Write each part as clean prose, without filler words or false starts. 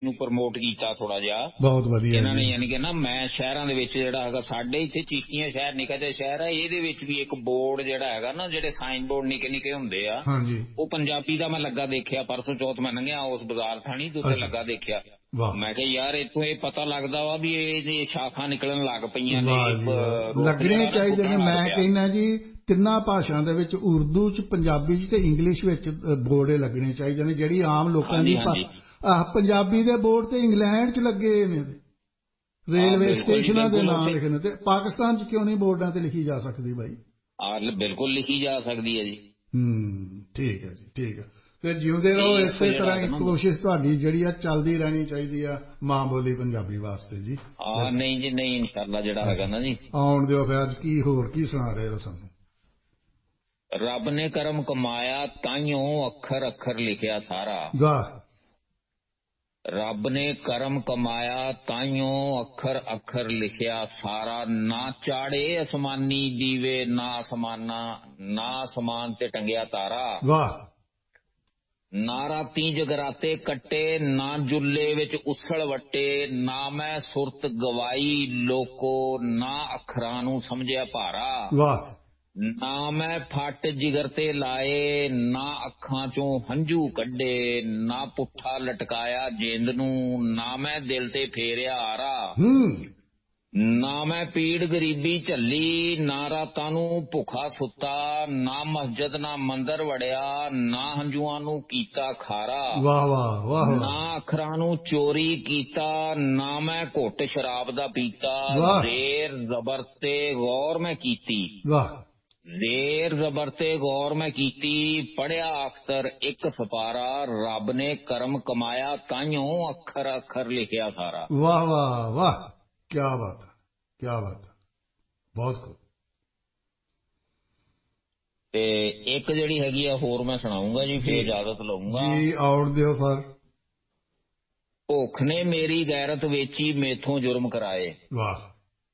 ਨੂੰ ਪ੍ਰਮੋਟ ਕੀਤਾ ਥੋੜਾ ਜਿਹਾ ਬਹੁਤ ਵਧੀਆ ਇਹਨਾਂ ਨੇ, ਯਾਨੀ ਕਿ ਨਾ ਮੈਂ ਸ਼ਹਿਰਾਂ ਦੇ ਵਿੱਚ ਜਿਹੜਾ ਹੈਗਾ ਸਾਡੇ ਇੱਥੇ ਚੀਸਤੀਆਂ ਸ਼ਹਿਰ ਨਿੱਕਾ ਜਿਹਾ ਸ਼ਹਿਰ ਹੈ, ਇਹਦੇ ਵਿੱਚ ਵੀ ਇੱਕ ਬੋਰਡ ਜਿਹੜਾ ਹੈਗਾ ਨਾ, ਜਿਹੜੇ ਸਾਈਨ ਬੋਰਡ ਨਿੱਕੇ ਨਿੱਕੇ ਹੁੰਦੇ ਆ, ਉਹ ਪੰਜਾਬੀ ਦਾ ਮੈਂ ਲੱਗਾ ਦੇਖਿਆ ਪਰਸੋਂ ਚੌਥ ਮੈਂ ਲੰਘਿਆ ਉਸ ਬਾਜ਼ਾਰ ਥਾਣੀ ਦੇ ਉੱਤੇ ਲੱਗਾ ਦੇਖਿਆ। ਮੈਂ ਕਿਹਾ ਯਾਰ ਇੱਥੋਂ ਇਹ ਪਤਾ ਲੱਗਦਾ ਵਾ ਵੀ ਇਹ ਸ਼ਾਖਾ ਨਿਕਲਣ ਲੱਗ ਪਈਆਂ ਨੇ, ਲੱਗਣੇ ਚਾਹੀਦੇ ਨੇ। ਮੈਂ ਕਹਿੰਦਾ ਜੀ ਤਿੰਨਾਂ ਭਾਸ਼ਾ ਦੇ ਵਿੱਚ, ਉਰਦੂ ਚ, ਪੰਜਾਬੀ ਚ ਤੇ ਇੰਗਲਿਸ਼ ਵਿੱਚ ਬੋਰਡ ਲੱਗਣੇ ਚਾਹੀਦੇ ਨੇ, ਜਿਹੜੀ ਆਮ ਲੋਕਾਂ ਦੀ ਪੰਜਾਬੀ ਦੇ ਬੋਰਡ ਤੇ ਇੰਗਲੈਂਡ ਚ ਲੱਗੇ ਨੇ, ਰੇਲਵੇ ਸਟੇਸ਼ਨਾਂ ਦੇ ਨਾਮ ਲਿਖੇ ਨੇ, ਤੇ ਪਾਕਿਸਤਾਨ ਚ ਕਿਉਂ ਨਹੀਂ ਬੋਰਡਾਂ ਤੇ ਲਿਖੀ ਜਾ ਸਕਦੀ ਬਾਈ? ਬਿਲਕੁਲ ਲਿਖੀ ਜਾ ਸਕਦੀ ਹੈ ਜੀ। ਠੀਕ ਹੈ ਜੀ, ਠੀਕ ਹੈ। ਤੇ ਜਿਉਂਦੇ ਰਹੋ ਇਸੇ ਤਰ੍ਹਾਂ ਹੀ, ਕੋਸ਼ਿਸ਼ ਤੁਹਾਡੀ ਜਿਹੜੀ ਆ ਚੱਲਦੀ ਰਹਿਣੀ ਚਾਹੀਦੀ ਆ ਮਾਂ ਬੋਲੀ ਪੰਜਾਬੀ ਵਾਸਤੇ ਜੀ। ਨਹੀਂ ਜੀ ਨਹੀਂ, ਇਨਸ਼ਾਅੱਲਾ ਜਿਹੜਾ ਹੈਗਾ ਨਾ ਜੀ। ਆਉਣ ਦਿਓ ਫਿਰ, ਅੱਜ ਕੀ ਹੋਰ ਕੀ ਸੁਣਾ ਰਹੇ ਹੋ ਸਾਨੂੰ? ਰੱਬ ਨੇ ਕਰਮ ਕਮਾਇਆ ਤਾਈਓ ਅੱਖਰ ਅੱਖਰ ਲਿਖਿਆ ਸਾਰਾ। ਵਾਹ। ਰੱਬ ਨੇ ਕਰਮ ਕਮਾਇਆ ਤਾਈਓ ਅੱਖਰ ਅੱਖਰ ਲਿਖਿਆ ਸਾਰਾ। ਨਾ ਚਾੜੇ ਅਸਮਾਨੀ ਦੀਵੇ, ਨਾ ਅਸਮਾਨ ਤੇ ਟੰਗਿਆ ਤਾਰਾ। ਵਾਹ। ਨਾ ਰਾਤੀ ਜਗਰਾਤੇ ਕੱਟੇ, ਨਾ ਜੁੱਲੇ ਵਿੱਚ ਉਸਲ ਵੱਟੇ, ਨਾ ਮੈਂ ਸੁਰਤ ਗਵਾਈ ਲੋਕੋ, ਨਾ ਅੱਖਰਾਂ ਨੂੰ ਸਮਝਿਆ ਭਾਰਾ। ਵਾਹ। ਨਾ ਮੈਂ ਫੱਟ ਜਿਗਰ ਤੇ ਲਾਏ, ਨਾ ਅੱਖਾਂ ਚੋਂ ਹੰਝੂ ਕੱਢੇ, ਨਾ ਪੁੱਠਾ ਲਟਕਾਇਆ ਜਿੰਦ ਨੂੰ, ਨਾ ਮੈਂ ਦਿਲ ਤੇ ਫੇਰਿਆ ਆਰਾ। ਨਾ ਮੈਂ ਪੀੜ ਗਰੀਬੀ ਝੱਲੀ, ਨਾ ਰਾਤਾਂ ਨੂੰ ਭੁੱਖਾ ਸੁੱਤਾ, ਨਾ ਮਸਜਿਦ ਨਾ ਮੰਦਰ ਵੜਿਆ, ਨਾ ਹੰਝੂਆਂ ਨੂੰ ਕੀਤਾ ਖਾਰਾ। ਵਾਹ ਵਾਹ ਵਾਹ। ਨਾ ਅੱਖਰਾਂ ਨੂੰ ਚੋਰੀ ਕੀਤਾ, ਨਾ ਮੈਂ ਘੁੱਟ ਸ਼ਰਾਬ ਦਾ ਪੀਤਾ। ਜ਼ੇਰ ਜ਼ਬਰ ਤੇ ਗੌਰ ਮੈਂ ਕੀਤੀ, ਜ਼ੇਰ ਜ਼ਬਰ ਤੇ ਗੌਰ ਮੈਂ ਕੀਤੀ, ਪੜ੍ਹਿਆ ਅਖਤਰ ਇੱਕ ਸਪਾਰਾ। ਰੱਬ ਨੇ ਕਰਮ ਕਮਾਇਆ ਤਾਈਓ ਅੱਖਰ ਅੱਖਰ ਲਿਖਿਆ ਸਾਰਾ। ਵਾਹ ਵਾਹ ਵਾਹ, ਕਿਆ ਬਾਤ ਹੈ, ਕਿਆ ਬਾਤ ਹੈ, ਬਹੁਤ ਖੂਬ। ਤੇ ਇੱਕ ਜਿਹੜੀ ਹੈਗੀ ਆ ਹੋਰ ਮੈਂ ਸੁਣਾਉਂਗਾ ਜੀ, ਫੇਰ ਇਜਾਜ਼ਤ ਲਊਂਗਾ ਜੀ। ਆਉਣ ਦਿਓ ਸਰ। ਭੁੱਖ ਨੇ ਮੇਰੀ ਗੈਰਤ ਵੇਚੀ, ਮੇਥੋਂ ਜੁਰਮ ਕਰਾਏ। ਵਾਹ।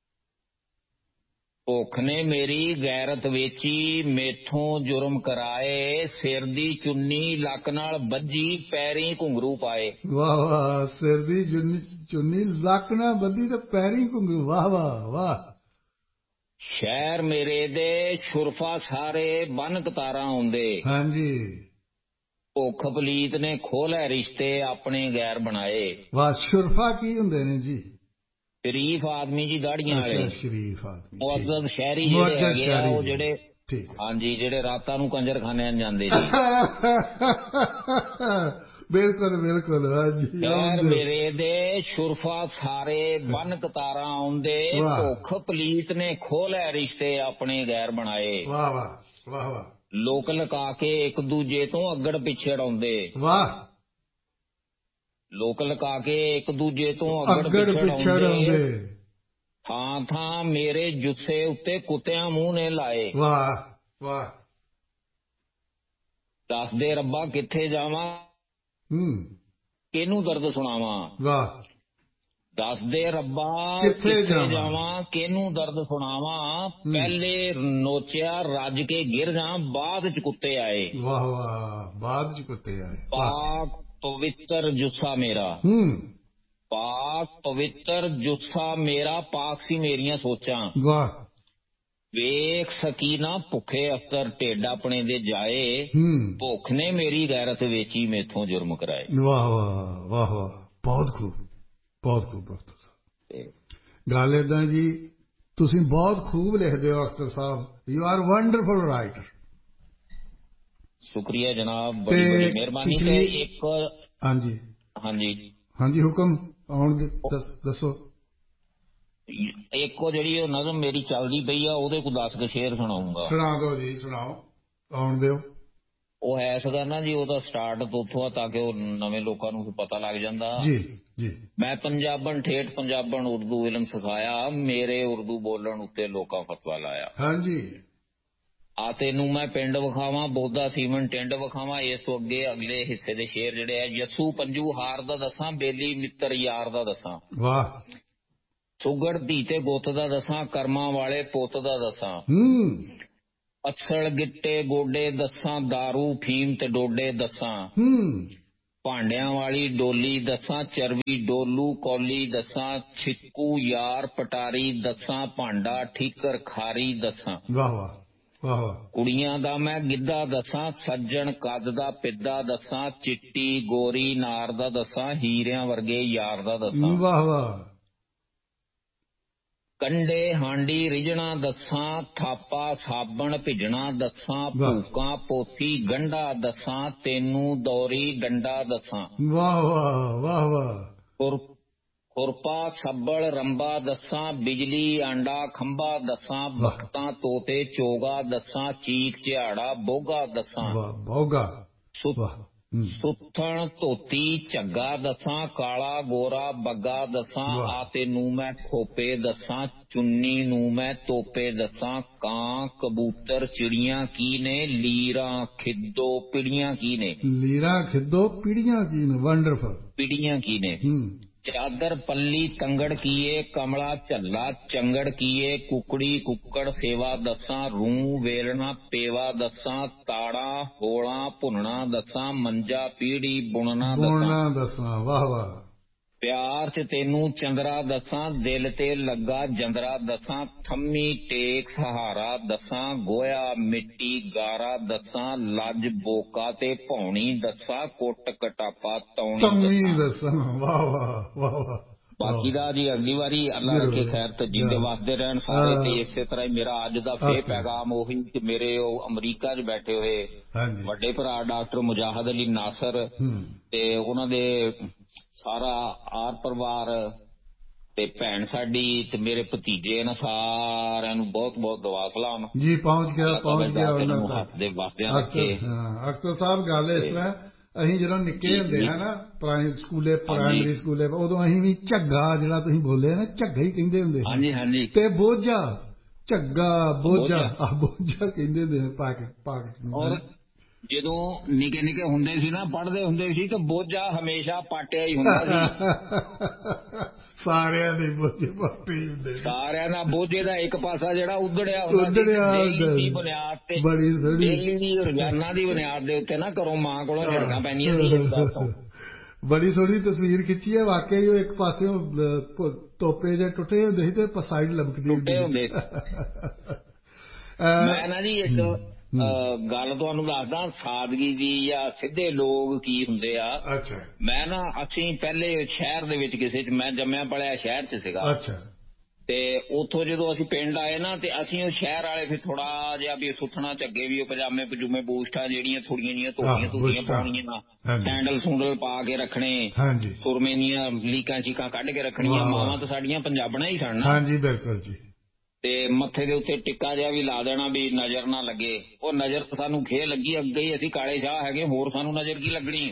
ਭੁੱਖ ਨੇ ਮੇਰੀ ਗੈਰਤ ਵੇਚੀ, ਮੇਥੋਂ ਜੁਰਮ ਕਰਾਏ। ਸਿਰ ਦੀ ਚੁੰਨੀ ਲੱਕ ਨਾਲ ਬੱਝੀ, ਪੈਰੀਂ ਘੁੰਗਰੂ ਪਾਏ। ਵਾਹ ਵਾਹ। ਸਿਰ ਦੀ ਚੁੰਨੀ ਲੱਕ ਨਾਲ ਬੱਧੀ ਤੇ ਪੈਰੀਂ ਘੁੰਗਰੂ। ਵਾਹ ਵਾਹ ਵਾਹ। ਸ਼ਹਿਰ ਮੇਰੇ ਦੇ ਸ਼ੁਰਫਾ ਸਾਰੇ, ਬੰਨ ਕਤਾਰਾਂ ਆਉਂਦੇ। ਹਾਂਜੀ। ਭੁੱਖ ਪਲੀਤ ਨੇ ਖੋਹ ਲੈ ਰਿਸ਼ਤੇ, ਆਪਣੇ ਗੈਰ ਬਣਾਏ। ਵਾਹ। ਸ਼ੁਰਫਾ ਕੀ ਹੁੰਦੇ ਨੇ ਜੀ? ਸ਼ਰੀਫ ਆਦਮੀ ਜੀ, ਦਾੜੀਆਂ ਵਾਲੇ। ਅੱਛਾ, ਸ਼ਰੀਫ ਆਦਮੀ। ਮੁਅੱਜ਼ਜ਼ ਸ਼ਹਿਰੀ ਜਿਹੜੇ ਹੈਗੇ ਆ, ਉਹ ਜਿਹੜੇ ਹਾਂਜੀ, ਜਿਹੜੇ ਰਾਤਾਂ ਨੂੰ ਕੰਜਰਖਾਨਿਆਂ ਜਾਂਦੇ ਜੀ। ਬਿਲਕੁਲ ਬਿਲਕੁਲ। ਹਾਂਜੀ। ਸ਼ਹਿਰ ਮੇਰੇ ਦੇ ਸ਼ੁਰਫਾ ਸਾਰੇ, ਬੰਨ ਕਤਾਰਾਂ ਆਉਂਦੇ। ਭੁੱਖ ਪਲੀਤ ਨੇ ਖੋਹ ਲੈ ਰਿਸ਼ਤੇ, ਆਪਣੇ ਗੈਰ ਬਣਾਏ। ਵਾਹ ਵਾਹ ਵਾਹ ਵਾਹ। ਲੋਕ ਲੁਕਾ ਕੇ ਇੱਕ ਦੂਜੇ ਤੋਂ ਅੱਗੜ ਪਿੱਛੜ ਆਉਂਦੇ। ਵਾਹ। ਲੋਕ ਲੁਕਾ ਕੇ ਇੱਕ ਦੂਜੇ ਤੋਂ ਅੱਗੜ ਪਿੱਛੜ ਆਉਂਦੇ। ਥਾਂ ਥਾਂ ਮੇਰੇ ਜੁੱਸੇ ਉੱਤੇ ਕੁੱਤਿਆਂ ਮੂੰਹ ਨੇ ਲਾਏ। ਵਾਹ ਵਾਹ। ਦੱਸਦੇ ਰੱਬਾ ਕਿੱਥੇ ਜਾਵਾਂ, ਕਿਹਨੂੰ ਦਰਦ ਸੁਣਾਵਾਂ। ਵਾਹ। ਦੱਸਦੇ ਰੱਬਾ ਕਿੱਥੇ ਜਾਵਾਂ, ਕਿਹਨੂੰ ਦਰਦ ਸੁਣਾਵਾਂ। ਪਹਿਲੇ ਨੋਚਿਆ ਰੱਜ ਕੇ ਗਿਰ ਜਾ, ਬਾਅਦ ਚ ਕੁੱਤੇ ਆਏ। ਵਾਹ ਵਾਹ। ਬਾਅਦ ਚ ਕੁੱਤੇ ਆਏ। ਪਾਕ ਪਵਿੱਤਰ ਜੁੱਸਾ ਮੇਰਾ, ਪਾਕ ਪਵਿੱਤਰ ਜੁੱਸਾ ਮੇਰਾ, ਪਾਕ ਸੀ ਮੇਰੀਆਂ ਸੋਚਾਂ। ਵਾਹ। ਵੇਖ ਸਕੀ ਨਾ ਭੁੱਖੇ ਅਫਸਰ, ਢਿੱਡ ਆਪਣੇ ਦੇ ਜਾਏ। ਭੁੱਖ ਨੇ ਮੇਰੀ ਗੈਰਤ ਵੇਚੀ, ਮੇਥੋਂ ਜੁਰਮ ਕਰਾਏ। ਵਾਹ ਵਾਹ ਵਾਹ ਵਾਹ। ਬਹੁਤ ਖੂਬ, ਬਹੁਤ ਖੂਬ ਅਖਤਰ ਸਾਹਿਬ। ਗੱਲ ਏਦਾਂ ਜੀ, ਤੁਸੀਂ ਬਹੁਤ ਖੂਬ ਲਿਖਦੇ ਹੋ ਅਖਤਰ ਸਾਹਿਬ। You are wonderful writer. ਸ਼ੁਕਰੀਆ ਜਨਾਬ, ਬੜੀ ਬੜੀ ਮਿਹਰਬਾਨੀ। ਤੇ ਇੱਕ ਹਾਂਜੀ ਹਾਂਜੀ ਹਾਂਜੀ ਹੁਕਮ ਆਉਣਗੇ, ਦੱਸੋ। ਇੱਕ ਉਹ ਜਿਹੜੀ ਉਹ ਨਜ਼ਮ ਮੇਰੀ ਚੱਲਦੀ ਪਈ ਆ, ਉਹਦੇ ਕੋਲ 10 ਕੁ ਸ਼ੇਰ ਸੁਣਾਉਂਗਾ। ਸੁਣਾ ਦਿਓ ਜੀ, ਸੁਣਾਓ, ਆਉਣ ਦਿਓ। ਉਹ ਹੈ ਸਕਦਾ ਨਾ ਜੀ, ਉਹਦਾ ਸਟਾਰਟ ਤੋਂ ਉੱਥੋਂ ਆ, ਤਾਂ ਕਿ ਉਹ ਨਵੇਂ ਲੋਕਾਂ ਨੂੰ ਪਤਾ ਲੱਗ ਜਾਂਦਾ। ਜੀ ਜੀ। ਮੈਂ ਪੰਜਾਬਣ ਠੇਠ ਪੰਜਾਬਣ ਉਰਦੂ ਇਲਮ ਸਿਖਾਇਆ, ਮੇਰੇ ਉਰਦੂ ਬੋਲਣ ਉੱਤੇ ਲੋਕਾਂ ਫਤਵਾ ਲਾਇਆ। ਹਾਂਜੀ। ਆ ਤੈਨੂੰ ਮੈਂ ਪਿੰਡ ਵਿਖਾਵਾਂ, ਬੋਦਾ ਸੀਮਨ ਟਿੰਡ ਵਿਖਾਵਾਂ। ਇਸ ਤੋਂ ਅੱਗੇ ਅਗਲੇ ਹਿੱਸੇ ਦੇ ਸ਼ੇਰ ਜਿਹੜੇ ਆ, ਯਸੂ ਪੰਜੂ ਹਾਰ ਦਾ ਦੱਸਾਂ, ਬੇਲੀ ਮਿੱਤਰ ਯਾਰ ਦਾ ਦੱਸਾਂ। ਵਾਹ। ਸੁਗੜ ਧੀ ਤੇ ਗੁੱਤ ਦਾ ਦੱਸਾਂ, ਕਰਮਾਂ ਵਾਲੇ ਪੁੱਤ ਦਾ ਦੱਸਾਂ। ਅਸਲ ਗਿੱਟੇ ਗੋਡੇ ਦੱਸਾਂ, ਦਾਰੂ ਫੀਮ ਤੇ ਡੋਡੇ ਦੱਸਾਂ। ਭਾਂਡਿਆਂ ਵਾਲੀ ਡੋਲੀ ਦੱਸਾਂ, ਚਰਵੀ ਡੋਲੂ ਕੌਲੀ ਦੱਸਾਂ, ਛਿੱਕੂ ਯਾਰ ਪਟਾਰੀ ਦੱਸਾਂ, ਭਾਂਡਾ ਠੀਕਰ ਖਾਰੀ ਦੱਸਾਂ। ਵਾਹ ਵਾਹ ਵਾਹ ਵਾਹ। ਕੁੜੀਆਂ ਦਾ ਮੈਂ ਗਿੱਧਾ ਦੱਸਾਂ, ਸੱਜਣ ਕੱਦ ਦਾ ਪਿੱਦਾ ਦੱਸਾਂ, ਚਿੱਟੀ ਗੋਰੀ ਨਾਰ ਦਾ ਦੱਸਾਂ, ਹੀਰਿਆਂ ਵਰਗੇ ਯਾਰ ਦਾ ਦੱਸਾਂ। ਵਾਹ ਵਾਹ। ਕੰਡੇ ਹਾਂਡੀ ਰਿਝਣਾ ਦੱਸਾਂ, ਥਾਪਾ ਸਾਬਣ ਭਿੱਜਣਾ ਦੱਸਾਂ, ਭੂਕਾਂ ਪੋਥੀ ਗੰਢਾ ਦੱਸਾਂ, ਤੈਨੂੰ ਦੌਰੀ ਡੰਡਾ ਦੱਸਾਂ। ਵਾਹ ਵਾਹ ਵਾਹ ਵਾਹ। ਖੁਰਪਾ ਸੱਬਲ ਰੰਬਾ ਦੱਸਾਂ, ਬਿਜਲੀ ਆਂਡਾ ਖੰਭਾ ਦੱਸਾਂ, ਬਖਤਾਂ ਤੋਤੇ ਚੋਗਾ ਦੱਸਾਂ, ਚੀਕ ਝਿਆੜਾ ਬੋਗਾ ਦੱਸਾਂ। ਬੋਗਾ। ਸੁੱਥਣ ਧੋਤੀ ਝੱਗਾ ਦੱਸਾਂ, ਕਾਲਾ ਗੋਰਾ ਬੱਗਾ ਦੱਸਾਂ, ਆ ਤੈਨੂੰ ਮੈਂ ਖੋਪੇ ਦੱਸਾਂ, ਚੁੰਨੀ ਨੂੰ ਮੈਂ ਤੋਪੇ ਦੱਸਾਂ। ਕਾਂ ਕਬੂਤਰ ਚਿੜੀਆਂ ਕੀ ਨੇ, ਲੀਰਾਂ ਖਿੱਦੋ ਪਿੜੀਆਂ ਕੀ ਨੇ। ਲੀਰਾਂ ਖਿੱਦੋ ਪਿੜੀਆਂ ਕੀ ਨੇ। ਵੰਡਰਫੁਲ। ਪਿੜੀਆਂ ਕੀ ਨੇ। ਚਾਦਰ ਪੱਲੀ ਤੰਗੜ ਕੀਏ, ਕਮਲਾ ਝੱਲਾ ਚੰਗੜ ਕੀਏ, ਕੁਕੜੀ ਕੁੱਕੜ ਸੇਵਾ ਦੱਸਾਂ, ਰੂ ਵੇਲਣਾ ਪੇਵਾ ਦੱਸਾਂ, ਤਾੜਾ ਹੋਲਾਂ ਭੁੰਨਣਾ ਦੱਸਾਂ, ਮੰਜਾ ਪੀੜੀ ਬੁਣਨਾ ਦੱਸਾਂ। ਵਾਹ ਵਾਹ। ਪਿਆਰ ਚ ਤੈਨੂੰ ਚੰਦਰਾ ਦੱਸਾਂ, ਦਿਲ ਤੇ ਲੱਗਾ ਜੰਦਰਾ ਦੱਸਾਂ, ਥੰਮੀ ਟੇਕ ਸਹਾਰਾ ਦੱਸਾਂ, ਗੋਇਆ ਮਿੱਟੀ ਗਾਰਾ ਦੱਸਾਂ, ਲੱਜ ਬੋਕਾ ਤੇ ਭੌਣੀ ਦੱਸਾਂ, ਕੁੱਟ ਕਟਾਪਾ ਤੌਣੀ ਦੱਸਾਂ। ਵਾਹ ਵਾਹ ਵਾਹ ਵਾਹ। ਬਾਕੀ ਦਾ ਜੀ ਅਗਲੀ ਵਾਰੀ ਅੱਲਾ ਰੱਖੇ ਖੈਰ ਤੇ ਜਿੰਦੇ ਵਸਦੇ ਰਹਿਣ ਸਾਰੇ। ਤੇ ਇਸੇ ਤਰ੍ਹਾਂ ਹੀ ਮੇਰਾ ਅੱਜ ਦਾ ਫੇਰ ਪੈਗਾਮ ਉਹੀ ਕਿ ਮੇਰੇ ਉਹ ਅਮਰੀਕਾ 'ਚ ਬੈਠੇ ਹੋਏ ਵੱਡੇ ਭਰਾ ਡਾਕਟਰ ਮੁਜਾਹਦ ਅਲੀ ਨਾਸਰ ਤੇ ਉਹਨਾਂ ਦੇ ਸਾਰਾ ਆਰ ਪਰਿਵਾਰ ਤੇ ਭੈਣ ਸਾਡੀ ਤੇ ਮੇਰੇ ਭਤੀਜੇ ਇਹਨਾਂ ਸਾਰਿਆਂ ਨੂੰ ਬਹੁਤ ਬਹੁਤ ਦੁਆ ਸਲਾਮ ਜੀ। ਪਹੁੰਚ ਗਿਆ ਉਹਨਾਂ ਤੱਕ। ਹੱਸਦੇ ਵਸਦਿਆਂ ਰੱਖੇ। ਅਖਤਰ ਸਾਹਿਬ ਗੱਲ ਇਸ ਤਰ੍ਹਾਂ, ਅਸੀਂ ਜਦੋਂ ਨਿੱਕੇ ਹੁੰਦੇ ਹਾਂ ਨਾ ਪ੍ਰਾਇਮਰੀ ਸਕੂਲੇ ਉਦੋਂ ਅਸੀਂ ਵੀ ਝੱਗਾ ਜਿਹੜਾ ਤੁਸੀਂ ਬੋਲੇ ਨਾ ਝੱਗਾ ਹੀ ਕਹਿੰਦੇ ਹੁੰਦੇ। ਹਾਂਜੀ ਹਾਂਜੀ। ਤੇ ਬੋਝਾ ਝੱਗਾ ਬੋਝਾ ਬੋਝਾ ਕਹਿੰਦੇ ਹੁੰਦੇ ਔਰ ਜਦੋਂ ਨਿੱਕੇ ਨਿੱਕੇ ਹੁੰਦੇ ਸੀ ਨਾ ਪੜ੍ਹਦੇ ਹੁੰਦੇ ਸੀ ਤੇ ਬੋਝਾ ਹਮੇਸ਼ਾ ਪਾਟਿਆ ਹੀ ਹੁੰਦਾ ਸੀ। ਸਾਰਿਆਂ ਦੇ ਬੋਝੇ ਪਾਟੇ ਹੀ ਹੁੰਦੇ ਸੀ। ਸਾਰਿਆਂ ਦਾ ਬੋਝੇ ਦਾ ਇੱਕ ਪਾਸਾ ਜਿਹੜਾ ਉਧੜਿਆ ਹੁੰਦਾ ਸੀ ਬੁਨਿਆਦ ਤੇ, ਡੇਲੀ ਰੋਜ਼ਾਨਾ ਦੀ ਬੁਨਿਆਦ ਦੇ ਉੱਤੇ ਨਾ ਘਰੋਂ ਮਾਂ ਕੋਲੋਂ ਝੜਕਾਂ ਪੈਂਦੀਆਂ ਸੀ। ਬੜੀ ਸੋਹਣੀ ਤਸਵੀਰ ਖਿੱਚੀ ਹੈ ਵਾਕਈ। ਉਹ ਇੱਕ ਪਾਸਿਓਂ ਤੋਪੇ ਜਿਹੇ ਟੁੱਟੇ ਹੁੰਦੇ ਸੀ ਤੇ ਸਾਈਡ ਲਮਕਦੀ ਹੁੰਦੇ। ਮੈਂ ਨਾ ਜੀ ਇੱਕ ਗੱਲ ਤੁਹਾਨੂੰ ਦੱਸਦਾ ਸਾਦਗੀ ਦੀ ਜਾਂ ਸਿੱਧੇ ਲੋਕ ਕੀ ਹੁੰਦੇ ਆ। ਮੈਂ ਨਾ ਅਸੀਂ ਪਹਿਲੇ ਸ਼ਹਿਰ ਦੇ ਵਿੱਚ ਕਿਸੇ ਚ ਮੈਂ ਜੰਮਿਆ ਪਲਿਆ ਸ਼ਹਿਰ ਚ ਸੀਗਾ ਤੇ ਉੱਥੋਂ ਜਦੋਂ ਅਸੀਂ ਪਿੰਡ ਆਏ ਨਾ ਤੇ ਅਸੀਂ ਉਹ ਸ਼ਹਿਰ ਵਾਲੇ ਫਿਰ ਥੋੜਾ ਜਿਹਾ ਵੀ ਸੁੱਥਣਾ ਝੱਗੇ ਵੀ ਉਹ ਪਜਾਮੇ ਪਜੂਮੇ ਬੂਸਟਾਂ ਜਿਹੜੀਆਂ ਥੋੜੀਆਂ ਜਿਹੀਆਂ ਧੋਤੀਆਂ ਪਾਉਣੀਆਂ, ਸੈਂਡਲ ਸੂੰਡਲ ਪਾ ਕੇ ਰੱਖਣੇ, ਸੁਰਮੇ ਦੀਆਂ ਲੀਕਾਂ ਸ਼ੀਕਾਂ ਕੱਢ ਕੇ ਰੱਖਣੀਆਂ। ਮਾਵਾਂ ਤਾਂ ਸਾਡੀਆਂ ਪੰਜਾਬਣਾਂ ਹੀ ਸਨ। ਹਾਂਜੀ ਬਿਲਕੁਲ ਜੀ। ਤੇ ਮੱਥੇ ਦੇ ਉੱਤੇ ਟਿੱਕਾ ਜਿਹਾ ਵੀ ਲਾ ਦੇਣਾ ਵੀ ਨਜ਼ਰ ਨਾ ਲੱਗੇ। ਉਹ ਨਜ਼ਰ ਸਾਨੂੰ ਖੇ ਲੱਗੀ ਅੱਗੇ ਹੀ ਅਸੀਂ ਕਾਲੇ ਸ਼ਾਹ ਹੈਗੇ, ਹੋਰ ਸਾਨੂੰ ਨਜ਼ਰ ਕੀ ਲੱਗਣੀ।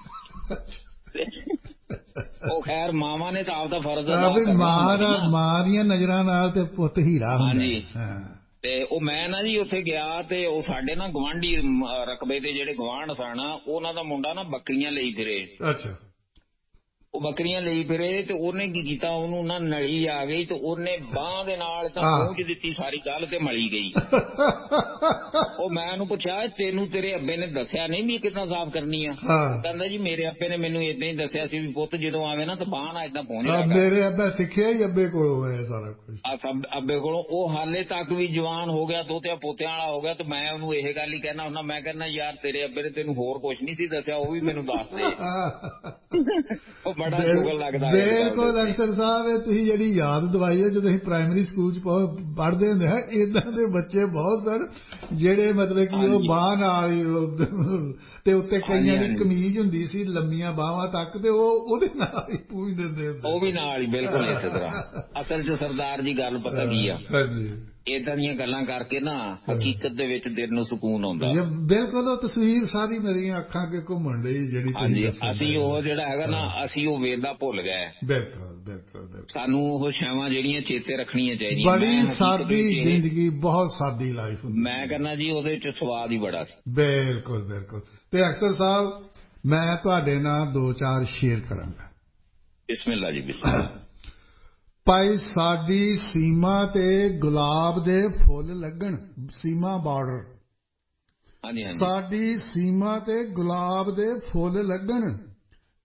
ਉਹ ਖੈਰ ਮਾਵਾਂ ਨੇ ਤਾਂ ਆਪਦਾ ਫਰਜ਼ ਮਾਂ ਦੀਆਂ ਨਜ਼ਰਾਂ ਨਾਲ ਤੇ ਪੁੱਤ ਹੀਰਾ ਹੁੰਦਾ। ਹਾਂਜੀ। ਤੇ ਉਹ ਮੈਂ ਨਾ ਜੀ ਉੱਥੇ ਗਿਆ ਤੇ ਉਹ ਸਾਡੇ ਨਾ ਗੁਆਂਢੀ ਰਕਬੇ ਦੇ ਜਿਹੜੇ ਗੁਆਂਢ ਸਨ ਉਹਨਾਂ ਦਾ ਮੁੰਡਾ ਨਾ ਬੱਕਰੀਆਂ ਲਈ ਫਿਰੇ। ਉਹ ਬੱਕਰੀਆਂ ਲਈ ਫਿਰੇ ਤੇ ਉਹਨੇ ਕੀ ਕੀਤਾ, ਉਹਨੂੰ ਨਾ ਨਲੀ ਆ ਗਈ ਤੇ ਉਹਨੇ ਬਾਂਹ ਦੇ ਨਾਲ ਤਾਂ ਪੂੰਝ ਦਿੱਤੀ ਸਾਰੀ ਗੱਲ ਤੇ ਮਲੀ ਗਈ। ਉਹ ਮੈਂ ਉਹਨੂੰ ਪੁੱਛਿਆ ਤੈਨੂੰ ਤੇਰੇ ਅੱਬੇ ਨੇ ਦੱਸਿਆ ਨਹੀਂ ਵੀ ਕਿੱਦਾਂ ਸਾਫ਼ ਕਰਨੀ ਆ? ਕਹਿੰਦਾ ਜੀ ਮੇਰੇ ਅੱਬੇ ਨੇ ਮੈਨੂੰ ਏਦਾਂ ਹੀ ਦੱਸਿਆ ਸੀ ਵੀ ਪੁੱਤ ਜਦੋਂ ਆਵੇ ਨਾ ਤਾਂ ਬਾਂਹ ਨਾਲ ਏਦਾਂ ਪੂੰਝ ਲਿਆ। ਮੇਰੇ ਅੱਬਾ ਸਿੱਖਿਆ ਹੀ ਅੱਬੇ ਕੋਲੋਂ ਹੋਇਆ ਸਾਰਾ ਕੁਝ। ਅੱਬੇ ਕੋਲੋਂ। ਉਹ ਹਾਲੇ ਤੱਕ ਵੀ ਜਵਾਨ ਹੋ ਗਿਆ, ਦੋਤਿਆਂ ਪੋਤਿਆਂ ਵਾਲਾ ਹੋ ਗਿਆ ਤੇ ਮੈਂ ਉਹਨੂੰ ਇਹ ਗੱਲ ਹੀ ਕਹਿਣਾ ਹੁੰਦਾ। ਮੈਂ ਕਹਿੰਦਾ ਯਾਰ ਤੇਰੇ ਅੱਬੇ ਨੇ ਤੈਨੂੰ ਹੋਰ ਕੁਛ ਨਹੀਂ ਸੀ ਦੱਸਿਆ, ਉਹ ਵੀ ਮੈਨੂੰ ਦੱਸ ਦੇ। ਬੜਾ ਸ਼ੁਗਰ ਲੱਗਦਾ। ਬਿਲਕੁਲ ਅਖਤਰ ਸਾਹਿਬ ਤੁਸੀਂ ਜਿਹੜੀ ਯਾਦ ਦਵਾਈ ਹੈ ਜਦੋਂ ਅਸੀਂ ਪ੍ਰਾਇਮਰੀ ਸਕੂਲ ਚ ਪੜ੍ਹਦੇ ਹੁੰਦੇ ਹਾਂ ਏਦਾਂ ਦੇ ਬੱਚੇ ਬਹੁਤ ਸਨ ਜਿਹੜੇ ਮਤਲਬ ਕਿ ਉਹ ਬਾਂਹ ਨਾਲ ਤੇ ਉੱਤੇ ਕਈਆਂ ਦੀ ਕਮੀਜ਼ ਹੁੰਦੀ ਸੀ ਲੰਮੀਆਂ ਬਾਹਾਂ ਤੱਕ ਤੇ ਉਹ ਉਹਦੇ ਨਾਲ ਹੀ ਪੂੰਝ ਦਿੰਦੇ ਹੁੰਦੇ। ਉਹ ਵੀ ਨਾਲ ਹੀ ਬਿਲਕੁਲ ਇਸੇ ਤਰ੍ਹਾਂ। ਅਸਲ ਚ ਸਰਦਾਰ ਜੀ ਗੱਲ ਪਤਾ ਕੀ ਆ, ਏਦਾਂ ਦੀਆਂ ਗੱਲਾਂ ਕਰਕੇ ਨਾ ਹਕੀਕਤ ਦੇ ਵਿੱਚ ਦਿਲ ਨੂੰ ਸਕੂਨ ਆਉਂਦਾ। ਬਿਲਕੁਲ ਉਹ ਤਸਵੀਰ ਸਾਰੀ ਮੇਰੀਆਂ ਅੱਖਾਂ ਅੱਗੇ ਘੁੰਮਣ ਲਈ ਜਿਹੜੀ ਅਸੀਂ ਉਹ ਜਿਹੜਾ ਹੈਗਾ ਨਾ ਅਸੀਂ ਉਹ ਵੇਲਾ ਭੁੱਲ ਗਏ। ਬਿਲਕੁਲ ਬਿਲਕੁਲ। ਸਾਨੂੰ ਉਹ ਛਾਵਾਂ ਜਿਹੜੀਆਂ ਚੇਤੇ ਰੱਖਣੀਆਂ ਚਾਹੀਦੀਆਂ। ਬੜੀ ਸਾਦੀ ਜ਼ਿੰਦਗੀ, ਬਹੁਤ ਸਾਦੀ ਲਾਈਫ ਹੁੰਦੀ। ਮੈਂ ਕਹਿੰਦਾ ਜੀ ਉਹਦੇ ਚ ਸਵਾਦ ਹੀ ਬੜਾ ਸੀ। ਬਿਲਕੁਲ ਬਿਲਕੁਲ। ਤੇ ਅਖਤਰ ਸਾਹਿਬ ਮੈਂ ਤੁਹਾਡੇ ਨਾਲ ਦੋ ਚਾਰ ਸ਼ੇਅਰ ਕਰਾਂਗਾ। ਬਿਸਮਿਲ੍ਲਾ ਜੀ ਬਿਸਮਿਲ੍ਲਾ। ਭਾਈ ਸਾਡੀ ਸੀਮਾ ਤੇ ਗੁਲਾਬ ਦੇ ਫੁੱਲ ਲੱਗਣ। ਸੀਮਾ ਬਾਰਡਰ। ਸਾਡੀ ਸੀਮਾ ਤੇ ਗੁਲਾਬ ਦੇ ਫੁੱਲ ਲੱਗਣ,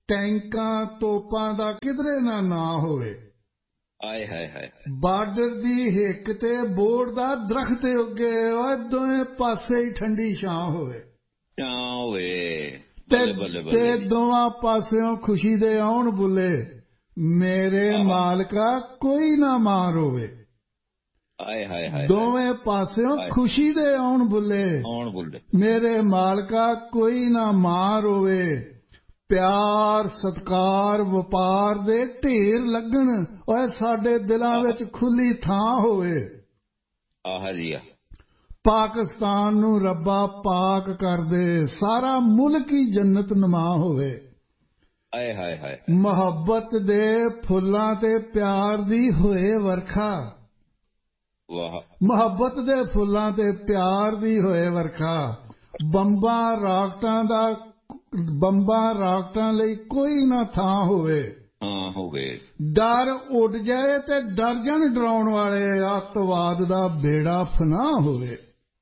ਟੈਂਕਾਂ ਤੋਪਾਂ ਦਾ ਕਿਧਰੇ ਨਾ ਹੋਵੇ। ਆਏ ਹਾਏ ਹਾਏ ਬਾਰਡਰ ਦੀ ਹਿੱਕ ਤੇ ਬੋਰਡ ਦਾ ਦਰਖਤ ਉੱਗੇ, ਓਏ ਦੋਵੇਂ ਪਾਸੇ ਹੀ ਠੰਡੀ ਛਾਂ ਹੋਵੇ। ਛਾਂ ਹੋਵੇ ਤੇ ਦੋਵਾਂ ਪਾਸਿਓਂ ਖੁਸ਼ੀ ਦੇ ਆਉਣ ਬੁੱਲੇ, ਮੇਰੇ ਮਾਲਕਾ ਕੋਈ ਨਾ ਮਾਰ ਹੋਵੇ। ਆਏ ਹਾਏ ਹਾਏ ਦੋਵੇਂ ਪਾਸਿਓਂ ਖੁਸ਼ੀ ਦੇ ਆਉਣ ਬੁੱਲੇ, ਮੇਰੇ ਮਾਲਕਾ ਕੋਈ ਨਾ ਮਾਰ ਹੋਵੇ। ਪਿਆਰ ਸਤਿਕਾਰ ਵਪਾਰ ਦੇ ਢੇਰ ਲੱਗਣ, ਓਏ ਸਾਡੇ ਦਿਲਾਂ ਵਿੱਚ ਖੁੱਲੀ ਥਾਂ ਹੋਵੇ। ਆਹ ਜੀ ਪਾਕਿਸਤਾਨ ਨੂੰ ਰੱਬਾ ਪਾਕ ਕਰ ਦੇ, ਸਾਰਾ ਮੁਲਕ ਹੀ ਜੰਨਤ ਨੁਮਾ ਹੋਵੇ। ਆਏ ਹਾਏ ਹਾਏ ਮੁਹੱਬਤ ਦੇ ਫੁੱਲਾਂ ਤੇ ਪਿਆਰ ਦੀ ਹੋਏ ਵਰਖਾ, ਵਾਹ ਮੁਹੱਬਤ ਦੇ ਫੁੱਲਾਂ ਤੇ ਪਿਆਰ ਦੀ ਹੋਏ ਵਰਖਾ। ਬੰਬਾਂ ਰਾਕਟਾਂ ਲਈ ਕੋਈ ਨਾ ਥਾਂ ਹੋਵੇ। ਡਰ ਉੱਡ ਜਾਏ ਤੇ ਡਰ ਜਾਣ ਡਰਾਉਣ ਵਾਲੇ, ਅੱਤਵਾਦ ਦਾ ਬੇੜਾ ਫਨਾਹ ਹੋਵੇ।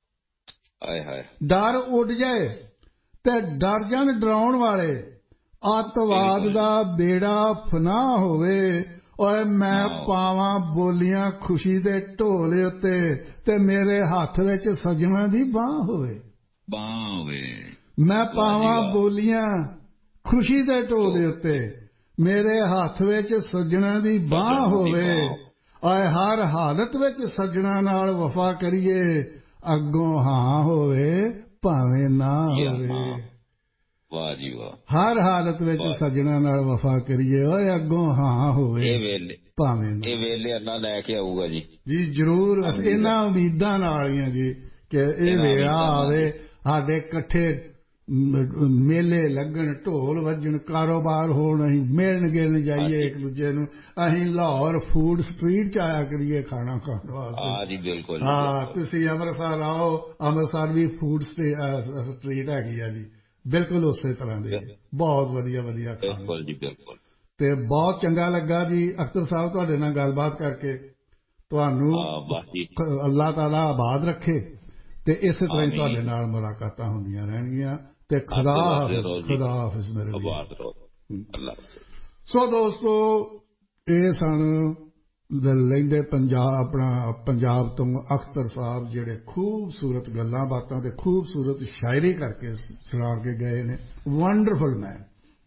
ਡਰ ਉੱਡ ਜਾਏ ਤੇ ਡਰ ਜਾਣ ਡਰਾਉਣ ਵਾਲੇ, ਅੱਤਵਾਦ ਦਾ ਬੇੜਾ ਫਨਾਹ ਹੋਵੇ। ਓਏ ਮੈਂ ਪਾਵਾਂ ਬੋਲੀਆਂ ਖੁਸ਼ੀ ਦੇ ਢੋਲ ਉੱਤੇ, ਤੇ ਮੇਰੇ ਹੱਥ ਵਿੱਚ ਸੱਜਣਾ ਦੀ ਬਾਂਹ ਹੋਵੇ। ਮੈਂ ਪਾਵਾਂ ਬੋਲੀਆਂ ਖੁਸ਼ੀ ਦੇ ਢੋਲ ਉੱਤੇ, ਮੇਰੇ ਹੱਥ ਵਿੱਚ ਸੱਜਣਾ ਦੀ ਬਾਂਹ ਹੋਵੇ। ਓਏ ਹਰ ਹਾਲਤ ਵਿੱਚ ਸੱਜਣਾ ਨਾਲ ਵਫਾ ਕਰੀਏ, ਅੱਗੋਂ ਹਾਂ ਹੋਵੇ ਭਾਵੇਂ ਨਾ ਹੋਵੇ। ਵਾਹ ਜੀ ਵਾਹ। ਹਰ ਹਾਲਤ ਵਿੱਚ ਸੱਜਣਾ ਨਾਲ ਵਫਾ ਕਰੀਏ, ਓਏ ਅੱਗੋਂ ਹਾਂ ਹੋਵੇ ਭਾਵੇਂ ਨਾ। ਇਹ ਵੇਲੇ ਅੱਲਾ ਲੈ ਕੇ ਆਊਗਾ ਜੀ। ਜੀ ਜ਼ਰੂਰ, ਇਹਨਾਂ ਉਮੀਦਾਂ ਨਾਲ ਹੀ ਆ ਜੀ ਕਿ ਇਹ ਵੇਲਾ ਆਵੇ, ਸਾਡੇ ਇਕੱਠੇ ਮੇਲੇ ਲੱਗਣ, ਢੋਲ ਵੱਜਣ, ਕਾਰੋਬਾਰ ਹੋਣ, ਅਸੀਂ ਮਿਲਣ ਗਿਲਣ ਜਾਈਏ ਇੱਕ ਦੂਜੇ ਨੂੰ, ਅਸੀਂ ਲਾਹੌਰ ਫੂਡ ਸਟਰੀਟ 'ਚ ਆਇਆ ਕਰੀਏ ਖਾਣਾ ਖਾਣ ਵਾਸਤੇ। ਬਿਲਕੁਲ ਹਾਂ, ਤੁਸੀਂ ਅੰਮ੍ਰਿਤਸਰ ਆਓ, ਅੰਮ੍ਰਿਤਸਰ ਵੀ ਫੂਡ ਸਟਰੀਟ ਹੈਗੀ ਆ ਜੀ, ਬਿਲਕੁਲ ਉਸੇ ਤਰ੍ਹਾਂ ਦੇ, ਬਹੁਤ ਵਧੀਆ ਵਧੀਆ ਖਾਣਾ। ਬਿਲਕੁਲ ਜੀ ਬਿਲਕੁਲ। ਤੇ ਬਹੁਤ ਚੰਗਾ ਲੱਗਾ ਜੀ ਅਖਤਰ ਸਾਹਿਬ ਤੁਹਾਡੇ ਨਾਲ ਗੱਲਬਾਤ ਕਰਕੇ। ਤੁਹਾਨੂੰ ਅੱਲਾਹ ਤਾਲਾ ਆਬਾਦ ਰੱਖੇ ਤੇ ਇਸੇ ਤਰ੍ਹਾਂ ਹੀ ਤੁਹਾਡੇ ਨਾਲ ਮੁਲਾਕਾਤਾਂ ਹੁੰਦੀਆਂ ਰਹਿਣਗੀਆਂ। ਤੇ ਖੁਦਾ ਹਾਫਿਜ਼ ਮੇਰੇ ਵੀਰ। ਸੋ ਦੋਸਤੋ, ਇਹ ਸਨ ਲਹਿੰਦੇ ਪੰਜਾਬ ਤੋਂ ਅਖਤਰ ਸਾਹਿਬ, ਜਿਹੜੇ ਖੂਬਸੂਰਤ ਗੱਲਾਂ ਬਾਤਾਂ ਤੇ ਖੂਬਸੂਰਤ ਸ਼ਾਇਰੀ ਕਰਕੇ ਸੁਣਾ ਕੇ ਗਏ ਨੇ। ਵੰਡਰਫੁਲ ਮੈਨ।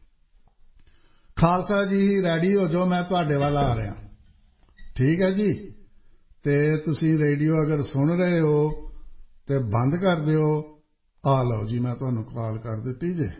ਖਾਲਸਾ ਜੀ ਰੈਡੀ ਹੋ ਜਾਓ, ਮੈਂ ਤੁਹਾਡੇ ਵੱਲ ਆ ਰਿਹਾ। ਠੀਕ ਹੈ ਜੀ। ਤੇ ਤੁਸੀਂ ਰੇਡੀਓ ਅਗਰ ਸੁਣ ਰਹੇ ਹੋ ਤੇ ਬੰਦ ਕਰ ਦਿਓ। ਆ ਲਓ ਜੀ, ਮੈਂ ਤੁਹਾਨੂੰ ਕਾਲ ਕਰ ਦਿੱਤੀ ਜੇ।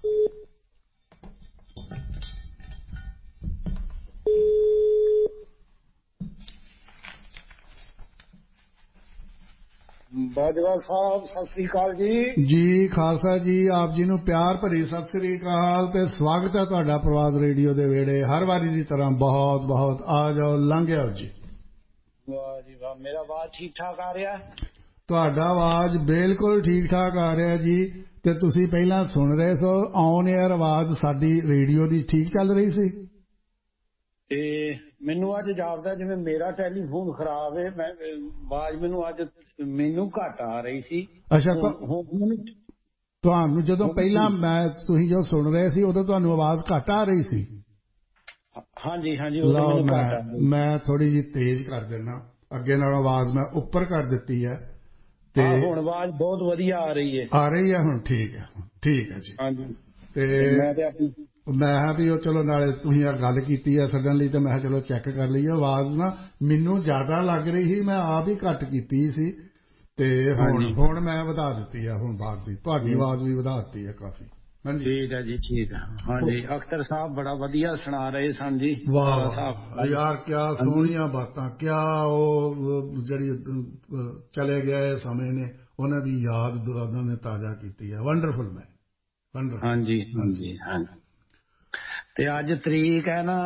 ਬਾਜਵਾ ਸਾਹਿਬ ਸਤਿ ਸ੍ਰੀ ਅਕਾਲ ਜੀ। ਜੀ ਖਾਲਸਾ ਜੀ, ਆਪ ਜੀ ਨੂੰ ਪਿਆਰ ਭਰੀ ਸਤਿ ਸ੍ਰੀ ਅਕਾਲ ਤੇ ਸਵਾਗਤ ਹੈ ਤੁਹਾਡਾ ਪ੍ਰਵਾਦ ਰੇਡੀਓ ਦੇ ਵਿਹੜੇ। ਹਰ ਵਾਰੀ ਦੀ ਤਰ੍ਹਾਂ ਬਹੁਤ ਬਹੁਤ ਆ ਜਾਓ, ਲੰਘ ਆਓ ਜੀ। ਵਾਹ ਜੀ ਵਾਹ। ਮੇਰਾ ਆਵਾਜ਼ ਠੀਕ ਠਾਕ ਆ ਰਿਹਾ? ਤੁਹਾਡਾ ਆਵਾਜ਼ ਬਿਲਕੁਲ ਠੀਕ ਠਾਕ ਆ ਰਿਹਾ ਜੀ। ਤੇ ਤੁਸੀਂ ਪਹਿਲਾਂ ਸੁਣ ਰਹੇ ਸੋ ਔਨ ਏਅਰ ਆਵਾਜ਼ ਸਾਡੀ ਰੇਡੀਓ ਦੀ ਠੀਕ ਚੱਲ ਰਹੀ ਸੀ। ਤੇ ਮੈਨੂੰ ਅੱਜ ਜਾਪਦਾ ਜਿਵੇਂ ਮੇਰਾ ਟੈਲੀਫੋਨ ਖਰਾਬ ਹੈ, ਮੈਂ ਆਵਾਜ਼ ਮੈਨੂੰ ਘੱਟ ਆ ਰਹੀ ਸੀ। ਅੱਛਾ, ਤੁਹਾਨੂੰ ਜਦੋਂ ਪਹਿਲਾਂ ਤੁਸੀਂ ਜੋ ਸੁਣ ਰਹੇ ਸੀ ਉਦੋਂ ਤੁਹਾਨੂੰ ਆਵਾਜ਼ ਘੱਟ ਆ ਰਹੀ ਸੀ? ਹਾਂਜੀ ਹਾਂਜੀ। ਮੈਂ ਥੋੜੀ ਜਿਹੀ ਤੇਜ਼ ਕਰ ਦਿੰਦਾ, ਅੱਗੇ ਨਾਲੋਂ ਆਵਾਜ਼ ਮੈਂ ਉੱਪਰ ਕਰ ਦਿੱਤੀ ਹੈ। ਤੇ ਹੁਣ ਆਵਾਜ਼ ਬਹੁਤ ਵਧੀਆ ਆ ਰਹੀ ਹੈ। ਆ ਰਹੀ ਹੈ ਹੁਣ? ਠੀਕ ਹੈ, ਠੀਕ ਹੈ ਜੀ। ਹਾਂਜੀ। ਤੇ ਮੈਂ ਕਿਹਾ ਵੀ ਉਹ ਚਲੋ, ਨਾਲੇ ਤੁਸੀਂ ਆ ਗੱਲ ਕੀਤੀ ਹੈ ਸੱਦਣ ਲਈ, ਤੇ ਮੈਂ ਕਿਹਾ ਚਲੋ ਚੈੱਕ ਕਰ ਲਈਏ। ਆਵਾਜ਼ ਨਾ ਮੈਨੂੰ ਜ਼ਿਆਦਾ ਲੱਗ ਰਹੀ ਸੀ, ਮੈਂ ਆਪ ਹੀ ਘੱਟ ਕੀਤੀ ਸੀ, ਤੇ ਹੁਣ ਮੈਂ ਵਧਾ ਦਿੱਤੀ ਹੈ। ਹੁਣ ਬਾਅਦ ਦੀ ਤੁਹਾਡੀ ਆਵਾਜ਼ ਵੀ ਵਧਾ ਦਿੱਤੀ ਹੈ ਕਾਫੀ। ਹਾਂਜੀ ਠੀਕ ਹੈ ਜੀ, ਠੀਕ ਹੈ। ਹਾਂਜੀ, ਅਖਤਰ ਸਾਹਿਬ ਬੜਾ ਵਧੀਆ ਸੁਣਾ ਰਹੇ ਸਨ ਜੀ। ਵਾਹ ਯਾਰ, ਕਿਆ ਸੋਹਣੀਆਂ ਬਾਤਾਂ, ਕਿਆ ਉਹ ਜਿਹੜੀ ਚਲੇ ਗਏ ਸਮੇਂ ਨੇ ਉਹਨਾਂ ਦੀ ਯਾਦ ਉਹਨਾਂ ਨੇ ਤਾਜ਼ਾ ਕੀਤੀ ਹੈ। ਵੰਡਰਫੁਲ ਮੈਨ, ਵੰਡਰਫੁਲ। ਹਾਂਜੀ ਹਾਂਜੀ ਹਾਂਜੀ। ਤੇ ਅੱਜ ਤਰੀਕ ਹੈ ਨਾ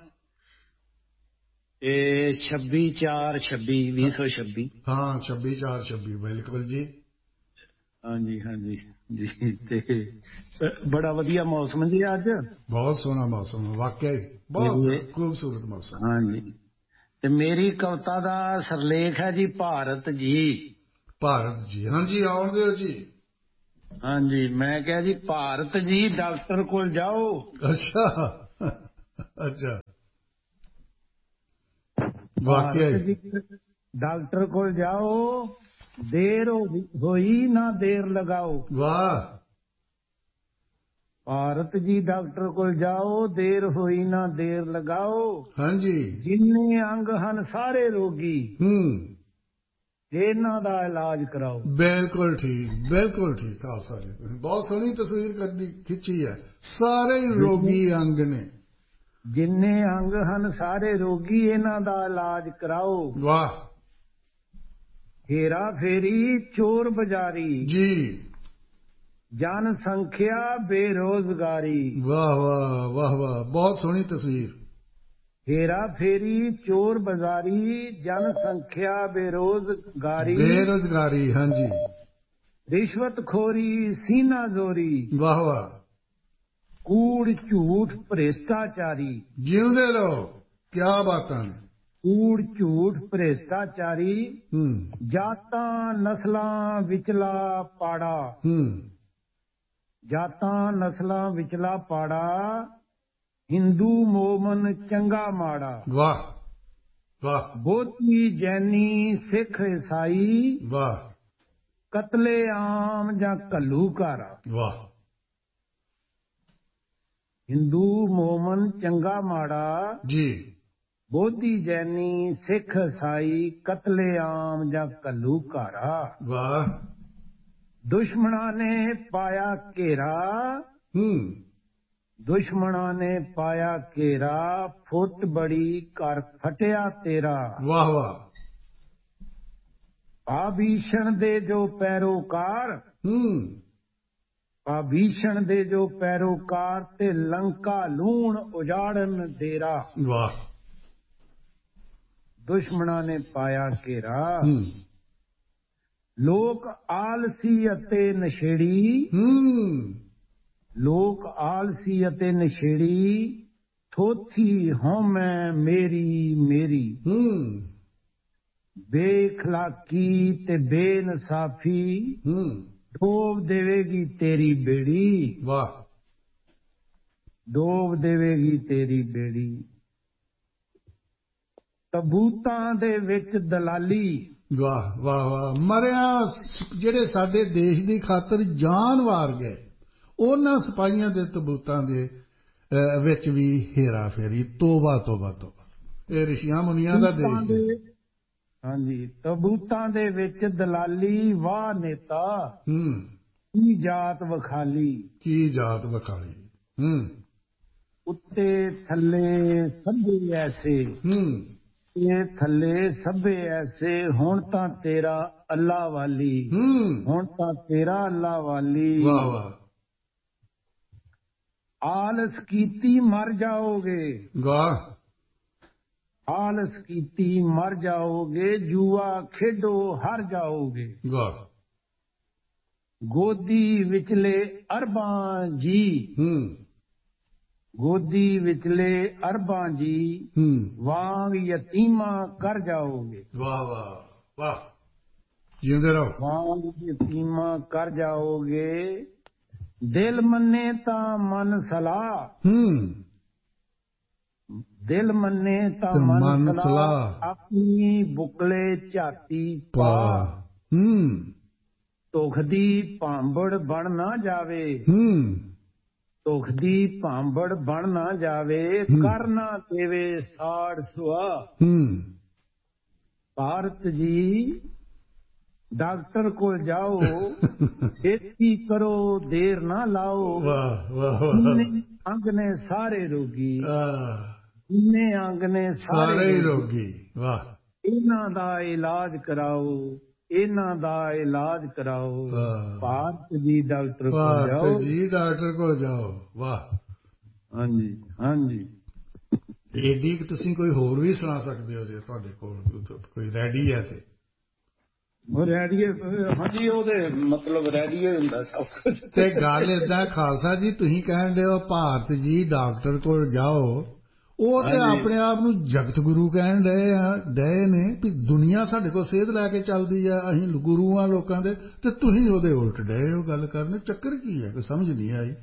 ਇਹ 26/4/2026। ਹਾਂ, 26/4/26 ਬਿਲਕੁਲ ਜੀ। ਹਾਂਜੀ ਹਾਂਜੀ ਜੀ। ਤੇ ਬੜਾ ਵਧੀਆ ਮੌਸਮ ਜੀ ਅੱਜ। ਬਹੁਤ ਸੋਹਣਾ ਮੌਸਮ, ਵਾਕਿਆ ਹੀ ਬਹੁਤ ਖੂਬਸੂਰਤ ਮੌਸਮ। ਹਾਂਜੀ। ਤੇ ਮੇਰੀ ਕਵਿਤਾ ਦਾ ਸਰਲੇਖ ਹੈ ਜੀ ਭਾਰਤ ਜੀ। ਭਾਰਤ ਜੀ, ਹਾਂਜੀ, ਆਉਣ ਦਿਓ ਜੀ। ਹਾਂਜੀ ਮੈਂ ਕਿਹਾ ਜੀ ਭਾਰਤ ਜੀ ਡਾਕਟਰ ਕੋਲ ਜਾਓ। ਅੱਛਾ ਅੱਛਾ ਵਾਕਿਆ ਭਾਰਤ ਜੀ ਡਾਕਟਰ ਕੋਲ ਜਾਓ, ਦੇਰ ਹੋਈ ਨਾ ਦੇਰ ਲਗਾਓ। ਵਾਹ। ਭਾਰਤ ਜੀ ਡਾਕਟਰ ਕੋਲ ਜਾਓ, ਦੇਰ ਹੋਈ ਨਾ ਦੇਰ ਲਗਾਓ। ਹਾਂਜੀ। ਜਿੰਨੇ ਅੰਗ ਹਨ ਸਾਰੇ ਰੋਗੀ, ਇਹਨਾਂ ਦਾ ਇਲਾਜ ਕਰਾਓ। ਬਿਲਕੁਲ ਠੀਕ ਖਾਲਸਾ ਜੀ, ਬਹੁਤ ਸੋਹਣੀ ਤਸਵੀਰ ਖਿੱਚੀ ਹੈ। ਸਾਰੇ ਰੋਗੀ ਅੰਗ ਨੇ, ਜਿੰਨੇ ਅੰਗ ਹਨ ਸਾਰੇ ਰੋਗੀ, ਇਹਨਾਂ ਦਾ ਇਲਾਜ ਕਰਾਓ। ਵਾਹ। ਹੇਰਾ ਫੇਰੀ ਚੋਰ ਬਜ਼ਾਰੀ ਜੀ, ਜਨ ਸੰਖਿਆ ਬੇਰੋਜ਼ਗਾਰੀ। ਵਾਹ ਵਾਹ ਵਾਹ ਵਾਹ, ਬਹੁਤ ਸੋਹਣੀ ਤਸਵੀਰ। ਹੇਰਾ ਫੇਰੀ ਚੋਰ ਬਜ਼ਾਰੀ ਜਨ ਸੰਖਿਆ ਬੇਰੋਜ਼ਗਾਰੀ। ਬੇਰੁਜ਼ਗਾਰੀ, ਹਾਂਜੀ। ਰਿਸ਼ਵਤਖੋਰੀ ਸੀਨਾ ਜ਼ੋਰੀ। ਵਾਹ ਵਾਹ। ਕੂੜ ਝੂਠ ਭ੍ਰਿਸ਼ਟਾਚਾਰੀ। ਜਿਉਂਦੇ ਰਹੋ, ਕਿਆ ਬਾਤਾਂ ਨੇ। ਕੂੜ ਝੂਠ ਭ੍ਰਿਸ਼ਟਾਚਾਰੀ, ਜਾਤਾਂ ਨਸਲਾਂ ਵਿਚਲਾ ਪਾੜਾ। ਜਾਤਾਂ ਨਸਲਾਂ ਵਿਚਲਾ ਪਾੜਾ, ਹਿੰਦੂ ਮੋਮਨ ਚੰਗਾ ਮਾੜਾ। ਵਾਹ ਵਾਹ। ਬੋਧੀ ਜੈਨੀ ਸਿੱਖ ਈਸਾਈ, ਵਾਹ। ਕਤਲੇ ਆਮ ਜਾਂ ਘੱਲੂਘਾਰਾ। ਵਾਹ। ਹਿੰਦੂ ਮੋਮਨ ਚੰਗਾ ਮਾੜਾ ਜੀ। ਬੋਧੀ ਜੈਨੀ ਸਿੱਖ ਈਸਾਈ, ਕਤਲੇ ਆਮ ਜਾਂ ਘੱਲੂਘਾਰਾ। ਵਾਹ। ਦੁਸ਼ਮਣਾਂ ਨੇ ਪਾਇਆ ਘੇਰਾ, ਦੁਸ਼ਮਣਾਂ ਨੇ ਪਾਇਆ ਘੇਰਾ, ਫੁੱਟ ਬੜੀ ਕਰ ਫਟਿਆ ਤੇਰਾ। ਵਾਹ ਵਾਹ। ਆਭੀਸ਼ਣ ਦੇ ਜੋ ਪੈਰੋਕਾਰ, ਆਭੀਸ਼ਣ ਦੇ ਜੋ ਪੈਰੋਕਾਰ, ਤੇ ਲੰਕਾ ਲੂਣ ਉਜਾੜਨ ਡੇਰਾ। ਵਾਹ। ਦੁਸ਼ਮਣਾਂ ਨੇ ਪਾਇਆ ਘੇਰਾ, ਲੋਕ ਆਲਸੀ ਅਤੇ ਨਸ਼ੇੜੀ, ਲੋਕ ਆਲਸੀ ਅਤੇ ਨਸ਼ੇੜੀ, ਥੋਥੀ ਹਉਮੈ ਮੇਰੀ ਮੇਰੀ। ਬੇਖਲਾਕੀ ਤੇ ਬੇਇਨਸਾਫੀ, ਡੋਬ ਦੇਵੇਗੀ ਤੇਰੀ ਬੇੜੀ। ਵਾਹ। ਡੋਬ ਦੇਵੇਗੀ ਤੇਰੀ ਬੇੜੀ। ਤਬੂਤਾਂ ਦੇ ਵਿੱਚ ਦਲਾਲੀ। ਵਾਹ ਵਾਹ ਵਾਹ। ਮਰਿਆ ਜਿਹੜੇ ਸਾਡੇ ਦੇਸ਼ ਦੀ ਖਾਤਰ ਜਾਨ ਵਾਰ ਗਏ, ਉਹਨਾਂ ਸਿਪਾਹੀਆਂ ਦੇ ਤਬੂਤਾਂ ਦੇ ਵਿੱਚ ਵੀ ਹੇਰਾ ਫੇਰੀ। ਤੋਬਾ ਤੋਬਾ ਤੋਬਾ। ਇਹ ਰਿਸ਼ੀਆਂ ਮੁਨੀਆਂ ਦਾ ਦੇਸ਼ ਹੈ। ਹਾਂਜੀ। ਤਬੂਤਾਂ ਦੇ ਵਿੱਚ ਦਲਾਲੀ, ਵਾਹ ਨੇਤਾ ਕੀ ਜਾਤ ਵਿਖਾਲੀ। ਕੀ ਜਾਤ ਵਿਖਾਲੀ। ਉੱਤੇ ਥੱਲੇ ਸਭੇ ਐਸੇ, ਇਹ ਥੱਲੇ ਸਭੇ ਐਸੇ, ਹੁਣ ਤਾਂ ਤੇਰਾ ਅੱਲਾ ਵਾਲੀ, ਹੁਣ ਤਾਂ ਤੇਰਾ ਅੱਲਾ ਵਾਲੀ। ਵਾਹ ਵਾਹ। ਆਲਸ ਕੀਤੀ ਮਰ ਜਾਓਗੇ, ਵਾਹ। ਆਲਸ ਕੀਤੀ ਮਰ ਜਾਓਗੇ, ਜੂਆ ਖੇਡੋ ਹਾਰ ਜਾਓਗੇ। ਵਾਹ। ਗੋਦੀ ਵਿਚਲੇ ਅਰਬਾਂ ਜੀ, ਗੋਦੀ ਵਿਚਲੇ ਅਰਬਾਂ ਜੀ, ਵਾਂਗ ਯਤੀਮਾਂ ਕਰ ਜਾਓਗੇ। ਵਾਹ ਵਾਹ ਵਾਹ। ਜਿਉਂਦੇ ਰਹੋ। ਵਾਂਗ ਯਤੀਮਾਂ ਕਰ ਜਾਓਗੇ। ਦਿਲ ਮੰਨੇ ਤਾਂ ਮਨ ਸਲਾਹ, ਦਿਲ ਮੰਨੇ ਤਾਂ ਮਨ ਸਲਾਹ, ਆਪਣੀ ਬੁਕਲੇ ਝਾਤੀ ਪਾ। ਧੁਖ ਦੀ ਭਾਂਬੜ ਬਣ ਨਾ ਜਾਵੇ, ਧੁਖ ਦੀ ਭਾਂਬੜ ਬਣ ਨਾ ਜਾਵੇ, ਕਰ ਨਾ ਦੇਵੇ ਸਾੜ ਸੁਆਹ। ਭਾਰਤ ਜੀ ਡਾਕਟਰ ਕੋਲ ਜਾਓ, ਛੇਤੀ ਕਰੋ ਦੇਰ ਨਾ ਲਾਓ। ਜਿੰਨੇ ਅੰਗ ਨੇ ਸਾਰੇ ਰੋਗੀ, ਜਿੰਨੇ ਅੰਗ ਨੇ ਸਾਰੇ ਰੋਗੀ। ਵਾਹ। ਇਹਨਾਂ ਦਾ ਇਲਾਜ ਕਰਾਓ, ਇਹਨਾਂ ਦਾ ਇਲਾਜ ਕਰਾਓ। ਭਾਰਤ ਜੀ ਡਾਕਟਰ ਕੋਲ ਜਾਓ, ਭਾਰਤ ਜੀ ਡਾਕਟਰ ਕੋਲ ਜਾਓ। ਵਾਹ। ਹਾਂਜੀ ਹਾਂਜੀ। ਏਡੀ ਤੁਸੀਂ ਕੋਈ ਹੋਰ ਵੀ ਸੁਣਾ ਸਕਦੇ ਹੋ ਜੇ ਤੁਹਾਡੇ ਕੋਲ ਕੋਈ ਰੈਡੀ ਹੈ ਤੇ। ਰੈਡੀਏ, ਹਾਂਜੀ ਉਹਦੇ ਮਤਲਬ ਰੈਡੀਏ ਹੁੰਦਾ ਸਭ ਕੁਝ। ਤੇ ਗੱਲ ਏਦਾਂ ਖਾਲਸਾ ਜੀ, ਤੁਸੀਂ ਕਹਿਣ ਦੇ ਹੋ ਭਾਰਤ ਜੀ ਡਾਕਟਰ ਕੋਲ ਜਾਓ, ਉਹ ਤੇ ਆਪਣੇ ਆਪ ਨੂੰ ਜਗਤ ਗੁਰੂ ਕਹਿਣ ਡਏ ਨੇ ਵੀ ਦੁਨੀਆ ਸਾਡੇ ਕੋਲ ਸੇਧ ਲੈ ਕੇ ਚੱਲਦੀ ਆ, ਅਸੀਂ ਗੁਰੂ ਆ ਲੋਕਾਂ ਦੇ, ਤੇ ਤੁਸੀਂ ਉਹਦੇ ਉਲਟ ਡਏ ਹੋ ਗੱਲ ਕਰਨ। ਚੱਕਰ ਕੀ ਹੈ, ਕੋਈ ਸਮਝ ਨਹੀਂ ਆਈ।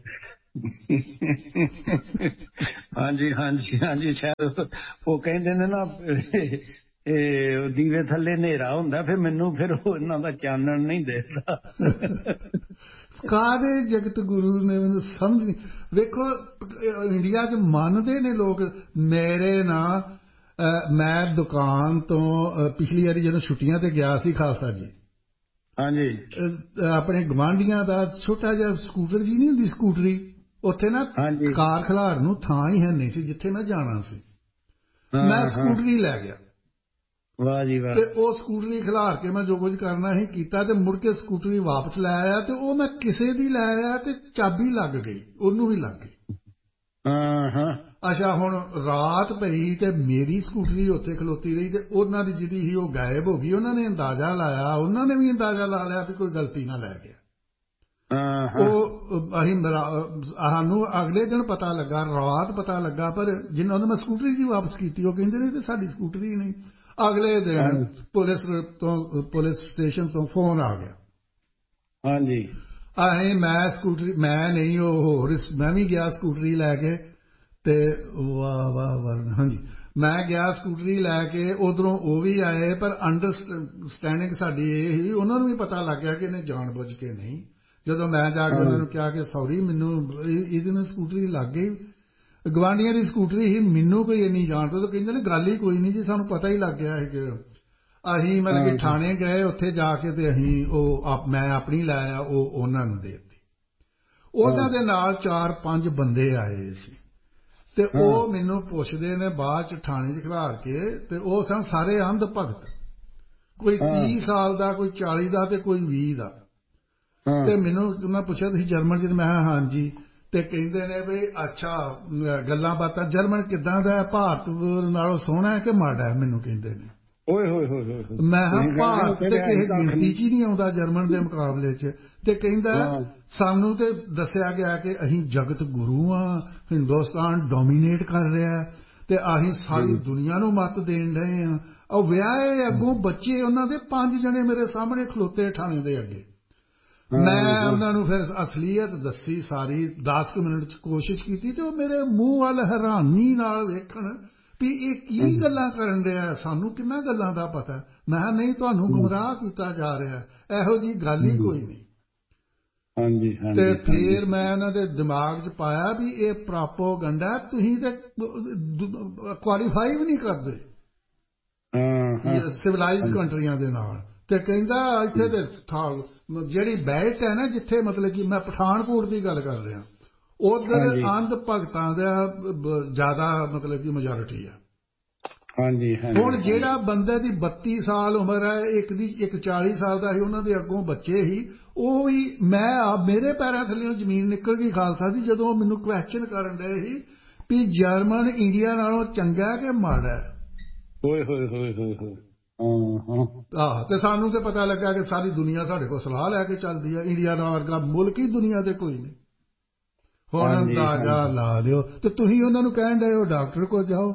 ਹਾਂਜੀ ਹਾਂਜੀ ਹਾਂਜੀ, ਸ਼ਾਇਦ ਉਹ ਕਹਿੰਦੇ ਨੇ ਨਾ ਇਹ ਦੀਵੇ ਥੱਲੇ ਹਨੇਰਾ ਹੁੰਦਾ, ਫਿਰ ਮੈਨੂੰ ਫਿਰ ਉਹ ਇਹਨਾਂ ਦਾ ਚਾਨਣ ਨਹੀਂ ਦਿਖਦਾ। ਕਾਹਦੇ ਜਗਤ ਗੁਰੂ ਨੇ, ਮੈਨੂੰ ਸਮਝ ਨਹੀਂ। ਵੇਖੋ ਇੰਡੀਆ 'ਚ ਮੰਨਦੇ ਨੇ ਲੋਕ ਮੇਰੇ ਨਾਲ। ਮੈਂ ਦੁਕਾਨ ਤੋਂ ਪਿਛਲੀ ਵਾਰੀ ਜਦੋਂ ਛੁੱਟੀਆਂ ਤੇ ਗਿਆ ਸੀ ਖਾਲਸਾ ਜੀ, ਹਾਂਜੀ, ਆਪਣੇ ਗਵਾਂਢੀਆਂ ਦਾ ਛੋਟਾ ਜਿਹਾ ਸਕੂਟਰ ਜੀ ਨਹੀਂ ਹੁੰਦੀ ਸਕੂਟਰੀ, ਉੱਥੇ ਨਾ ਕਾਰ ਖਿਲਾਰਨ ਨੂੰ ਥਾਂ ਹੀ ਹੈ ਨਹੀਂ ਸੀ ਜਿੱਥੇ ਮੈਂ ਜਾਣਾ ਸੀ। ਮੈਂ ਸਕੂਟਰੀ ਲੈ ਗਿਆ। ਵਾਹ ਜੀ ਵਾਹ। ਤੇ ਉਹ ਸਕੂਟਰੀ ਖਿਲਾਰ ਕੇ ਮੈਂ ਜੋ ਕੁਝ ਕਰਨਾ ਸੀ ਕੀਤਾ, ਤੇ ਮੁੜ ਕੇ ਸਕੂਟਰੀ ਵਾਪਸ ਲੈ ਆਇਆ, ਤੇ ਉਹ ਮੈਂ ਕਿਸੇ ਦੀ ਲੈ ਆਇਆ ਤੇ ਚਾਬੀ ਲੱਗ ਗਈ, ਉਹਨੂੰ ਵੀ ਲੱਗ ਗਈ। ਅੱਛਾ, ਹੁਣ ਰਾਤ ਪਈ ਤੇ ਮੇਰੀ ਸਕੂਟਰੀ ਉੱਥੇ ਖਲੋਤੀ ਰਹੀ, ਤੇ ਉਹਨਾਂ ਦੀ ਜਿਹਦੀ ਸੀ ਉਹ ਗਾਇਬ ਹੋ ਗਈ। ਉਹਨਾਂ ਨੇ ਅੰਦਾਜ਼ਾ ਲਾਇਆ, ਉਹਨਾਂ ਨੇ ਵੀ ਅੰਦਾਜ਼ਾ ਲਾ ਲਿਆ ਵੀ ਕੋਈ ਗਲਤੀ ਨਾਲ ਲੈ ਗਿਆ। ਉਹ ਸਾਨੂੰ ਅਗਲੇ ਦਿਨ ਪਤਾ ਲੱਗਾ, ਰਾਤ ਪਤਾ ਲੱਗਾ, ਪਰ ਜਿਨ੍ਹਾਂ ਨੂੰ ਮੈਂ ਸਕੂਟਰੀ ਜੀ ਵਾਪਸ ਕੀਤੀ ਉਹ ਕਹਿੰਦੇ ਨੇ ਤੇ ਸਾਡੀ ਸਕੂਟਰੀ ਨਹੀਂ। ਅਗਲੇ ਦਿਨ ਪੁਲਿਸ ਸਟੇਸ਼ਨ ਤੋਂ ਫੋਨ ਆ ਗਿਆ। ਹਾਂਜੀ, ਮੈਂ ਸਕੂਟਰੀ, ਮੈਂ ਨਹੀਂ, ਉਹ ਹੋਰ, ਮੈਂ ਵੀ ਗਿਆ ਸਕੂਟਰੀ ਲੈ ਕੇ, ਤੇ ਹਾਂਜੀ ਮੈਂ ਗਿਆ ਸਕੂਟਰੀ ਲੈ ਕੇ। ਉਧਰੋਂ ਉਹ ਵੀ ਆਏ, ਪਰ ਅੰਡਰਸਟੈਂਡਿੰਗ ਸਾਡੀ ਇਹ ਸੀ, ਉਹਨਾਂ ਨੂੰ ਵੀ ਪਤਾ ਲੱਗ ਗਿਆ ਕਿ ਇਹਨੇ ਜਾਣ ਬੁੱਝ ਕੇ ਨਹੀਂ। ਜਦੋਂ ਮੈਂ ਜਾ ਕੇ ਉਹਨਾਂ ਨੂੰ ਕਿਹਾ ਕਿ ਸੌਰੀ, ਮੈਨੂੰ ਇਹਦੇ ਨਾਲ ਸਕੂਟਰੀ ਲੱਗ ਗਈ, ਗਵਾਂਢੀਆਂ ਦੀ ਸਕੂਟਰੀ ਸੀ, ਮੈਨੂੰ ਕੋਈ ਇੰਨੀ ਜਾਣਦਾ, ਤਾਂ ਕਹਿੰਦੇ ਨੇ ਗੱਲ ਹੀ ਕੋਈ ਨਹੀਂ ਜੀ, ਸਾਨੂੰ ਪਤਾ ਹੀ ਲੱਗ ਗਿਆ ਹੈ ਕਿ ਅਸੀਂ ਮਤਲਬ ਕਿ ਥਾਣੇ ਗਏ, ਉੱਥੇ ਜਾ ਕੇ ਤੇ ਅਸੀਂ ਮੈਂ ਆਪਣੀ ਲੈ ਆਇਆ, ਉਹ ਉਹਨਾਂ ਨੂੰ ਦੇ ਦਿੱਤੀ। ਉਹਨਾਂ ਦੇ ਨਾਲ 4-5 ਬੰਦੇ ਆਏ ਸੀ, ਤੇ ਉਹ ਮੈਨੂੰ ਪੁੱਛਦੇ ਨੇ ਬਾਅਦ ਚ ਥਾਣੇ 'ਚ ਖਿਲਾਰ ਕੇ, ਤੇ ਉਹ ਸਨ ਸਾਰੇ ਅੰਧ ਭਗਤ, ਕੋਈ 30 ਸਾਲ ਦਾ, ਕੋਈ 40 ਦਾ, ਤੇ ਕੋਈ 20 ਦਾ। ਤੇ ਮੈਨੂੰ ਮੈਂ ਪੁੱਛਿਆ ਤੁਸੀਂ ਜਰਮਨ 'ਚ? ਮੈਂ ਕਿਹਾ ਹਾਂਜੀ। ਤੇ ਕਹਿੰਦੇ ਨੇ ਵੀ ਅੱਛਾ, ਗੱਲਾਂ ਬਾਤਾਂ ਜਰਮਨ ਕਿੱਦਾਂ ਦਾ, ਭਾਰਤ ਨਾਲੋਂ ਸੋਹਣਾ ਹੈ ਕਿ ਮਾੜਾ ਹੈ? ਮੈਨੂੰ ਕਹਿੰਦੇ ਨੇ। ਓਏ ਹੋਏ ਹੋਏ ਹੋਏ। ਮੈਂ ਕਿਹਾ ਭਾਰਤ ਤੇ ਕਿਸੇ ਗਿਣਤੀ 'ਚ ਹੀ ਨਹੀਂ ਆਉਂਦਾ ਜਰਮਨ ਦੇ ਮੁਕਾਬਲੇ 'ਚ। ਤੇ ਕਹਿੰਦਾ ਸਾਨੂੰ ਤੇ ਦੱਸਿਆ ਗਿਆ ਕਿ ਅਸੀਂ ਜਗਤ ਗੁਰੂ ਆ, ਹਿੰਦੁਸਤਾਨ ਡੋਮੀਨੇਟ ਕਰ ਰਿਹਾ, ਤੇ ਅਸੀਂ ਸਾਰੀ ਦੁਨੀਆ ਨੂੰ ਮੱਤ ਦੇਣ ਰਹੇ ਹਾਂ। ਉਹ ਵਿਆਹੇ ਅੱਗੋਂ ਬੱਚੇ ਉਹਨਾਂ ਦੇ 5 ਜਣੇ ਮੇਰੇ ਸਾਹਮਣੇ ਖਲੋਤੇ ਥਾਣੇ ਦੇ ਅੱਗੇ। ਮੈਂ ਉਹਨਾਂ ਨੂੰ ਫਿਰ ਅਸਲੀਅਤ ਦੱਸੀ ਸਾਰੀ, 10 ਮਿੰਟ 'ਚ ਕੋਸ਼ਿਸ਼ ਕੀਤੀ, ਤੇ ਉਹ ਮੇਰੇ ਮੂੰਹ ਵੱਲ ਹੈਰਾਨੀ ਨਾਲ ਵੇਖਣ ਵੀ ਇਹ ਕੀ ਗੱਲਾਂ ਕਰਨ ਰਿਹਾ, ਸਾਨੂੰ ਕਿੰਨਾ ਗੱਲਾਂ ਦਾ ਪਤਾ। ਮੈਂ ਕਿਹਾ ਨਹੀਂ, ਤੁਹਾਨੂੰ ਗੁੰਮਰਾਹ ਕੀਤਾ ਜਾ ਰਿਹਾ, ਇਹੋ ਜਿਹੀ ਗੱਲ ਹੀ ਕੋਈ ਨਹੀਂ। ਤੇ ਫਿਰ ਮੈਂ ਉਹਨਾਂ ਦੇ ਦਿਮਾਗ 'ਚ ਪਾਇਆ ਵੀ ਇਹ ਪ੍ਰੋਪੇਗੈਂਡਾ, ਤੁਸੀਂ ਤੇ ਕੁਆਲੀਫਾਈ ਵੀ ਨਹੀਂ ਕਰਦੇ ਸਿਵਲਾਈਜ਼ਡ ਕੰਟਰੀਆਂ ਦੇ ਨਾਲ। ਤੇ ਕਹਿੰਦਾ ਇੱਥੇ ਤੇ ਜਿਹੜੀ ਬੈਲਟ ਹੈ ਨਾ, ਜਿੱਥੇ ਮਤਲਬ ਕਿ ਮੈਂ ਪਠਾਨਕੋਟ ਦੀ ਗੱਲ ਕਰ ਰਿਹਾ, ਉਧਰ ਅੰਧ ਭਗਤਾਂ ਦਾ ਜ਼ਿਆਦਾ ਮਤਲਬ ਕਿ ਮੈਜੋਰਿਟੀ ਹੈ। ਹੁਣ ਜਿਹੜਾ ਬੰਦੇ ਦੀ 32 ਸਾਲ ਉਮਰ ਹੈ, ਇੱਕ 40 ਸਾਲ ਦਾ ਸੀ, ਉਹਨਾਂ ਦੇ ਅੱਗੋਂ ਬੱਚੇ ਸੀ, ਉਹ ਵੀ ਮੇਰੇ ਪੈਰਾਂ ਥੱਲੇ ਜ਼ਮੀਨ ਨਿਕਲ ਗਈ ਖਾਲਸਾ ਜੀ, ਜਦੋਂ ਮੈਨੂੰ ਕੁਐਸਚਨ ਕਰਨ ਡਏ ਸੀ ਵੀ ਜਰਮਨ ਇੰਡੀਆ ਨਾਲੋਂ ਚੰਗਾ ਕਿ ਮਾੜਾ ਹੈ। ਹੋਏ ਹੋਏ ਹੋਏ ਹੋਏ ਹੋਏ। ਤੇ ਸਾਨੂੰ ਤੇ ਪਤਾ ਲੱਗਾ ਕਿ ਸਾਰੀ ਦੁਨੀਆ ਸਾਡੇ ਕੋਲ ਸਲਾਹ ਲੈ ਕੇ ਚੱਲਦੀ ਹੈ, ਇੰਡੀਆ ਦਾ ਵਰਗਾ ਮੁਲਕ ਹੀ ਦੁਨੀਆ ਤੇ ਕੋਈ ਨਹੀਂ। ਹੁਣ ਅੰਦਾਜ਼ਾ ਲਾ ਲਿਓ। ਤੇ ਤੁਸੀਂ ਉਹਨਾਂ ਨੂੰ ਕਹਿਣ ਡਏ ਹੋ ਡਾਕਟਰ ਕੋਲ ਜਾਓ।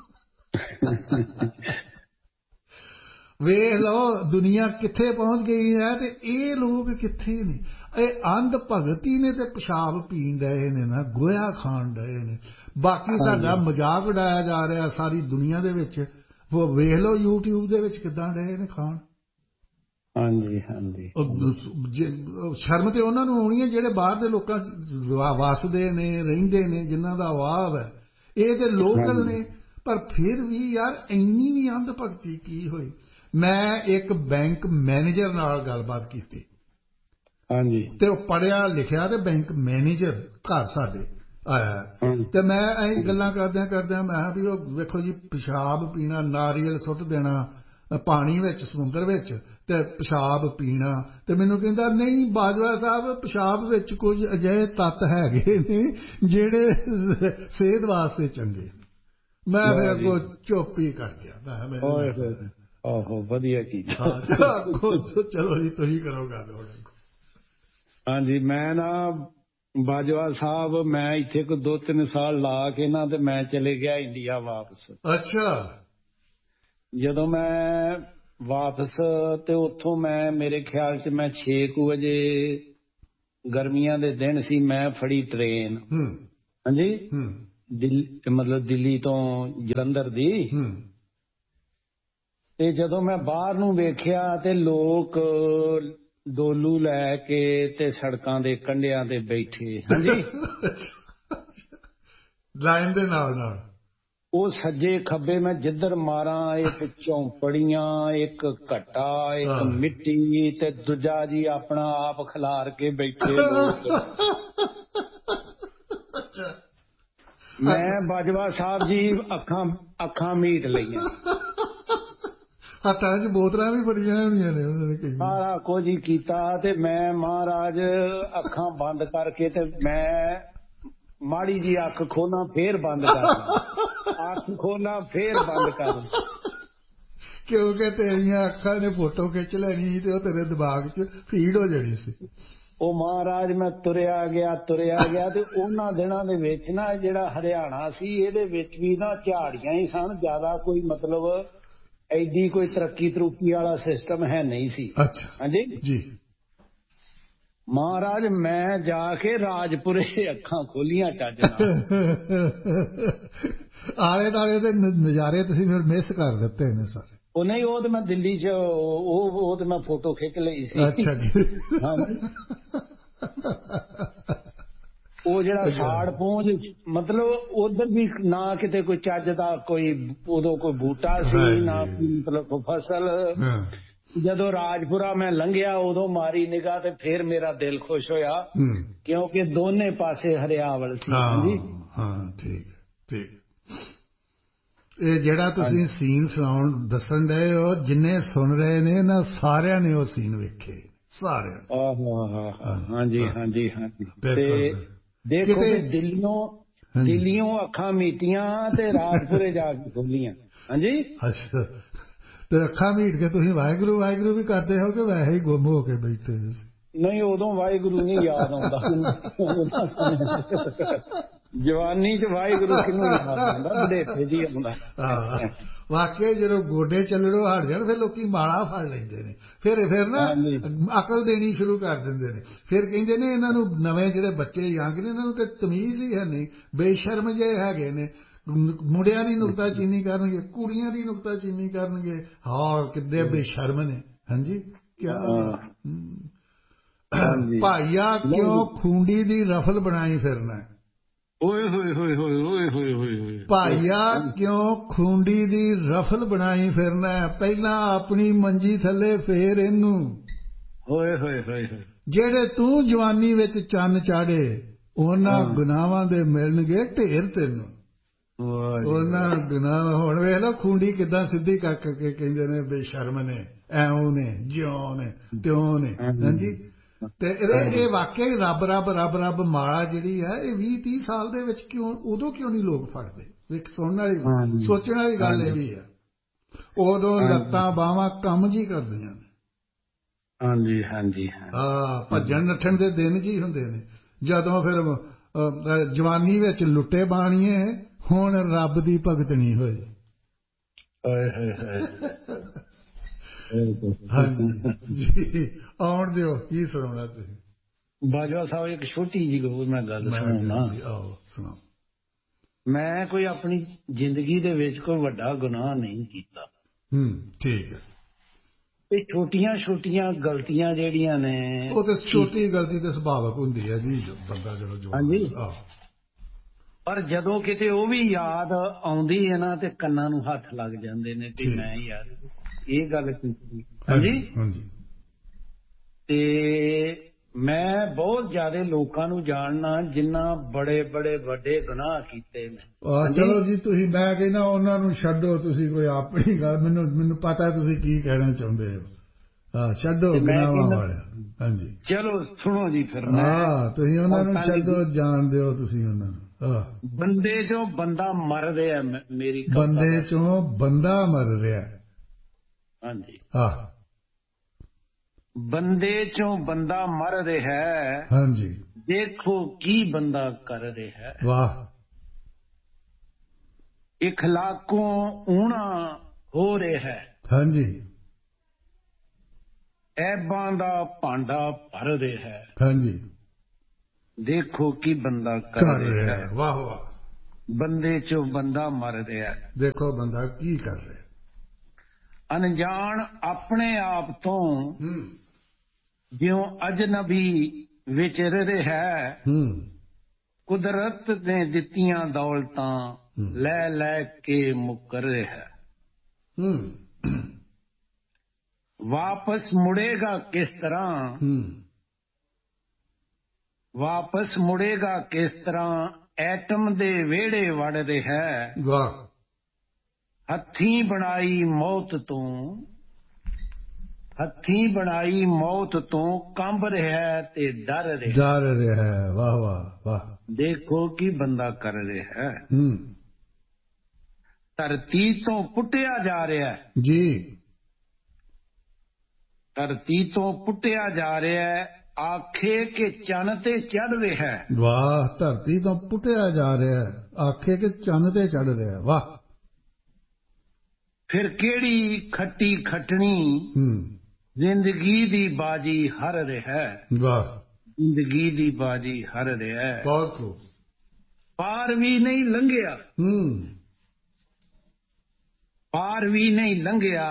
ਵੇਖ ਲਓ ਦੁਨੀਆ ਕਿੱਥੇ ਪਹੁੰਚ ਗਈ ਹੈ, ਤੇ ਇਹ ਲੋਕ ਕਿੱਥੇ ਨੇ। ਇਹ ਅੰਧ ਭਗਤੀ ਨੇ ਤੇ ਪਿਸ਼ਾਬ ਪੀਣ ਡਏ ਨੇ ਨਾ, ਗੋਇਆ ਖਾਣ ਡਏ ਨੇ। ਬਾਕੀ ਸਾਡਾ ਮਜ਼ਾਕ ਉਡਾਇਆ ਜਾ ਰਿਹਾ ਸਾਰੀ ਦੁਨੀਆ ਦੇ ਵਿੱਚ। ਉਹ ਵੇਖ ਲਓ YouTube ਦੇ ਵਿੱਚ ਕਿੱਦਾਂ ਡਏ ਨੇ ਖਾਣ। ਹਾਂਜੀ ਹਾਂਜੀ, ਸ਼ਰਮ ਤੇ ਉਹਨਾਂ ਨੂੰ ਆਉਣੀ ਹੈ ਜਿਹੜੇ ਬਾਹਰ ਦੇ ਲੋਕਾਂ ਵਸਦੇ ਨੇ, ਰਹਿੰਦੇ ਨੇ, ਜਿਨ੍ਹਾਂ ਦਾ ਵਾਵ ਹੈ। ਇਹ ਤੇ ਲੋਕਲ ਨੇ, ਪਰ ਫਿਰ ਵੀ ਯਾਰ ਇੰਨੀ ਵੀ ਅੰਧ ਭਗਤੀ ਕੀ ਹੋਈ। ਮੈਂ ਇੱਕ ਬੈਂਕ ਮੈਨੇਜਰ ਨਾਲ ਗੱਲਬਾਤ ਕੀਤੀ, ਤੇ ਉਹ ਪੜ੍ਹਿਆ ਲਿਖਿਆ ਤੇ ਬੈਂਕ ਮੈਨੇਜਰ ਘਰ ਸਾਡੇ ਆਇਆ, ਤੇ ਮੈਂ ਐਂ ਗੱਲਾਂ ਕਰਦਿਆਂ ਕਰਦਿਆਂ ਮੈਂ ਕਿਹਾ ਵੀ ਉਹ ਵੇਖੋ ਜੀ, ਪਿਸ਼ਾਬ ਪੀਣਾ, ਨਾਰੀਅਲ ਸੁੱਟ ਦੇਣਾ ਪਾਣੀ ਵਿੱਚ, ਸਮੁੰਦਰ ਵਿੱਚ, ਤੇ ਪਿਸ਼ਾਬ ਪੀਣਾ। ਤੇ ਮੈਨੂੰ ਕਹਿੰਦਾ ਨਹੀਂ ਬਾਜਵਾ ਸਾਹਿਬ, ਪਿਸ਼ਾਬ ਵਿੱਚ ਕੁਝ ਅਜਿਹੇ ਤੱਤ ਹੈਗੇ ਨੇ ਜਿਹੜੇ ਸਿਹਤ ਵਾਸਤੇ ਚੰਗੇ। ਮੈਂ ਫਿਰ ਅੱਗੋਂ ਚੁੱਪ ਹੀ ਕਰ ਗਿਆ। ਆਹੋ ਵਧੀਆ ਕੀ। ਚਲੋ ਜੀ ਤੁਸੀਂ ਕਰੋ ਗੱਲ। ਹਾਂਜੀ, ਮੈਂ ਨਾ ਬਾਜਵਾ ਸਾਹਿਬ ਮੈਂ ਇੱਥੇ ਕੋਈ 2-3 ਸਾਲ ਲਾ ਕੇ ਨਾ ਤੇ ਮੈਂ ਚਲੇ ਗਿਆ ਇੰਡੀਆ ਵਾਪਸ। ਅੱਛਾ। ਜਦੋਂ ਮੈਂ ਵਾਪਸ ਤੇ ਉੱਥੋਂ ਮੈਂ ਮੇਰੇ ਖਿਆਲ 'ਚ ਮੈਂ 6 ਵਜੇ ਗਰਮੀਆਂ ਦੇ ਦਿਨ ਸੀ, ਮੈਂ ਫੜੀ ਟ੍ਰੇਨ। ਹਾਂਜੀ, ਮਤਲਬ ਦਿੱਲੀ ਤੋਂ ਜਲੰਧਰ ਦੀ। ਤੇ ਜਦੋਂ ਮੈਂ ਬਾਹਰ ਨੂੰ ਵੇਖਿਆ ਤੇ ਲੋਕ ਡੋਲੂ ਲੈ ਕੇ ਤੇ ਸੜਕਾਂ ਦੇ ਕੰਢਿਆਂ ਤੇ ਬੈਠੇ। ਹਾਂਜੀ, ਲਾਈਨ ਦੇ ਨਾਲ ਨਾਲ ਉਹ ਸੱਜੇ ਖੱਬੇ ਮੈਂ ਜਿੱਧਰ ਮਾਰਾਂ, ਇੱਕ ਝੌਂਪੜੀਆਂ, ਇੱਕ ਘੱਟਾ, ਇੱਕ ਮਿੱਟੀ ਤੇ ਦੂਜਾ ਜੀ ਆਪਣਾ ਆਪ ਖਿਲਾਰ ਕੇ ਬੈਠੇ ਲੋਕ। ਮੈਂ ਬਾਜਵਾ ਸਾਹਿਬ ਜੀ ਅੱਖਾਂ ਮੀਟ ਲਈਆਂ। ਹੱਥਾਂ 'ਚ ਬੋਤਲਾਂ ਵੀ ਬੜੀਆਂ ਹੋਣੀਆਂ ਨੇ ਉਹਨਾਂ ਨੇ, ਸਾਰਾ ਕੁਝ ਹੀ ਕੀਤਾ। ਤੇ ਮੈਂ ਮਹਾਰਾਜ ਅੱਖਾਂ ਬੰਦ ਕਰਕੇ ਤੇ ਮੈਂ ਮਾੜੀ ਜੀ ਅੱਖ ਖੋਲਾਂ ਫੇਰ ਬੰਦ ਕਰ, ਅੱਖ ਖੋਲਾਂ ਫੇਰ ਬੰਦ ਕਰ, ਕਿਉਂਕਿ ਤੇਰੀਆਂ ਅੱਖਾਂ ਨੇ ਫੋਟੋ ਖਿੱਚ ਲੈਣੀ ਤੇ ਉਹ ਤੇਰੇ ਦਿਮਾਗ 'ਚ ਫੀਡ ਹੋ ਜਾਣੀ ਸੀ। ਉਹ ਮਹਾਰਾਜ ਮੈਂ ਤੁਰਿਆ ਗਿਆ ਤੇ ਉਹਨਾਂ ਦਿਨਾਂ ਦੇ ਵਿੱਚ ਨਾ ਜਿਹੜਾ ਹਰਿਆਣਾ ਸੀ ਇਹਦੇ ਵਿੱਚ ਵੀ ਨਾ ਝਾੜੀਆਂ ਹੀ ਸਨ, ਜ਼ਿਆਦਾ ਕੋਈ ਮਤਲਬ ਐਡੀ ਕੋਈ ਤਰੱਕੀ ਵਾਲਾ ਸਿਸਟਮ ਹੈ ਨਹੀਂ ਸੀ। ਅੱਛਾ। ਹਾਂਜੀ ਜੀ। ਮਹਾਰਾਜ ਮੈਂ ਜਾ ਕੇ ਰਾਜਪੁਰੇ ਅੱਖਾਂ ਖੋਲੀਆਂ ਚੱਜ ਨਾਲ। ਆਲੇ ਦੁਆਲੇ ਦੇ ਨਜ਼ਾਰੇ ਤੁਸੀਂ ਫਿਰ ਮਿਸ ਕਰ ਦਿੱਤੇ ਨੇ ਸਾਰੇ। ਉਹ ਨਹੀਂ, ਉਹ ਤੇ ਮੈਂ ਦਿੱਲੀ 'ਚ ਉਹ ਤੇ ਮੈਂ ਫੋਟੋ ਖਿੱਚ ਲਈ ਸੀ। ਅੱਛਾ ਜੀ। ਉਹ ਜਿਹੜਾ ਸਾੜ ਪਹੁੰਚ ਮਤਲਬ ਉਧਰ ਵੀ ਨਾ ਕਿਤੇ ਕੋਈ ਚੱਜ ਦਾ ਕੋਈ ਉਦੋਂ ਕੋਈ ਬੂਟਾ ਸੀ ਨਾ ਮਤਲਬ ਕੋਈ ਫਸਲ। ਜਦੋਂ ਰਾਜਪੁਰਾ ਮੈਂ ਲੰਘਿਆ ਉਦੋਂ ਮਾਰੀ ਨਿਗਾਹ ਤੇ ਫਿਰ ਮੇਰਾ ਦਿਲ ਖੁਸ਼ ਹੋਇਆ, ਕਿਉਂਕਿ ਦੋਨੇ ਪਾਸੇ ਹਰਿਆਵਲ ਸੀ। ਹਾਂਜੀ ਹਾਂ, ਠੀਕ ਠੀਕ। ਇਹ ਜਿਹੜਾ ਤੁਸੀਂ ਸੀਨ ਦੱਸਣ ਡਏ ਹੋ, ਜਿੰਨੇ ਸੁਣ ਰਹੇ ਨੇ ਨਾ ਸਾਰਿਆਂ ਨੇ ਉਹ ਸੀਨ ਵੇਖੇ, ਸਾਰਿਆਂ। ਹਾਂਜੀ ਹਾਂਜੀ ਹਾਂਜੀ। ਤੇ ਦੇਖੋ ਦਿੱਲੀੋਂ ਅੱਖਾਂ ਮੀਟੀਆਂ ਤੇ ਰਾਜਪੁਰੇ ਜਾ ਕੇ ਖੋਲੀਆਂ। ਹਾਂਜੀ। ਅੱਛਾ। ਤੇ ਅੱਖਾਂ ਮੀਟ ਕੇ ਤੁਸੀਂ ਵਾਹਿਗੁਰੂ ਵਾਹਿਗੁਰੂ ਵੀ ਕਰਦੇ ਹੋ ਕਿ ਵੈਸੇ ਹੀ ਗੁੰਮ ਹੋ ਕੇ ਬੈਠੇ? ਨਹੀਂ, ਉਦੋਂ ਵਾਹਿਗੁਰੂ ਨਹੀਂ ਯਾਦ ਆਉਂਦਾ। ਜਵਾਨੀ 'ਚ ਵਾਹਿਗੁਰੂ ਕਿਹਨੂੰ ਯਾਦ ਆਉਂਦਾ, ਬੁਢੇਪੇ 'ਚ ਹੀ ਆਉਂਦਾ। ਵਾਕਿਆ ਜਦੋਂ ਗੋਡੇ ਚੱਲਣੋਂ ਹਟ ਜਾਣ ਫਿਰ ਲੋਕੀ ਮਾਲਾ ਫੜ ਲੈਂਦੇ ਨੇ, ਫਿਰ ਨਾ ਅਕਲ ਦੇਣੀ ਸ਼ੁਰੂ ਕਰ ਦਿੰਦੇ ਨੇ। ਫਿਰ ਕਹਿੰਦੇ ਨੇ ਇਹਨਾਂ ਨੂੰ ਨਵੇਂ ਜਿਹੜੇ ਬੱਚੇ ਯੰਗ ਨੇ ਇਹਨਾਂ ਨੂੰ ਤੇ ਤਮੀਜ਼ ਹੀ ਹੈ ਨਹੀਂ, ਬੇਸ਼ਰਮ ਜਿਹੇ ਹੈਗੇ ਨੇ। ਮੁੰਡਿਆਂ ਦੀ ਨੁਕਤਾਚੀਨੀ ਕਰਨਗੇ, ਕੁੜੀਆਂ ਦੀ ਨੁਕਤਾਚੀਨੀ ਕਰਨਗੇ। ਹਾਂ, ਕਿੱਡੇ ਬੇਸ਼ਰਮ ਨੇ। ਹਾਂਜੀ। ਕਿਆ ਭਾਈਆ ਕਿਉਂ ਖੂੰਡੀ ਦੀ ਰਫਲ ਬਣਾਈ ਫਿਰਨਾ? ਓਏ ਹੋਏ ਹੋਏ ਹੋਏ ਹੋਏ ਹੋਏ ਹੋਏ। ਭਾਈਆ ਕਿਉਂ ਖੂੰਡੀ ਦੀ ਰਫਲ ਬਣਾਈ ਫਿਰਨਾ? ਪਹਿਲਾਂ ਆਪਣੀ ਮੰਜੀ ਥੱਲੇ ਫੇਰ ਇਹਨੂੰ। ਹੋਏ ਹੋਏ ਹੋਏ ਹੋਏ। ਜਿਹੜੇ ਤੂੰ ਜਵਾਨੀ ਵਿੱਚ ਚੰਨ ਚਾੜੇ ਉਹਨਾਂ ਗੁਨਾਹਾਂ ਦੇ ਮਿਲਣਗੇ ਢੇਰ ਤੈਨੂੰ। ਉਹਨਾਂ ਗੁਨਾਹ ਹੁਣ ਵੇਖ ਲਓ ਖੂੰਡੀ ਕਿੱਦਾਂ ਸਿੱਧੀ ਕਰਕੇ ਕਹਿੰਦੇ ਨੇ ਬੇਸ਼ਰਮ ਨੇ, ਐਉਂ ਨੇ, ਜਿਉਂ ਨੇ, ਤਿਉਂ ਨੇ। ਹਾਂਜੀ। ਤੇ ਇਹ ਵਾਕਿਆ ਹੀ ਰੱਬ ਰੱਬ ਰੱਬ ਰੱਬ ਮਾਲਾ ਜਿਹੜੀ ਹੈ ਇਹ 20-30 ਸਾਲ ਦੇ ਵਿੱਚ ਉਦੋਂ ਕਿਉਂ ਨਹੀਂ ਲੋਕ ਫੜਦੇ? ਇੱਕ ਸੁਣਨ ਵਾਲੀ ਸੋਚਣ ਵਾਲੀ ਗੱਲ ਇਹ ਵੀ ਹੈ, ਉਦੋਂ ਲੱਤਾਂ ਬਾਹਾਂ ਕੰਮ ਜੀ ਕਰਦੀਆਂ ਨੇ। ਹਾਂਜੀ ਹਾਂਜੀ। ਭੱਜਣ ਨੱਠਣ ਦੇ ਦਿਨ ਜੀ ਹੁੰਦੇ ਨੇ। ਜਦੋਂ ਫਿਰ ਜਵਾਨੀ ਵਿੱਚ ਲੁੱਟੇ ਬਾਣੀਏ ਹੁਣ ਰੱਬ ਦੀ ਭਗਤਣੀ ਹੋਏ। ਹਾਂਜੀ। ਆਉਣ ਦਿਓ, ਕੀ ਸੁਣਾਉਣਾ ਤੁਸੀਂ? ਬਾਜਵਾ ਸਾਹਿਬ ਇੱਕ ਛੋਟੀ ਜਿਹੀ ਮੈਂ ਗੱਲ ਸੁਣਾਉਣਾ। ਸੁਣਾਓ। ਮੈਂ ਕੋਈ ਆਪਣੀ ਜ਼ਿੰਦਗੀ ਦੇ ਵਿੱਚ ਕੋਈ ਵੱਡਾ ਗੁਨਾਹ ਨਹੀਂ ਕੀਤਾ। ਠੀਕ ਹੈ। ਇਹ ਛੋਟੀਆਂ ਛੋਟੀਆਂ ਗਲਤੀਆਂ ਜਿਹੜੀਆਂ ਨੇ ਉਹ ਤੇ ਛੋਟੀ ਗਲਤੀ ਤੇ ਸੁਭਾਵਕ ਹੁੰਦੀ ਹੈ ਜੀ, ਬੰਦਾ ਜਦੋਂ ਜਵਾਨ। ਪਰ ਜਦੋਂ ਕਿਤੇ ਉਹ ਵੀ ਯਾਦ ਆਉਂਦੀ ਹੈ ਨਾ ਤੇ ਕੰਨਾਂ ਨੂੰ ਹੱਥ ਲੱਗ ਜਾਂਦੇ ਨੇ ਤੇ ਮੈਂ ਯਾਰ ਇਹ ਗੱਲ ਕੀਤੀ। ਹਾਂਜੀ। ਤੇ ਮੈਂ ਬਹੁਤ ਜ਼ਿਆਦਾ ਲੋਕਾਂ ਨੂੰ ਜਾਣਨਾ ਜਿਨ੍ਹਾਂ ਬੜੇ ਬੜੇ ਵੱਡੇ ਗੁਨਾਹ ਕੀਤੇ ਨੇ। ਚਲੋ ਜੀ, ਤੁਸੀਂ ਮੈਂ ਕਹਿੰਦਾ ਉਹਨਾਂ ਨੂੰ ਛੱਡੋ, ਤੁਸੀਂ ਕੋਈ ਆਪਣੀ ਗੱਲ ਮੈਨੂੰ ਪਤਾ ਤੁਸੀਂ ਕੀ ਕਹਿਣਾ ਚਾਹੁੰਦੇ ਹੋ। ਛੱਡੋ ਗੁਨਾਹਾਂ ਵਾਲੇ। ਹਾਂਜੀ। ਚਲੋ ਸੁਣੋ ਜੀ ਫਿਰ। ਤੁਸੀਂ ਉਹਨਾਂ ਨੂੰ ਛੱਡੋ, ਜਾਣ ਦਿਓ ਤੁਸੀਂ ਉਹਨਾਂ ਨੂੰ। ਬੰਦੇ ਚੋਂ ਬੰਦਾ ਮਰ ਰਿਹਾ, ਮੇਰੀ ਬੰਦੇ ਚੋਂ ਬੰਦਾ ਮਰ ਰਿਹਾ। ਹਾਂਜੀ। ਬੰਦੇ ਚੋਂ ਬੰਦਾ ਮਰ ਰਿਹਾ, ਹਾਂਜੀ, ਦੇਖੋ ਕੀ ਬੰਦਾ ਕਰ ਰਿਹਾ। ਵਾਹ। ਇਖਲਾਕੋਂ ਊਣਾ ਹੋ ਰਿਹਾ, ਹਾਂਜੀ, ਐਬਾਂ ਦਾ ਭਾਂਡਾ ਭਰ ਰਿਹਾ। ਹਾਂਜੀ, ਦੇਖੋ ਕੀ ਬੰਦਾ ਕਰ ਰਿਹਾ। ਵਾਹ ਵਾਹ। ਬੰਦੇ ਚੋਂ ਬੰਦਾ ਮਰ ਰਿਹਾ, ਦੇਖੋ ਬੰਦਾ ਕੀ ਕਰ ਰਿਹਾ। ਅਣਜਾਣ ਆਪਣੇ ਆਪ ਤੋਂ ਜਿਉਂ ਅਜਨਬੀ ਵਿਚਰ ਰਿਹਾ, ਕੁਦਰਤ ਨੇ ਦਿੱਤੀਆਂ ਦੌਲਤਾਂ ਲੈ ਲੈ ਕੇ ਮੁੱਕਰ ਰਿਹਾ। ਵਾਪਸ ਮੁੜੇਗਾ ਕਿਸ ਤਰ੍ਹਾਂ, ਵਾਪਸ ਮੁੜੇਗਾ ਕਿਸ ਤਰ੍ਹਾਂ, ਐਟਮ ਦੇ ਵਿਹੜੇ ਵੜ ਰਿਹਾ। ਵਾਹ। ਹੱਥੀਂ ਬਣਾਈ ਮੌਤ ਤੋਂ, ਹੱਥੀਂ ਬਣਾਈ ਮੌਤ ਤੋਂ ਕੰਬ ਰਿਹਾ ਤੇ ਡਰ ਰਿਹਾ। ਡਰ ਰਿਹਾ, ਵਾਹ ਵਾਹ ਵਾਹ। ਦੇਖੋ ਕੀ ਬੰਦਾ ਕਰ ਰਿਹਾ। ਧਰਤੀ ਤੋਂ ਪੁੱਟਿਆ ਜਾ ਰਿਹਾ ਜੀ, ਧਰਤੀ ਤੋਂ ਪੁੱਟਿਆ ਜਾ ਰਿਹਾ, ਆਖੇ ਕਿ ਚੰਨ ਤੇ ਚੜ ਰਿਹਾ। ਵਾਹ। ਧਰਤੀ ਤੋਂ ਪੁੱਟਿਆ ਜਾ ਰਿਹਾ, ਆਖੇ ਕਿ ਚੰਨ ਤੇ ਚੜ ਰਿਹਾ। ਵਾਹ। ਫਿਰ ਕਿਹੜੀ ਖੱਟੀ ਖੱਟਣੀ, ਜ਼ਿੰਦਗੀ ਦੀ ਬਾਜੀ ਹਰ ਰਿਹਾ। ਵਾਹ। ਜ਼ਿੰਦਗੀ ਦੀ ਬਾਜੀ ਹਰ ਰਿਹਾ। ਬਹੁਤ ਖੂਬ। ਪਾਰ ਵੀ ਨਹੀਂ ਲੰਘਿਆ, ਪਾਰ ਵੀ ਨਹੀਂ ਲੰਘਿਆ,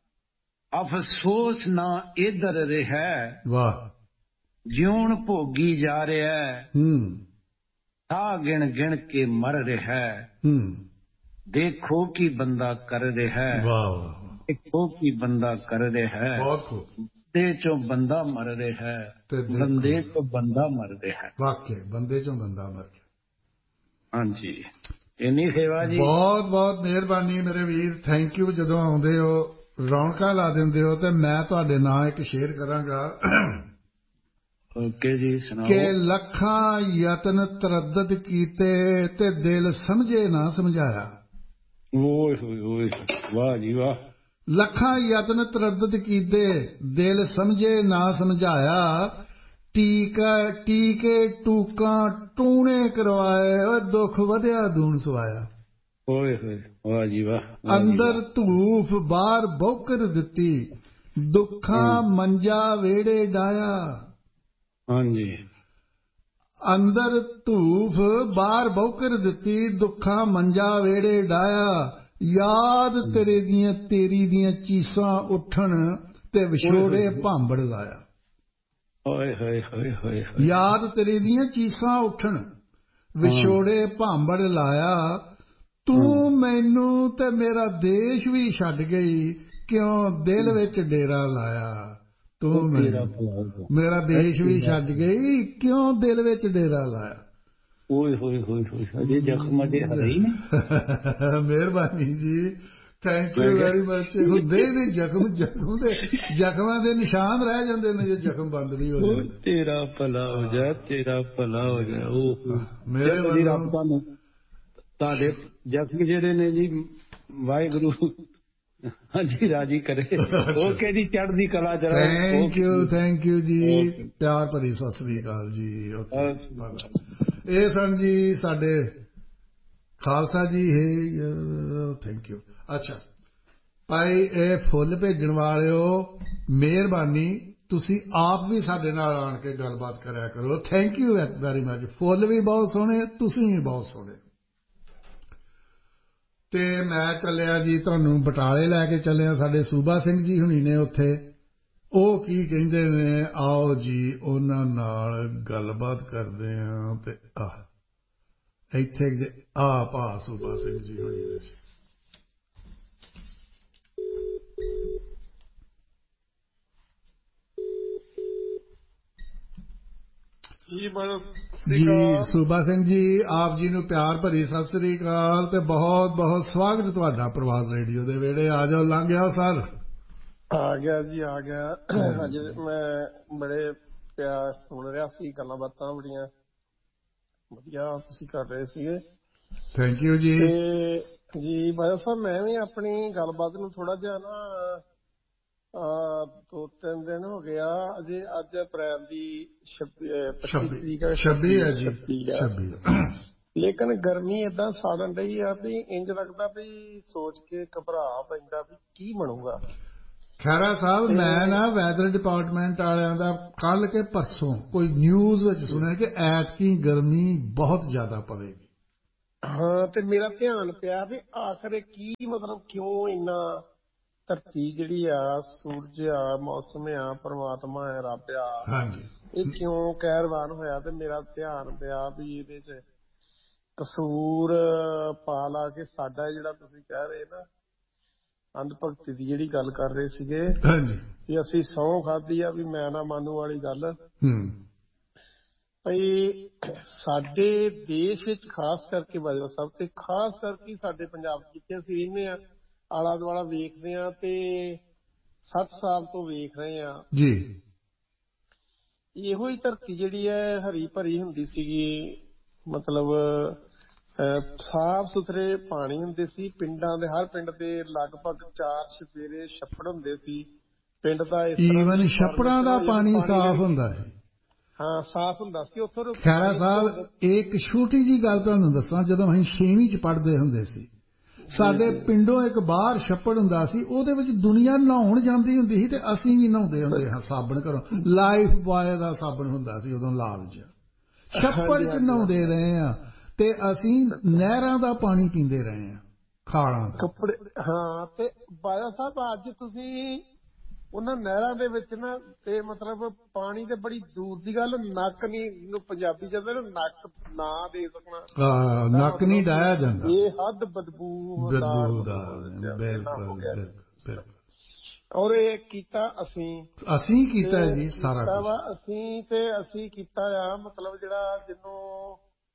ਅਫਸੋਸ ਨਾ ਇੱਧਰ ਰਿਹਾ। ਵਾਹ। ਜਿਉਣ ਭੋਗੀ ਜਾ ਰਿਹਾ, ਸਾਹ ਗਿਣ ਗਿਣ ਕੇ ਮਰ ਰਿਹਾ। ਦੇਖੋ ਕੀ ਬੰਦਾ ਕਰ ਰਿਹਾ। ਵਾਹ ਵਾਹ। ਦੇਖੋ ਕੀ ਬੰਦਾ ਕਰ ਰਿਹਾ। ਬਹੁਤ ਖੂਬ। ਬੰਦੇ ਚੋਂ ਬੰਦਾ ਮਰ ਰਿਹਾ, ਬੰਦੇ ਚੋਂ ਬੰਦਾ ਮਰ ਰਿਹਾ। ਵਾਕਿਆ ਬੰਦੇ ਚੋਂ ਬੰਦਾ ਮਰ ਰਿਹਾ। ਹਾਂਜੀ, ਇੰਨੀ ਸੇਵਾ ਜੀ। ਬਹੁਤ ਬਹੁਤ ਮਿਹਰਬਾਨੀ ਮੇਰੇ ਵੀਰ, ਥੈਂਕ ਯੂ। ਜਦੋਂ ਆਉਂਦੇ ਹੋ ਰੌਣਕਾਂ ਲਾ ਦਿੰਦੇ ਹੋ, ਤੇ ਮੈਂ ਤੁਹਾਡੇ ਨਾਲ ਇੱਕ ਸ਼ੇਅਰ ਕਰਾਂਗਾ। ਓਕੇ ਜੀ, ਸੁਣਾਓ। ਕਿ ਲੱਖਾਂ ਯਤਨ ਤਰੱਦਦ ਕੀਤੇ ਤੇ ਦਿਲ ਸਮਝੇ ਨਾ ਸਮਝਾਇਆ। ਓਏ ਹੋਏ ਓਏ, ਵਾਹ ਜੀ ਵਾਹ। ਲੱਖਾਂ ਯਤਨ ਤਰੱਦਦ ਕੀਤੇ, ਦਿਲ ਸਮਝੇ ਨਾ ਸਮਝਾਇਆ, ਟੀਕੇ ਟੂਕਾਂ ਟੂਣੇ ਕਰਵਾਏ, ਦੁੱਖ ਵਧਿਆ ਦੂਣ ਸਵਾਇਆ। ਓਏ ਹੋਏ, ਵਾਹ ਜੀ ਵਾਹ। ਅੰਦਰ ਧੂਫ ਬਾਹਰ ਬੌਕਰ ਦਿੱਤੀ, ਦੁੱਖਾਂ ਮੰਜਾ ਵਿਹੜੇ ਡਾਇਆ। ਹਾਂਜੀ। ਅੰਦਰ ਧੂਫ ਬਾਹਰ ਬੌਕਰ ਦਿੱਤੀ, ਦੁੱਖਾਂ ਮੰਜਾ ਵਿਹੜੇ ਡਾਇਆ, ਯਾਦ ਤੇਰੀ ਦੀਆਂ ਚੀਸਾਂ ਉੱਠਣ ਤੇ ਵਿਛੋੜੇ ਭਾਂਬੜ ਲਾਇਆ। ਓਏ ਹੋਏ ਹੋਏ ਹੋਏ। ਯਾਦ ਤੇਰੀ ਦੀਆਂ ਚੀਸਾਂ ਉੱਠਣ, ਵਿਛੋੜੇ ਭਾਂਬੜ ਲਾਇਆ, ਤੂੰ ਮੈਨੂੰ ਤੇ ਮੇਰਾ ਦੇਸ਼ ਵੀ ਛੱਡ ਗਈ, ਕਿਉਂ ਦਿਲ ਵਿੱਚ ਡੇਰਾ ਲਾਇਆ। ਤੂੰ ਮੇਰਾ ਦੇਸ਼ ਵੀ ਛੱਡ ਗਈ, ਕਿਉਂ ਦਿਲ ਵਿੱਚ ਡੇਰਾ ਲਾਇਆ। ਓਏ ਹੋਏ ਹੋਏ ਹੋਏ, ਅਜੇ ਜ਼ਖਮ ਅਜੇ ਹਰੇ ਹੀ ਨੇ। ਮਿਹਰਬਾਨੀ ਜੀ, ਥੈਂਕ ਯੂ ਵੈਰੀ ਮਚ। ਹੁੰਦੇ ਨੇ ਜ਼ਖਮ, ਜ਼ਖਮਾਂ ਦੇ ਨਿਸ਼ਾਨ ਰਹਿ ਜਾਂਦੇ ਨੇ ਜੇ ਜ਼ਖਮ ਬੰਦ ਨਹੀਂ ਹੋ ਜਾਂਦੇ। ਤੇਰਾ ਭਲਾ ਹੋ ਜਾ, ਤੇਰਾ ਭਲਾ ਹੋ ਜਾ। ਉਹ ਮੇਰੇ ਵੱਲੋਂ ਤੁਹਾਨੂੰ ਤੁਹਾਡੇ ਜ਼ਖਮ ਜਿਹੜੇ ਨੇ ਜੀ, ਵਾਹਿਗੁਰੂ ਹਾਂਜੀ ਰਾਜੀ ਕਰੇ। ਓਕੇ ਜੀ, ਚੜ੍ਹਦੀ ਕਲਾ ਚ ਰਹੋ। ਥੈਂਕ ਯੂ ਜੀ, ਪਿਆਰ ਭਰੀ ਸਤਿ ਸ੍ਰੀ ਅਕਾਲ ਜੀ। ਇਹ ਸਨ ਜੀ ਸਾਡੇ ਖਾਲਸਾ ਜੀ। Thank you. ਅੱਛਾ ਭਾਈ, ਇਹ ਫੁੱਲ ਭੇਜਣ ਵਾਲਿਓ ਮਿਹਰਬਾਨੀ, ਤੁਸੀਂ ਆਪ ਵੀ ਸਾਡੇ ਨਾਲ ਆਣ ਕੇ ਗੱਲਬਾਤ ਕਰਿਆ ਕਰੋ। Thank you very much. ਫੁੱਲ ਵੀ ਬਹੁਤ ਸੋਹਣੇ, ਤੁਸੀਂ ਵੀ ਬਹੁਤ ਸੋਹਣੇ। ਤੇ ਮੈਂ ਚੱਲਿਆ ਜੀ, ਤੁਹਾਨੂੰ ਬਟਾਲੇ ਲੈ ਕੇ ਚੱਲਿਆ। ਸਾਡੇ ਸੂਬਾ ਸਿੰਘ ਜੀ ਹੁਣੀ ਨੇ ਉੱਥੇ, ਉਹ ਕੀ ਕਹਿੰਦੇ ਨੇ, ਆਓ ਜੀ ਉਹਨਾਂ ਨਾਲ ਗੱਲਬਾਤ ਕਰਦੇ ਹਾਂ। ਤੇ ਇੱਥੇ ਭਾ ਸੂਬਾ ਸਿੰਘ ਜੀ ਹੁਣੀ ਨੇ। ਜੀ ਸੂਬਾ ਸਿੰਘ ਜੀ, ਆਪ ਜੀ ਨੂੰ ਪਿਆਰ ਭਰੀ ਸਤਿ ਸ੍ਰੀ ਅਕਾਲ ਤੇ ਬਹੁਤ ਬਹੁਤ ਸਵਾਗਤ ਤੁਹਾਡਾ ਪ੍ਰਵਾਸ ਰੇਡੀਓ ਦੇ ਵਿਹੜੇ। ਆ ਜਾਓ, ਲੰਘ ਆਓ ਸਰ। ਆ ਗਿਆ ਜੀ, ਆ ਗਿਆ। ਅੱਜ ਮੈਂ ਬੜੇ ਪਿਆਰ ਸੁਣ ਰਿਹਾ ਸੀ, ਗੱਲਾਂ ਬਾਤਾਂ ਬੜੀਆਂ ਵਧੀਆ ਤੁਸੀਂ ਕਰ ਰਹੇ ਸੀਗੇ। ਥੈਂਕ ਯੂ ਜੀ। ਤੇ ਜੀ ਬਾਦਲ ਸਾਹਿਬ, ਮੈਂ ਵੀ ਆਪਣੀ ਗੱਲਬਾਤ ਨੂੰ ਥੋੜਾ ਜਿਹਾ ਨਾ 2-3 ਦਿਨ ਹੋ ਗਿਆ ਅਜੇ। ਅੱਜ ਅਪ੍ਰੈਲ ਦੀ 25 ਤਰੀਕ ਹੈ। 26 ਹੈ ਜੀ, 26। ਲੇਕਿਨ ਗਰਮੀ ਏਦਾਂ ਸਾੜਨ ਡਈ ਆ ਵੀ ਇੰਜ ਲੱਗਦਾ ਵੀ ਸੋਚ ਕੇ ਘਬਰਾ ਪੈਂਦਾ ਵੀ ਕੀ ਬਣੂਗਾ। ਖਹਿਰਾ ਸਾਹਿਬ, ਮੈਂ ਨਾ ਵੈਦਰ ਡਿਪਾਰਟਮੈਂਟ ਵਾਲਿਆਂ ਦਾ ਕੱਲ ਕੇ ਪਰਸੋਂ ਕੋਈ ਨਿਊਜ਼ ਵਿੱਚ ਸੁਣਿਆ ਕਿ ਐਤਕੀ ਗਰਮੀ ਬਹੁਤ ਜ਼ਿਆਦਾ ਪਵੇਗੀ। ਹਾਂ, ਤੇ ਮੇਰਾ ਧਿਆਨ ਪਿਆ ਵੀ ਆਖਰ ਕੀ ਮਤਲਬ ਕਿਉਂ ਇੰਨਾ ਧਰਤੀ ਜਿਹੜੀ ਆ, ਸੂਰਜ ਆ, ਮੌਸਮ ਆ, ਪਰਮਾਤਮਾ ਆ, ਰੱਬ ਆ, ਹਾਂਜੀ, ਇਹ ਕਿਉਂ ਕਹਿਰਵਾਨ ਹੋਇਆ। ਤੇ ਮੇਰਾ ਧਿਆਨ ਪਿਆ ਵੀ ਇਹਦੇ ਚ ਕਸੂਰ ਪਾ ਲਾ ਕੇ ਸਾਡਾ ਜਿਹੜਾ ਤੁਸੀਂ ਕਹਿ ਰਹੇ ਨਾ ਅੰਧ ਭਗਤੀ ਦੀ ਜਿਹੜੀ ਗੱਲ ਕਰ ਰਹੇ ਸੀਗੇ ਵੀ ਅਸੀਂ ਸਹੁੰ ਖਾਧੀ ਆ ਵੀ ਮੈਂ ਨਾ ਮਾਨੂੰ ਵਾਲੀ ਗੱਲ, ਭਈ ਸਾਡੇ ਦੇਸ਼ ਵਿੱਚ ਖਾਸ ਕਰਕੇ ਬਾਜਵਾ ਸਾਹਿਬ ਤੇ ਖਾਸ ਕਰਕੇ ਸਾਡੇ ਪੰਜਾਬ ਜਿੱਥੇ ਅਸੀਂ ਰਹਿੰਦੇ ਹਾਂ, ਆਲਾ ਦੁਆਲਾ ਵੇਖਦੇ ਹਾਂ ਤੇ 60 ਸਾਲ ਤੋਂ ਵੇਖ ਰਹੇ ਹਾਂ ਜੀ, ਇਹੋ ਹੀ ਧਰਤੀ ਜਿਹੜੀ ਹੈ ਹਰੀ ਭਰੀ ਹੁੰਦੀ ਸੀਗੀ। ਮਤਲਬ ਸਾਫ ਸੁਥਰੇ ਪਾਣੀ ਹੁੰਦੇ ਸੀ। ਪਿੰਡਾਂ ਦੇ ਹਰ ਪਿੰਡ ਦੇ ਲਗਭਗ 4 ਛਪੇਰੇ ਛੱਪੜ ਹੁੰਦੇ ਸੀ। ਪਿੰਡ ਦਾ ਈਵਨ ਛੱਪੜਾਂ ਦਾ ਪਾਣੀ ਸਾਫ ਹੁੰਦਾ ਹੈ। ਹਾਂ, ਸਾਫ ਹੁੰਦਾ ਸੀ ਉੱਥੋਂ। ਖਹਿਰਾ ਸਾਹਿਬ, ਇੱਕ ਛੋਟੀ ਜੀ ਗੱਲ ਤੁਹਾਨੂੰ ਦੱਸਾਂ, ਜਦੋਂ ਅਸੀਂ 6ਵੀਂ ਚ ਪੜ੍ਹਦੇ ਹੁੰਦੇ ਸੀ, ਸਾਡੇ ਪਿੰਡੋਂ ਇੱਕ ਬਾਹਰ ਛੱਪੜ ਹੁੰਦਾ ਸੀ, ਉਹਦੇ ਵਿੱਚ ਦੁਨੀਆ ਨਹਾਉਣ ਜਾਂਦੀ ਹੁੰਦੀ ਸੀ ਤੇ ਅਸੀਂ ਵੀ ਨਹਾਉਂਦੇ ਹੁੰਦੇ ਹਾਂ ਸਾਬਣ ਘਰੋਂ। ਲਾਈਫ ਬॉय ਦਾ ਸਾਬਣ ਹੁੰਦਾ ਸੀ ਉਦੋਂ, ਲਾਲ ਜਿਹਾ। ਛੱਪੜ ਚ ਨਹਾਉਂਦੇ ਰਹੇ ਆ ਤੇ ਅਸੀਂ ਨਹਿਰਾਂ ਦਾ ਪਾਣੀ ਪੀਂਦੇ ਰਹੇ ਆ, ਖਾਲਾਂ ਦਾ। ਕੱਪੜੇ, ਹਾਂ। ਤੇ ਬਾਜਾ ਸਾਹਿਬ ਅੱਜ ਤੁਸੀਂ ਉਹਨਾਂ ਨਹਿਰਾਂ ਦੇ ਵਿੱਚ ਨਾ ਤੇ ਮਤਲਬ ਪਾਣੀ ਤੇ ਬੜੀ ਦੂਰ ਦੀ ਗੱਲ, ਨੱਕ ਨਹੀਂ, ਪੰਜਾਬੀ ਕਹਿੰਦੇ ਨਾ ਨੱਕ ਨਾ ਦੇ ਸਕਣਾ, ਨੱਕ ਨਹੀਂ ਡਾਇਆ ਜਾਂਦਾ, ਇਹ ਹੱਦ ਬਦਬੂਦਾਰ। ਔਰ ਇਹ ਕੀਤਾ ਅਸੀਂ ਕੀਤਾ ਜੀ ਸਾਰਾ ਕੁਝ। ਅਸੀਂ ਕੀਤਾ ਆ ਮਤਲਬ ਜਿਹੜਾ ਜਿਹਨੂੰ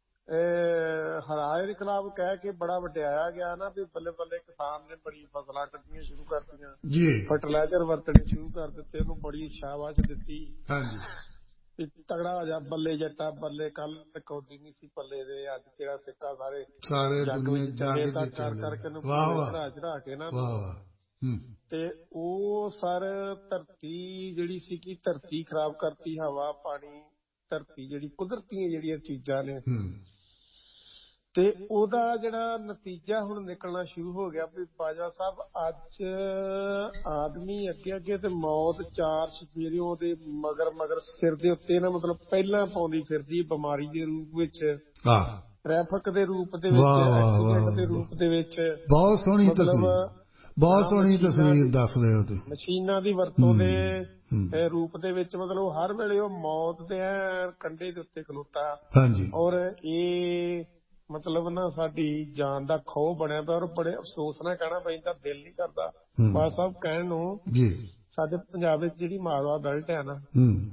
ਹਰਾਏ ਇਨਕਲਾਬ ਕਹਿ ਕੇ ਬੜਾ ਵਡਿਆਇਆ ਗਿਆ ਨਾ, ਵੀ ਬੱਲੇ ਬੱਲੇ ਕਿਸਾਨ ਨੇ ਬੜੀ ਫਸਲਾਂ ਕੱਢਣੀਆਂ ਸ਼ੁਰੂ ਕਰਤੀਆਂ, ਫਰਟੀਲਾਈਜ਼ਰ ਵਰਤਣੇ ਸ਼ੁਰੂ ਕਰ ਦਿੱਤੇ, ਉਹਨੂੰ ਬੜੀ ਸ਼ਾਬਾਸ਼ ਦਿੱਤੀ ਵੀ ਤਗੜਾ ਹੋ ਜਾ ਬੱਲੇ ਜੱਟਾ ਬੱਲੇ। ਕੱਲ ਕੌਡੀ ਨਹੀਂ ਸੀ ਪੱਲੇ ਦੇ, ਅੱਜ ਤੇਰਾ ਸਿੱਕਾ ਸਾਰੇ ਜੱਗ ਵਿੱਚ ਚੱਲੇ ਤਾਂ ਕਰ ਕਰਕੇ ਨੂੰ ਚੜਾ ਕੇ ਨਾ। ਤੇ ਉਹ ਸਰ ਧਰਤੀ ਜਿਹੜੀ ਸੀ ਕਿ ਧਰਤੀ ਖਰਾਬ ਕਰਤੀ, ਹਵਾ ਪਾਣੀ ਧਰਤੀ ਜਿਹੜੀ ਕੁਦਰਤੀ ਜਿਹੜੀਆਂ ਚੀਜ਼ਾਂ ਨੇ, ਤੇ ਉਹਦਾ ਜਿਹੜਾ ਨਤੀਜਾ ਹੁਣ ਨਿਕਲਣਾ ਸ਼ੁਰੂ ਹੋ ਗਿਆ ਵੀ ਬਾਜਵਾ ਸਾਹਿਬ ਅੱਜ ਆਦਮੀ ਅੱਗੇ ਅੱਗੇ ਤੇ ਮੌਤ 4 ਛਪੇਰਿਓਂ ਦੇ ਮਗਰ ਸਿਰ ਦੇ ਉੱਤੇ ਨਾ, ਮਤਲਬ ਪਹਿਲਾਂ ਪਾਉਂਦੀ ਫਿਰਦੀ ਬਿਮਾਰੀ ਦੇ ਰੂਪ ਵਿੱਚ, ਟ੍ਰੈਫਿਕ ਦੇ ਰੂਪ ਦੇ ਵਿੱਚ, ਐਕਸੀਡੈਂਟ ਦੇ ਰੂਪ ਦੇ ਵਿੱਚ। ਬਹੁਤ ਸੋਹਣੀ ਬਹੁਤ ਸੋਹਣੀ ਤਸਵੀਰ ਦੱਸ ਰਹੇ ਹੋ ਤੁਸੀਂ। ਮਸ਼ੀਨਾਂ ਦੀ ਵਰਤੋਂ ਦੇ ਰੂਪ ਦੇ ਵਿੱਚ ਮਤਲਬ ਹਰ ਵੇਲੇ ਉਹ ਮੌਤ ਦੇ ਕੰਢੇ ਦੇ ਉੱਤੇ ਖਲੋਤਾ। ਔਰ ਇਹ ਮਤਲਬ ਨਾ ਸਾਡੀ ਜਾਨ ਦਾ ਖੋਹ ਬਣਿਆ ਪਿਆ। ਔਰ ਬੜੇ ਅਫਸੋਸ ਨਾਲ ਕਹਿਣਾ ਪੈਂਦਾ, ਦਿਲ ਨਹੀਂ ਕਰਦਾ ਬਾਦ ਸਾਹਿਬ ਕਹਿਣ ਨੂੰ, ਸਾਡੇ ਪੰਜਾਬ ਵਿੱਚ ਜਿਹੜੀ ਮਾਲਵਾ ਬੈਲਟ ਹੈ ਨਾ,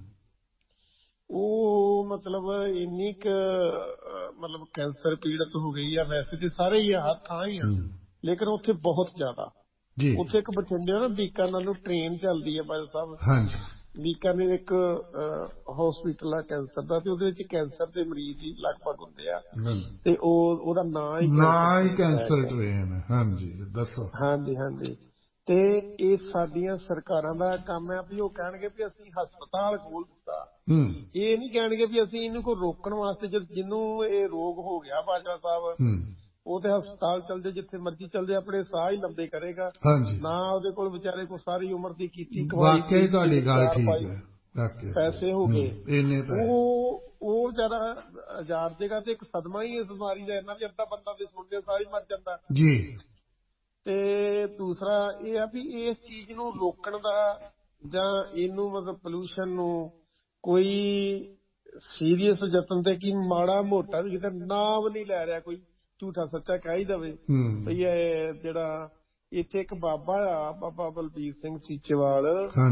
ਉਹ ਮਤਲਬ ਇੰਨੀ ਕੁ ਮਤਲਬ ਕੈਂਸਰ ਪੀੜਤ ਹੋ ਗਈ ਆ। ਵੈਸੇ ਤੇ ਸਾਰੇ ਹੀ ਹਰ ਥਾਂ ਹੀ ਆ, ਲੇਕਿਨ ਉੱਥੇ ਬਹੁਤ ਜ਼ਿਆਦਾ। ਉੱਥੇ ਇੱਕ ਬਠਿੰਡੇ ਨਾ ਬੀਕਾਨੇਰ ਨੂੰ ਟ੍ਰੇਨ ਚੱਲਦੀ ਹੈ ਬਾਜਵਾ ਸਾਹਿਬ। ਬੀਕਾਨੇਰ ਇੱਕ ਹੌਸਪੀਟਲ ਆ ਕੈਂਸਰ ਦਾ, ਤੇ ਉਹਦੇ ਵਿੱਚ ਕੈਂਸਰ ਦੇ ਮਰੀਜ਼ ਹੀ ਲਗਭਗ ਹੁੰਦੇ ਆ, ਤੇ ਉਹਦਾ ਨਾਂ ਹੀ ਕੈਂਸਰ ਟ੍ਰੇਨ। ਹਾਂਜੀ, ਦੱਸੋ। ਹਾਂਜੀ। ਤੇ ਇਹ ਸਾਡੀਆਂ ਸਰਕਾਰਾਂ ਦਾ ਕੰਮ ਹੈ ਵੀ ਉਹ ਕਹਿਣਗੇ ਵੀ ਅਸੀਂ ਹਸਪਤਾਲ ਖੋਲ ਦਿੱਤਾ, ਇਹ ਨਹੀਂ ਕਹਿਣਗੇ ਵੀ ਅਸੀਂ ਇਹਨੂੰ ਕੋਈ ਰੋਕਣ ਵਾਸਤੇ, ਜਿਹਨੂੰ ਇਹ ਰੋਗ ਹੋ ਗਿਆ ਬਾਜਵਾ ਸਾਹਿਬ, ਉਹ ਤੇ ਹਸਪਤਾਲ ਚਲਦੇ, ਜਿੱਥੇ ਮਰਜ਼ੀ ਚਲਦੇ, ਆਪਣੇ ਸਾਹ ਹੀ ਲੰਬੇ ਕਰੇਗਾ ਨਾ। ਉਹਦੇ ਕੋਲ ਵਿਚਾਰੇ ਕੋਲ ਸਾਰੀ ਉਮਰ ਦੀ ਕੀਤੀ ਕਮਾਈ, ਤੁਹਾਡੀ ਗੱਲ ਠੀਕ ਹੈ, ਪੈਸੇ ਹੋ ਗਏ, ਉਹ ਵਿਚਾਰਾ ਹਜ਼ਾਰ ਜਗ੍ਹਾ ਤੇ ਇੱਕ ਸਦਮਾ ਹੀ ਇਸ ਬਿਮਾਰੀ ਦਾ ਇੰਨਾ ਵੀ ਅੱਧਾ ਬੰਦਾ ਦੇ ਸੁਣਦੇ ਸਾਰੀ ਮਰ ਜਾਂਦਾ ਜੀ। ਤੇ ਦੂਸਰਾ ਇਹ ਆ ਵੀ ਇਸ ਚੀਜ਼ ਨੂੰ ਰੋਕਣ ਦਾ ਜਾਂ ਇਹਨੂੰ ਮਤਲਬ ਪੋਲਿਊਸ਼ਨ ਨੂੰ ਕੋਈ ਸੀਰੀਅਸ ਯਤਨ ਤੇ ਕੀ ਮਾੜਾ ਮੋਟਾ ਵੀ ਕਿਤੇ ਨਾਮ ਨਹੀਂ ਲੈ ਰਿਹਾ, ਕੋਈ ਝੂਠਾ ਸੱਚਾ ਕਹਿ ਹੀ ਦੇਵੇ ਬਈ ਇਹ ਜਿਹੜਾ ਇੱਥੇ ਇੱਕ ਬਾਬਾ ਆ, ਬਾਬਾ ਬਲਬੀਰ ਸਿੰਘ ਸੀਚੇਵਾਲ,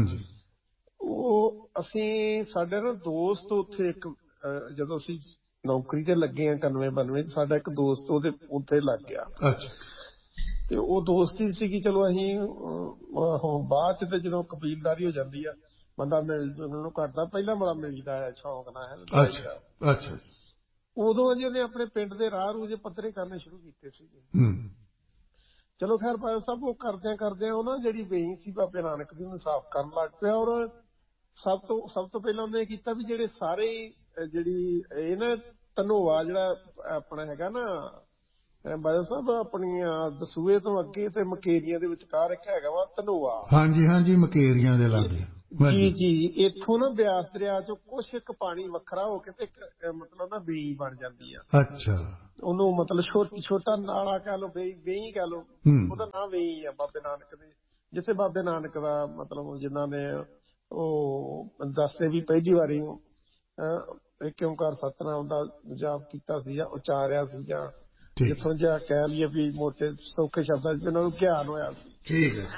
ਉਹ ਅਸੀਂ ਸਾਡੇ ਨਾ ਦੋਸਤ ਉੱਥੇ ਇੱਕ ਜਦੋਂ ਅਸੀਂ ਨੌਕਰੀ ਤੇ ਲੱਗੇ ਆ 91-92 ਸਾਡਾ ਇੱਕ ਦੋਸਤ ਉਹਦੇ ਉੱਥੇ ਲੱਗ ਗਿਆ। ਤੇ ਉਹ ਦੋਸਤੀ ਸੀਗੀ। ਚਲੋ ਅਸੀਂ ਬਾਅਦ ਚ ਤੇ ਜਦੋਂ ਕਬੀਲਦਾਰੀ ਹੋ ਜਾਂਦੀ ਆ ਬੰਦਾ ਮਿਲ ਨੂੰ ਕਰਦਾ, ਪਹਿਲਾਂ ਬੜਾ ਮਿਲਦਾ ਹੈ ਸ਼ੌਂਕ ਨਾਲ। ਉਦੋਂ ਜੀ ਉਹਨੇ ਆਪਣੇ ਪਿੰਡ ਦੇ ਰਾਹ ਰੂਹ ਜੇ ਪੱਧਰੇ ਕਰਨੇ ਸ਼ੁਰੂ ਕੀਤੇ ਸੀਗੇ। ਚਲੋ ਖੈਰ ਸਭ ਉਹ ਕਰਦਿਆਂ ਉਹ ਨਾ ਜਿਹੜੀ ਵੇਈ ਸੀ ਬਾਬੇ ਨਾਨਕ ਦੀ ਉਹਨੂੰ ਸਾਫ਼ ਕਰਨ ਲੱਗ ਪਿਆ। ਔਰ ਸਭ ਤੋਂ ਪਹਿਲਾਂ ਉਹਨੇ ਕੀਤਾ ਵੀ ਜਿਹੜੇ ਸਾਰੇ ਜਿਹੜੀ ਇਹ ਨਾ ਧਨੋਆ ਜਿਹੜਾ ਆਪਣਾ ਹੈਗਾ ਨਾ ਬਾਦਲ ਸਾਹਿਬ ਆਪਣੀਆਂ ਦਸੂਏ ਤੋਂ ਅੱਗੇ ਤੇ ਮਕੇਰੀਆਂ ਦੇ ਵਿਚਕਾਰ ਇੱਕ ਹੈਗਾ ਵਾ ਧਨੋਆ। ਹਾਂਜੀ ਮਕੇਰੀਆਂ ਦੇ ਲਾਗੇ ਜੀ ਇੱਥੋਂ ਨਾ ਬਿਆਸ ਦਰਿਆ ਚੋਂ ਕੁਛ ਇੱਕ ਪਾਣੀ ਵੱਖਰਾ ਹੋ ਕੇ ਤੇ ਮਤਲਬ ਨਾ ਵੇਈ ਬਣ ਜਾਂਦੀ ਆ। ਅੱਛਾ, ਉਹਨੂੰ ਮਤਲਬ ਛੋਟਾ ਨਾਲਾ ਕਹਿ ਲਓ, ਵੇਈ ਕਹਿ ਲਓ, ਉਹਦਾ ਨਾਂ ਵੇਈ ਆ ਬਾਬੇ ਨਾਨਕ ਦੇ। ਜਿੱਥੇ ਬਾਬੇ ਨਾਨਕ ਦਾ ਮਤਲਬ ਜਿਨ੍ਹਾਂ ਨੇ ਉਹ ਦੱਸਦੇ ਵੀ ਪਹਿਲੀ ਵਾਰੀ ਏਕ ਓਂਕਾਰ ਸਤਿਨਾਮ ਦਾ ਜਾਪ ਕੀਤਾ ਸੀ ਜਾਂ ਉਚਾਰਿਆ ਸੀ, ਜਾਂ ਜਿੱਥੋਂ ਜਿਹਾ ਕਹਿ ਲਈਏ ਵੀ ਮੋਟੇ ਸੌਖੇ ਸ਼ਬਦਾਂ ਚ ਉਹਨਾਂ ਨੂੰ ਗਿਆਨ ਹੋਇਆ ਸੀ। ਠੀਕ ਹੈ।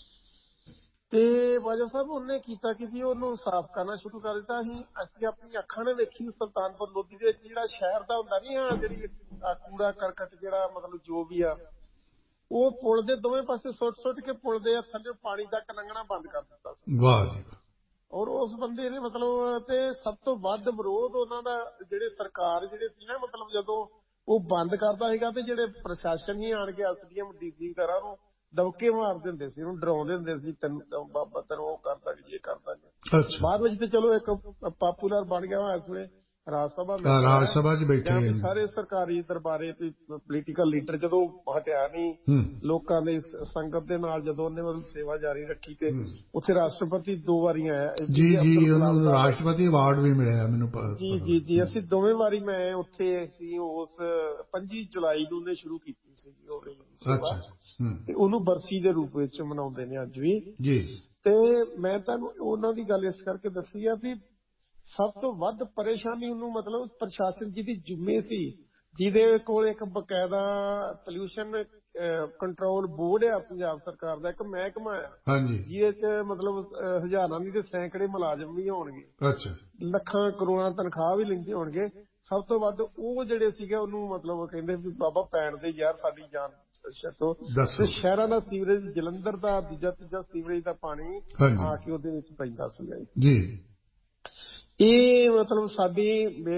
ਤੇ ਬਾਜਵਾ ਸਾਹਿਬ ਉਹਨੇ ਕੀਤਾ ਕਿ ਵੀ ਉਹਨੂੰ ਸਾਫ਼ ਕਰਨਾ ਸ਼ੁਰੂ ਕਰ ਦਿੱਤਾ। ਅਸੀਂ ਆਪਣੀ ਅੱਖਾਂ ਨੇ ਵੇਖੀ ਸੁਲਤਾਨਪੁਰ ਲੋਧੀ ਦੇ ਵਿੱਚ ਜਿਹੜਾ ਸ਼ਹਿਰ ਦਾ ਹੁੰਦਾ ਨੀ ਆ, ਜਿਹੜੀ ਕੂੜਾ ਕਰਕਟ ਜਿਹੜਾ ਮਤਲਬ ਜੋ ਵੀ ਆ ਉਹ ਪੁਲ ਦੇ ਦੋਵੇਂ ਪਾਸੇ ਸੁੱਟ ਕੇ ਪੁਲ ਦੇ ਥੱਲੇ ਪਾਣੀ ਤੱਕ ਲੰਘਣਾ ਬੰਦ ਕਰ ਦਿੱਤਾ ਸੀ। ਵਾਹ ਜੀ। ਔਰ ਉਸ ਬੰਦੇ ਨੇ ਮਤਲਬ ਤੇ ਸਭ ਤੋਂ ਵੱਧ ਵਿਰੋਧ ਉਹਨਾਂ ਦਾ ਜਿਹੜੇ ਸਰਕਾਰ ਜਿਹੜੇ ਸੀ ਨਾ, ਮਤਲਬ ਜਦੋਂ ਉਹ ਬੰਦ ਕਰਦਾ ਸੀਗਾ ਤੇ ਜਿਹੜੇ ਪ੍ਰਸ਼ਾਸਨ ਹੀ ਆਣ ਕੇ ਐਸਡੀਐਮ ਡੀਸੀ ਵਗੈਰਾ ਨੂੰ ਦਬਕੇ ਮਾਰ ਦਿੰਦੇ ਸੀ, ਉਹਨੂੰ ਡਰਾਉਂਦੇ ਹੁੰਦੇ ਸੀ, ਤੈਨੂੰ ਬਾਬਾ ਤੈਨੂੰ ਉਹ ਕਰ ਦਾਂਗੇ, ਇਹ ਕਰ ਦਾਂਗੇ। ਬਾਅਦ ਵਿੱਚ ਤੇ ਚਲੋ ਇੱਕ ਪਾਪੂਲਰ ਬਣ ਗਿਆ ਵਾ ਇਸ ਵੇਲੇ ਰਾਜ ਸਭਾ ਚ ਬੈਠੇ ਸਾਰੇ ਸਰਕਾਰੀ ਦਰਬਾਰੇ ਪੋਲੀਟੀਕਲ ਲੀਡਰ। ਜਦੋਂ ਹਟਿਆ ਨਹੀਂ ਲੋਕਾਂ ਦੇ ਸੰਗਤ ਦੇ ਨਾਲ, ਜਦੋਂ ਉਹਨੇ ਮਤਲਬ ਸੇਵਾ ਜਾਰੀ ਰੱਖੀ ਤੇ ਉੱਥੇ ਰਾਸ਼ਟਰਪਤੀ 2 ਵਾਰੀ ਆਇਆ। ਉਹਨੂੰ ਰਾਸ਼ਟਰਪਤੀ ਅਵਾਰਡ ਵੀ ਮਿਲਿਆ ਮੈਨੂੰ। ਜੀ ਅਸੀਂ ਦੋਵੇਂ ਵਾਰੀ ਮੈਂ ਉੱਥੇ ਸੀ। ਉਸ 25 ਜੁਲਾਈ ਨੂੰ ਉਹਨੇ ਸ਼ੁਰੂ ਕੀਤੀ ਸੀ ਸੇਵਾ ਤੇ ਉਹਨੂੰ ਬਰਸੀ ਦੇ ਰੂਪ ਵਿੱਚ ਮਨਾਉਂਦੇ ਨੇ ਅੱਜ ਵੀ ਜੀ। ਤੇ ਮੈਂ ਤੁਹਾਨੂੰ ਉਹਨਾਂ ਦੀ ਗੱਲ ਇਸ ਕਰਕੇ ਦੱਸੀ ਆ ਵੀ ਸਭ ਤੋਂ ਵੱਧ ਪਰੇਸ਼ਾਨੀ ਉਹਨੂੰ ਮਤਲਬ ਪ੍ਰਸ਼ਾਸਨ ਜਿਹਦੀ ਜ਼ਿੰਮੇ ਸੀ, ਜਿਹਦੇ ਕੋਲ ਇੱਕ ਬਕਾਇਦਾ ਪੋਲਿਊਸ਼ਨ ਕੰਟਰੋਲ ਬੋਰਡ ਆ ਪੰਜਾਬ ਸਰਕਾਰ ਦਾ, ਇੱਕ ਮਹਿਕਮਾ ਆ ਜਿਹਦੇ ਚ ਮਤਲਬ ਹਜ਼ਾਰਾਂ ਨਹੀਂ ਤੇ ਸੈਂਕੜੇ ਮੁਲਾਜ਼ਮ ਵੀ ਹੋਣਗੇ, ਲੱਖਾਂ ਕਰੋੜਾਂ ਤਨਖਾਹ ਵੀ ਲੈਂਦੇ ਹੋਣਗੇ। ਸਭ ਤੋਂ ਵੱਧ ਉਹ ਜਿਹੜੇ ਸੀਗੇ ਉਹਨੂੰ ਮਤਲਬ ਕਹਿੰਦੇ ਵੀ ਬਾਬਾ ਪੈਣ ਦੇ ਯਾਰ ਸਾਡੀ ਜਾਨ ਛੱਡੋ। ਤੇ ਸ਼ਹਿਰਾਂ ਦਾ ਸੀਵਰੇਜ, ਜਲੰਧਰ ਦਾ ਦੂਜਾ ਤੀਜਾ ਸੀਵਰੇਜ ਦਾ ਪਾਣੀ ਆ ਕੇ ਉਹਦੇ ਵਿੱਚ ਪੈਂਦਾ ਸੀਗਾ ਜੀ। ਇਹ ਮਤਲਬ ਸਾਡੀ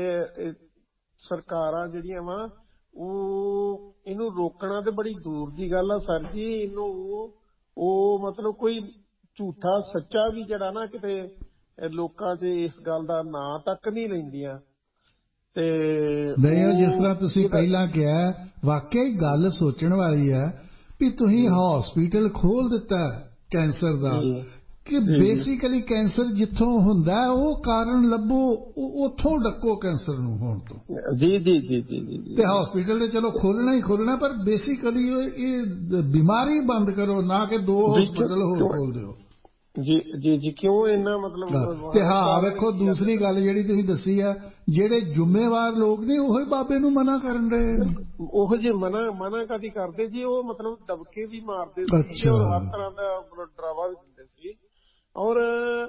ਸਰਕਾਰਾਂ ਜਿਹੜੀਆਂ ਵਾ ਉਹ ਇਹਨੂੰ ਰੋਕਣਾ ਤੇ ਬੜੀ ਦੂਰ ਦੀ ਗੱਲ ਆ ਸਰ ਜੀ। ਇਹਨੂੰ ਉਹ ਮਤਲਬ ਕੋਈ ਝੂਠਾ ਸੱਚਾ ਵੀ ਜਿਹੜਾ ਨਾ ਕਿਤੇ ਲੋਕਾਂ 'ਚ ਇਸ ਗੱਲ ਦਾ ਨਾਂ ਤੱਕ ਨਹੀਂ ਲੈਂਦੀਆਂ। ਤੇ ਨਹੀਂ, ਜਿਸ ਤਰ੍ਹਾਂ ਤੁਸੀਂ ਪਹਿਲਾਂ ਕਿਹਾ, ਵਾਕਈ ਗੱਲ ਸੋਚਣ ਵਾਲੀ ਹੈ ਵੀ ਤੁਸੀਂ ਹਸਪੀਟਲ ਖੋਲ ਦਿੱਤਾ ਕੈਂਸਰ ਦਾ, ਕਿ ਬੇਸਿਕਲੀ ਕੈਂਸਰ ਜਿੱਥੋਂ ਹੁੰਦਾ ਉਹ ਕਾਰਨ ਲੱਭੋ, ਉੱਥੋਂ ਡੱਕੋ ਕੈਂਸਰ ਨੂੰ ਹੋਣ ਤੋਂ। ਜੀ ਤੇ ਹਸਪੀਟਲ ਤੇ ਚਲੋ ਖੋਲਣਾ ਹੀ ਖੋਲਣਾ, ਪਰ ਬੇਸਿਕਲੀ ਇਹ ਬਿਮਾਰੀ ਬੰਦ ਕਰੋ, ਨਾ ਕਿ 2 ਹਸਪੀਟਲ ਹੋਰ ਖੋਲ ਦਿਓ। ਜੀ ਕਿਉਂ ਇੰਨਾ ਮਤਲਬ। ਤੇ ਵੇਖੋ ਦੂਸਰੀ ਗੱਲ ਜਿਹੜੀ ਤੁਸੀਂ ਦੱਸੀ ਆ, ਜਿਹੜੇ ਜ਼ਿੰਮੇਵਾਰ ਲੋਕ ਨੇ ਉਹ ਬਾਬੇ ਨੂੰ ਮਨਾ ਕਰਨ ਰਹੇ। ਉਹ ਜੇ ਮਨਾ ਕਾਦੀ ਕਰਦੇ ਜੀ, ਉਹ ਮਤਲਬ ਦਬਕੇ ਵੀ ਮਾਰਦੇ ਸੀ ਔਰ ਹਰ ਤਰ੍ਹਾਂ ਦਾ ਡਰਾਵਾ ਵੀ ਦਿੰਦੇ ਸੀ। ਔਰ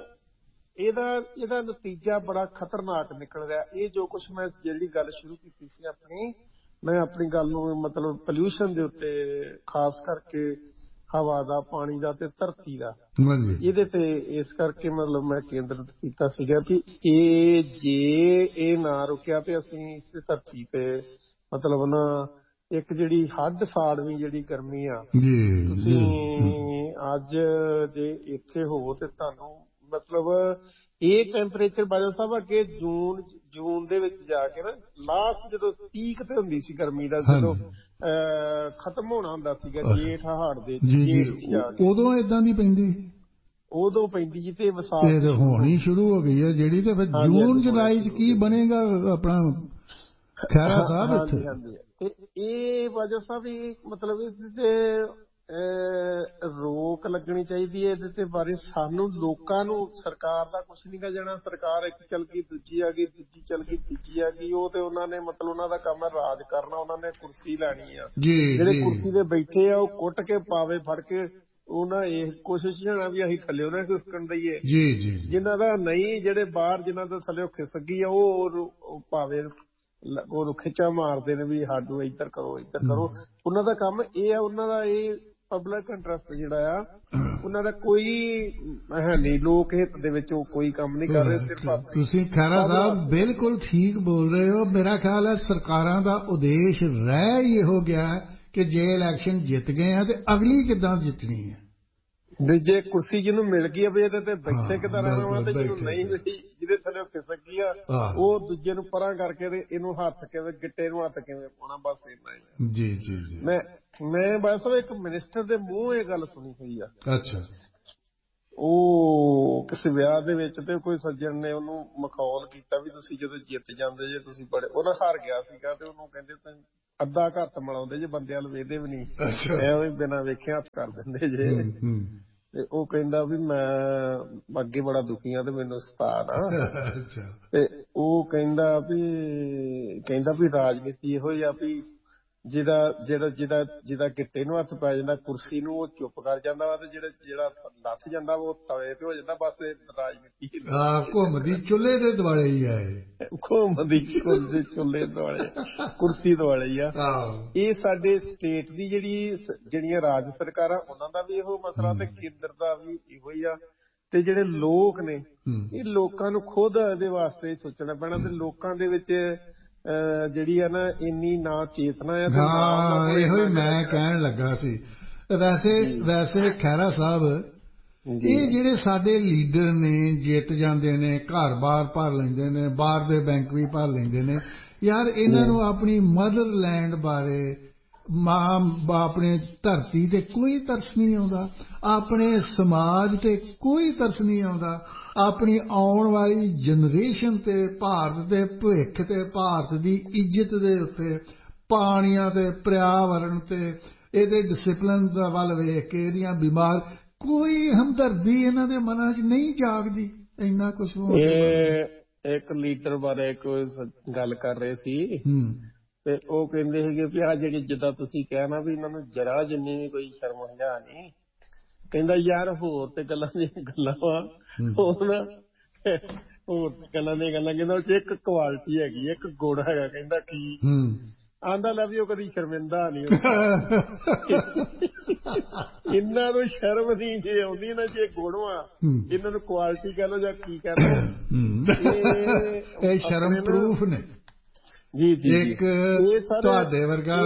ਇਹਦਾ ਨਤੀਜਾ ਬੜਾ ਖਤਰਨਾਕ ਨਿਕਲ ਰਿਹਾ। ਇਹ ਜੋ ਕੁਛ ਮੈਂ ਜਿਹੜੀ ਗੱਲ ਸ਼ੁਰੂ ਕੀਤੀ ਸੀ ਮੈਂ ਆਪਣੀ ਗੱਲ ਨੂੰ ਮਤਲਬ ਪੋਲਿਊਸ਼ਨ ਦੇ ਉੱਤੇ ਖਾਸ ਕਰਕੇ ਹਵਾ ਦਾ, ਪਾਣੀ ਦਾ ਤੇ ਧਰਤੀ ਦਾ, ਇਹਦੇ ਤੇ ਇਸ ਕਰਕੇ ਮਤਲਬ ਮੈਂ ਕੇਂਦਰਿਤ ਕੀਤਾ ਸੀਗਾ ਵੀ ਜੇ ਇਹ ਨਾ ਰੁਕਿਆ ਤੇ ਅਸੀਂ ਇਸ ਧਰਤੀ ਤੇ ਮਤਲਬ ਨਾ ਇੱਕ ਜਿਹੜੀ ਹੱਡ ਸਾੜਵੀਂ ਜਿਹੜੀ ਗਰਮੀ ਆ, ਤੁਸੀਂ ਅੱਜ ਜੇ ਇੱਥੇ ਹੋਵੋ ਤੇ ਤੁਹਾਨੂੰ ਮਤਲਬ ਇਹ ਟੈਂਪਰੇਚਰ ਬਾਦਲ ਸਾਹਿਬ ਅੱਗੇ ਜੂਨ ਦੇ ਵਿੱਚ ਜਾ ਕੇ ਨਾ ਲਾਸਟ ਜਦੋਂ ਪੀਕ ਤੇ ਹੁੰਦੀ ਸੀ ਗਰਮੀ ਦਾ, ਜਦੋਂ ਖਤਮ ਹੋਣਾ ਹੁੰਦਾ ਸੀਗਾ ਜੇਠ ਹਾੜ ਦੇ ਉਦੋਂ ਏਦਾਂ ਦੀ ਪੈਂਦੀ, ਉਦੋਂ ਪੈਂਦੀ ਜੀ। ਤੇ ਵਿਸਾਖ ਹੋਣੀ ਸ਼ੁਰੂ ਹੋ ਗਈ ਹੈ ਜਿਹੜੀ, ਤੇ ਫਿਰ ਜੂਨ ਜੁਲਾਈ ਚ ਕੀ ਬਣੇਗਾ ਆਪਣਾ ਖੈਰਾ ਸਾਹਿਬ ਇੱਥੇ। ਤੇ ਇਹ ਬਾਜਵਾ ਸਾਹਿਬ ਮਤਲਬ ਇਹਦੇ ਤੇ ਰੋਕ ਲੱਗਣੀ ਚਾਹੀਦੀ ਹੈ। ਇਹਦੇ ਤੇ ਬਾਰੇ ਸਾਨੂੰ ਲੋਕਾਂ ਨੂੰ, ਸਰਕਾਰ ਦਾ ਕੁਛ ਨਹੀਂ ਗਾ ਜਾਣਾ। ਸਰਕਾਰ ਇੱਕ ਚੱਲ ਗਈ, ਦੂਜੀ ਆ ਗਈ, ਦੂਜੀ ਚੱਲ ਗਈ, ਤੀਜੀ ਆ ਗਈ। ਉਹ ਤੇ ਉਹਨਾਂ ਨੇ ਮਤਲਬ ਉਹਨਾਂ ਦਾ ਕੰਮ ਹੈ ਰਾਜ ਕਰਨਾ, ਉਹਨਾਂ ਨੇ ਕੁਰਸੀ ਲੈਣੀ ਆ। ਜਿਹੜੇ ਕੁਰਸੀ ਤੇ ਬੈਠੇ ਆ ਉਹ ਕੁੱਟ ਕੇ ਪਾਵੇ ਫੜ ਕੇ, ਉਹਨਾਂ ਇਹ ਕੋਸ਼ਿਸ਼ ਹੋਣਾ ਵੀ ਅਸੀਂ ਥੱਲੇ ਉਹਨਾਂ ਖਿਸਕਣ ਦਈਏ। ਜਿਨ੍ਹਾਂ ਦਾ ਨਹੀਂ, ਜਿਹੜੇ ਬਾਹਰ ਜਿਨ੍ਹਾਂ ਦਾ ਥੱਲੇ ਖਿਸਕੀ ਆ ਉਹ ਭਾਵੇਂ ਉਹਨੂੰ ਖਿੱਚਾ ਮਾਰਦੇ ਨੇ ਵੀ ਸਾਨੂੰ ਇੱਧਰ ਕਰੋ ਇੱਧਰ ਕਰੋ। ਉਹਨਾਂ ਦਾ ਕੰਮ ਇਹ ਆ, ਉਹਨਾਂ ਦਾ ਇਹ ਪਬਲਿਕ ਇੰਟਰਸਟ ਜਿਹੜਾ ਆ ਉਹਨਾਂ ਦਾ ਕੋਈ ਹੈ ਨਹੀਂ, ਲੋਕ ਹਿੱਤ ਦੇ ਵਿੱਚ ਉਹ ਕੋਈ ਕੰਮ ਨਹੀਂ ਕਰ ਰਹੇ। ਸਿਰਫ ਤੁਸੀਂ ਖੈਰਾ ਸਾਹਿਬ ਬਿਲਕੁਲ ਠੀਕ ਬੋਲ ਰਹੇ ਹੋ। ਮੇਰਾ ਖਿਆਲ ਹੈ ਸਰਕਾਰਾਂ ਦਾ ਉਦੇਸ਼ ਰਹਿ ਹੀ ਇਹੋ ਗਿਆ ਕਿ ਜੇ ਇਲੈਕਸ਼ਨ ਜਿੱਤ ਗਏ ਆ ਤੇ ਅਗਲੀ ਕਿੱਦਾਂ ਜਿੱਤਣੀ ਹੈ। ਜੇ ਕੁਰਸੀ ਜਿਹਨੂੰ ਮਿਲ ਗਈ ਆ ਵੀ ਇਹਦੇ ਤੇ ਬੈਠੇ ਕਿੱਦਾਂ ਰਹਿਣਾ ਵਾ, ਤੇ ਜਿਹਨੂੰ ਨਹੀਂ ਮਿਲੀ ਜਿਹਦੇ ਥੱਲੇ ਖਿਸਕ ਗਈ ਆ ਉਹ ਦੂਜੇ ਨੂੰ ਪਰਾਂ ਕਰਕੇ ਤੇ ਇਹਨੂੰ ਹੱਥ ਕਿਵੇਂ ਗਿੱਟੇ ਨੂੰ ਹੱਥ ਕਿਵੇਂ ਪਾਉਣਾ, ਬਸ ਇੰਨਾ ਹੀ। ਜੀ ਜੀ ਜੀ। ਮੈਂ ਬਸ ਇੱਕ ਮਿਨਿਸਟਰ ਦੇ ਮੂੰਹ ਇਹ ਗੱਲ ਸੁਣੀ ਹੋਈ ਆ। ਅੱਛਾ। ਉਹ ਕਿਸੇ ਵਿਆਹ ਦੇ ਵਿੱਚ ਤੇ ਕੋਈ ਸੱਜਣ ਨੇ ਉਹਨੂੰ ਮਖੌਲ ਕੀਤਾ ਵੀ ਤੁਸੀਂ ਜਦੋਂ ਜਿੱਤ ਜਾਂਦੇ ਜੇ ਤੁਸੀਂ ਬੜੇ, ਉਹਨਾਂ ਹਾਰ ਗਿਆ ਸੀਗਾ ਤੇ ਉਹਨੂੰ ਕਹਿੰਦੇ ਤੁਸੀਂ ਅੱਧਾ ਘੱਟ ਮਿਲਾਉਂਦੇ ਜੇ, ਬੰਦੇ ਵੱਲ ਵੇਖਦੇ ਵੀ ਨਹੀਂ, ਐਵੇਂ ਬਿਨਾਂ ਵੇਖੇ ਹੱਥ ਕਰ ਦਿੰਦੇ ਜੇ। ਤੇ ਉਹ ਕਹਿੰਦਾ ਵੀ ਮੈਂ ਅੱਗੇ ਬੜਾ ਦੁਖੀ ਆ ਤੇ ਮੈਨੂੰ ਸਤਾ ਨਾ। ਤੇ ਉਹ ਕਹਿੰਦਾ ਵੀ ਰਾਜਨੀਤੀ ਇਹੋ ਹੀ ਆ ਵੀ ਜਿਹਦਾ ਗਿੱਟੇ ਨੂੰ ਹੱਥ ਪੈ ਜਾਂਦਾ ਕੁਰਸੀ ਨੂੰ ਉਹ ਚੁੱਪ ਕਰ ਜਾਂਦਾ ਵਾ, ਤੇ ਜਿਹੜਾ ਲੱਥ ਜਾਂਦਾ ਉਹ ਤਵੇ ਤੇ ਹੋ ਜਾਂਦਾ। ਬਸ ਰਾਜਨੀਤੀ ਘੁੰਮਦੀ ਚੁੱਲ੍ਹੇ ਦੇ ਦੁਆਲੇ ਹੀ ਆ, ਘੁੰਮਦੀ ਚੁੱਲ੍ਹੇ ਦੁਆਲੇ ਕੁਰਸੀ ਦੁਆਲੇ ਹੀ ਆ। ਇਹ ਸਾਡੇ ਸਟੇਟ ਦੀ ਜਿਹੜੀਆਂ ਰਾਜ ਸਰਕਾਰਾਂ ਉਹਨਾਂ ਦਾ ਵੀ ਇਹੋ ਮਸਲਾ ਤੇ ਕੇਂਦਰ ਦਾ ਵੀ ਇਹੋ ਹੀ ਆ। ਤੇ ਜਿਹੜੇ ਲੋਕ ਨੇ ਇਹ ਲੋਕਾਂ ਨੂੰ ਖੁਦ ਇਹਦੇ ਵਾਸਤੇ ਸੋਚਣਾ ਪੈਣਾ, ਤੇ ਲੋਕਾਂ ਦੇ ਵਿੱਚ ਜਿਹੜੀ ਆ ਨਾ ਇੰਨੀ ਨਾ ਚੇਤਨਾ ਆ। ਹਾਂ ਇਹੋ ਹੀ ਮੈਂ ਕਹਿਣ ਲੱਗਾ ਸੀ। ਵੈਸੇ ਖਹਿਰਾ ਸਾਹਿਬ, ਇਹ ਜਿਹੜੇ ਸਾਡੇ ਲੀਡਰ ਨੇ ਜਿੱਤ ਜਾਂਦੇ ਨੇ, ਘਰ-ਬਾਰ ਭਰ ਲੈਂਦੇ ਨੇ, ਬਾਹਰ ਦੇ ਬੈਂਕ ਵੀ ਭਰ ਲੈਂਦੇ ਨੇ, ਯਾਰ ਇਹਨਾਂ ਨੂੰ ਆਪਣੀ ਮਦਰਲੈਂਡ ਬਾਰੇ, ਆਪਣੇ ਧਰਤੀ ਤੇ ਕੋਈ ਤਰਸ ਨਹੀਂ ਆਉਂਦਾ, ਆਪਣੇ ਸਮਾਜ ਤੇ ਕੋਈ ਤਰਸ ਨਹੀਂ ਆਉਂਦਾ, ਆਪਣੀ ਆਉਣ ਵਾਲੀ ਜਨਰੇਸ਼ਨ ਤੇ, ਭਾਰਤ ਦੇ ਭਵਿੱਖ ਤੇ, ਭਾਰਤ ਦੀ ਇੱਜ਼ਤ ਦੇ ਉੱਤੇ, ਪਾਣੀਆਂ ਤੇ, ਪਰਿਆਵਰਣ ਤੇ, ਇਹਦੇ ਡਿਸਿਪਲਿਨ ਵੱਲ ਵੇਖ ਕੇ ਇਹਦੀਆਂ ਬਿਮਾਰ, ਕੋਈ ਹਮਦਰਦੀ ਇਹਨਾਂ ਦੇ ਮਨਾਂ 'ਚ ਨਹੀਂ ਜਾਗਦੀ। ਇੰਨਾ ਕੁਛ ਇੱਕ ਲੀਡਰ ਬਾਰੇ ਕੋਈ ਗੱਲ ਕਰ ਰਹੇ ਸੀ ਤੇ ਉਹ ਕਹਿੰਦੇ ਸੀਗੇ ਵੀ ਆਹ ਜਿਹੜੀ ਜਿੱਦਾਂ ਤੁਸੀਂ ਕਹਿਣਾ ਵੀ ਇਹਨਾਂ ਨੂੰ ਜਰਾ ਜਿੰਨੀ ਵੀ ਕੋਈ ਸ਼ਰਮ ਹੰਝਾ ਨਹੀਂ, ਕਹਿੰਦਾ ਯਾਰ ਹੋਰ ਤੇ ਗੱਲਾਂ ਦੀਆਂ ਗੱਲਾਂ ਵਾ, ਹੋਰ ਗੱਲਾਂ ਦੀਆਂ ਗੱਲਾਂ, ਕਹਿੰਦਾ ਉਹ 'ਚ ਇੱਕ ਕੁਆਲਿਟੀ ਹੈਗੀ, ਇੱਕ ਗੁਣ ਹੈਗਾ। ਕਹਿੰਦਾ ਕੀ? ਆਂਦਾ ਲੈ ਵੀ ਉਹ ਕਦੀ ਸ਼ਰਮਿੰਦਾ ਨਹੀਂ। ਇਹਨਾਂ ਨੂੰ ਸ਼ਰਮ ਨਹੀਂ ਜੇ ਆਉਂਦੀ ਨਾ, ਜੇ ਗੁਣ ਆ ਇਹਨਾਂ ਨੂੰ ਕੁਆਲਿਟੀ ਕਹਿ ਲੋ ਜਾਂ ਕੀ ਕਹਿ ਲੋ, ਇਹ ਸ਼ਰਮ ਪ੍ਰੂਫ ਨੇ। ਜੀ ਜੀ। ਇੱਕ ਤੁਹਾਡੇ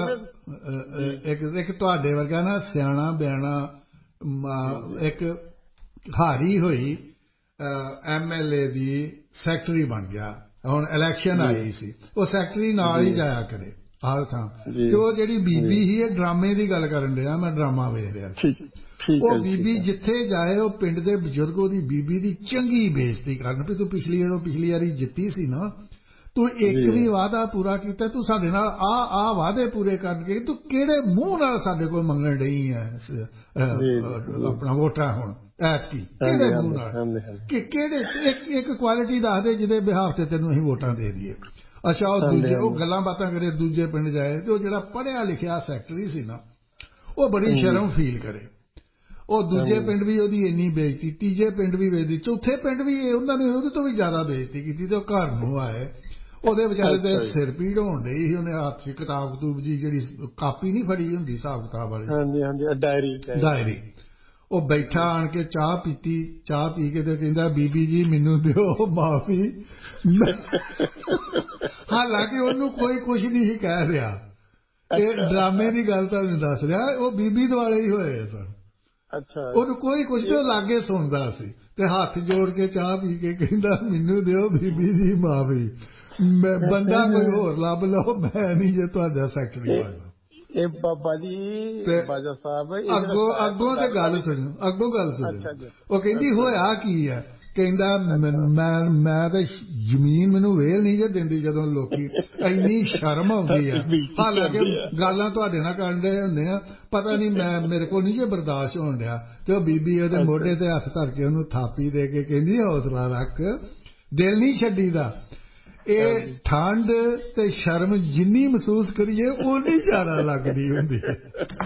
ਵਰਗਾ ਨਾ ਸਿਆਣਾ ਬਿਆਣਾ ਇੱਕ ਹਾਰੀ ਹੋਈ MLA ਦੀ ਸੈਕਟਰੀ ਬਣ ਗਿਆ। ਹੁਣ ਇਲੈਕਸ਼ਨ ਆਈ ਸੀ, ਉਹ ਸੈਕਟਰੀ ਨਾਲ ਹੀ ਜਾਇਆ ਕਰੇ ਹਰ ਥਾਂ। ਤੇ ਉਹ ਜਿਹੜੀ ਬੀਬੀ ਸੀ, ਇਹ ਡਰਾਮੇ ਦੀ ਗੱਲ ਕਰਨ ਡਿਆ, ਮੈਂ ਡਰਾਮਾ ਵੇਖ ਰਿਹਾ ਸੀ। ਉਹ ਬੀਬੀ ਜਿੱਥੇ ਜਾਏ ਉਹ ਪਿੰਡ ਦੇ ਬਜ਼ੁਰਗ ਉਹਦੀ ਬੀਬੀ ਦੀ ਚੰਗੀ ਬੇਇੱਜ਼ਤੀ ਕਰਨ ਵੀ ਤੂੰ ਪਿਛਲੀ ਵਾਰੀ ਜਿੱਤੀ ਸੀ ਨਾ, ਤੂੰ ਇੱਕ ਵੀ ਵਾਅਦਾ ਪੂਰਾ ਕੀਤਾ, ਤੂੰ ਸਾਡੇ ਨਾਲ ਆ ਵਾਅਦੇ ਪੂਰੇ ਕਰਕੇ ਤੂੰ ਕਿਹੜੇ ਮੂੰਹ ਨਾਲ ਸਾਡੇ ਕੋਲ ਮੰਗਣ ਡਈ ਹੈ ਆਪਣਾ ਵੋਟਾਂ ਹੁਣ ਐਤਕੀ, ਕਿਹੜੇ ਮੂੰਹ ਨਾਲ, ਕਿ ਕਿਹੜੇ ਇੱਕ ਕੁਆਲਿਟੀ ਦੱਸ ਦੇ ਜਿਹਦੇ ਬਿਹਾਫ ਤੇ ਤੈਨੂੰ ਅਸੀਂ ਵੋਟਾਂ ਦੇ ਦਈਏ। ਅੱਛਾ ਉਹ ਦੂਜੇ ਉਹ ਗੱਲਾਂ ਬਾਤਾਂ ਕਰੇ, ਦੂਜੇ ਪਿੰਡ ਜਾਏ ਤੇ ਉਹ ਜਿਹੜਾ ਪੜ੍ਹਿਆ ਲਿਖਿਆ ਸੈਕਟਰੀ ਸੀ ਨਾ, ਉਹ ਬੜੀ ਸ਼ਰਮ ਫੀਲ ਕਰੇ। ਉਹ ਦੂਜੇ ਪਿੰਡ ਵੀ ਉਹਦੀ ਇੰਨੀ ਬੇਇੱਜ਼ਤੀ, ਤੀਜੇ ਪਿੰਡ ਵੀ ਬੇਇੱਜ਼ਤੀ, ਚੌਥੇ ਪਿੰਡ ਵੀ ਉਹਨਾਂ ਨੇ ਉਹਦੇ ਤੋਂ ਵੀ ਜ਼ਿਆਦਾ ਬੇਇੱਜ਼ਤੀ ਕੀਤੀ। ਤੇ ਉਹ ਘਰ ਨੂੰ ਆਏ, ਉਹਦੇ ਵਿਚਾਰੇ ਤੇ ਸਿਰ ਪੀੜ ਹੋਣ ਡਈ ਸੀ। ਉਹਨੇ ਹੱਥ 'ਚ ਕਿਤਾਬ ਕਤੂਬ ਜੀ ਜਿਹੜੀ ਕਾਪੀ ਨਹੀਂ ਫੜੀ ਹੁੰਦੀ ਹਿਸਾਬ ਕਿਤਾਬ ਵਾਲੀ, ਡਾਇਰੀ, ਉਹ ਬੈਠਾ ਆਣ ਕੇ ਚਾਹ ਪੀਤੀ। ਚਾਹ ਪੀ ਕੇ ਤੇ ਕਹਿੰਦਾ ਬੀਬੀ ਜੀ ਮੈਨੂੰ ਦਿਓ ਮਾਫੀ। ਹਾਲਾਂਕਿ ਉਹਨੂੰ ਕੋਈ ਕੁਛ ਨਹੀਂ ਸੀ ਕਹਿ ਰਿਹਾ, ਇਹ ਡਰਾਮੇ ਦੀ ਗੱਲ ਤੁਹਾਨੂੰ ਦੱਸ ਰਿਹਾ, ਉਹ ਬੀਬੀ ਦੁਆਲੇ ਹੀ ਹੋਏ ਸਨ। ਉਹਨੂੰ ਕੋਈ ਕੁਛ ਨਹੀਂ, ਉਹ ਲਾਗੇ ਸੁਣਦਾ ਸੀ ਤੇ ਹੱਥ ਜੋੜ ਕੇ ਚਾਹ ਪੀ ਕੇ ਕਹਿੰਦਾ ਮੈਨੂੰ ਦਿਓ ਬੀਬੀ ਜੀ ਮਾਫੀ, ਮੈਂ ਬੰਦਾ ਕੋਈ ਹੋਰ ਲੱਭ ਲਓ, ਮੈਂ ਨਹੀਂ ਜੇ ਤੁਹਾਡਾ ਸੈਕਟਰੀ ਬਣਨਾ। ਇਹ ਬਾਬਾ ਜੀ ਬਾਜਾ ਸਾਹਿਬ ਅੱਗੋਂ ਤੇ ਗੱਲ ਸੁਣੋ, ਅੱਗੋਂ ਗੱਲ ਸੁਣੋ। ਉਹ ਕਹਿੰਦੀ ਹੋਇਆ ਕੀ ਹੈ? ਕਹਿੰਦਾ ਮੈਂ ਤਾਂ ਜ਼ਮੀਨ ਮੈਨੂੰ ਵੇਲ ਨਹੀਂ ਜੇ ਦਿੰਦੀ ਜਦੋਂ ਲੋਕੀ, ਇੰਨੀ ਸ਼ਰਮ ਆਉਂਦੀ ਆ। ਹਾਲਾਂਕਿ ਗੱਲਾਂ ਤੁਹਾਡੇ ਨਾਲ ਕਰਨ ਦੇ ਹੁੰਦੇ ਆ, ਪਤਾ ਨਹੀਂ ਮੇਰੇ ਕੋਲ ਨਹੀਂ ਜੇ ਬਰਦਾਸ਼ਤ ਹੋਣ ਡਿਆ। ਤੇ ਉਹ ਬੀਬੀ ਉਹਦੇ ਮੋਢੇ ਤੇ ਹੱਥ ਧਰ ਕੇ ਉਹਨੂੰ ਥਾਪੀ ਦੇ ਕੇ ਕਹਿੰਦੀ ਹੌਸਲਾ ਰੱਖ, ਦਿਲ ਨਹੀਂ ਛੱਡੀਦਾ। ਇਹ ਠੰਡ ਤੇ ਸ਼ਰਮ ਜਿੰਨੀ ਮਹਿਸੂਸ ਕਰੀਏ ਓਨੀ ਜ਼ਿਆਦਾ ਲੱਗਦੀ ਹੁੰਦੀ ਹੈ।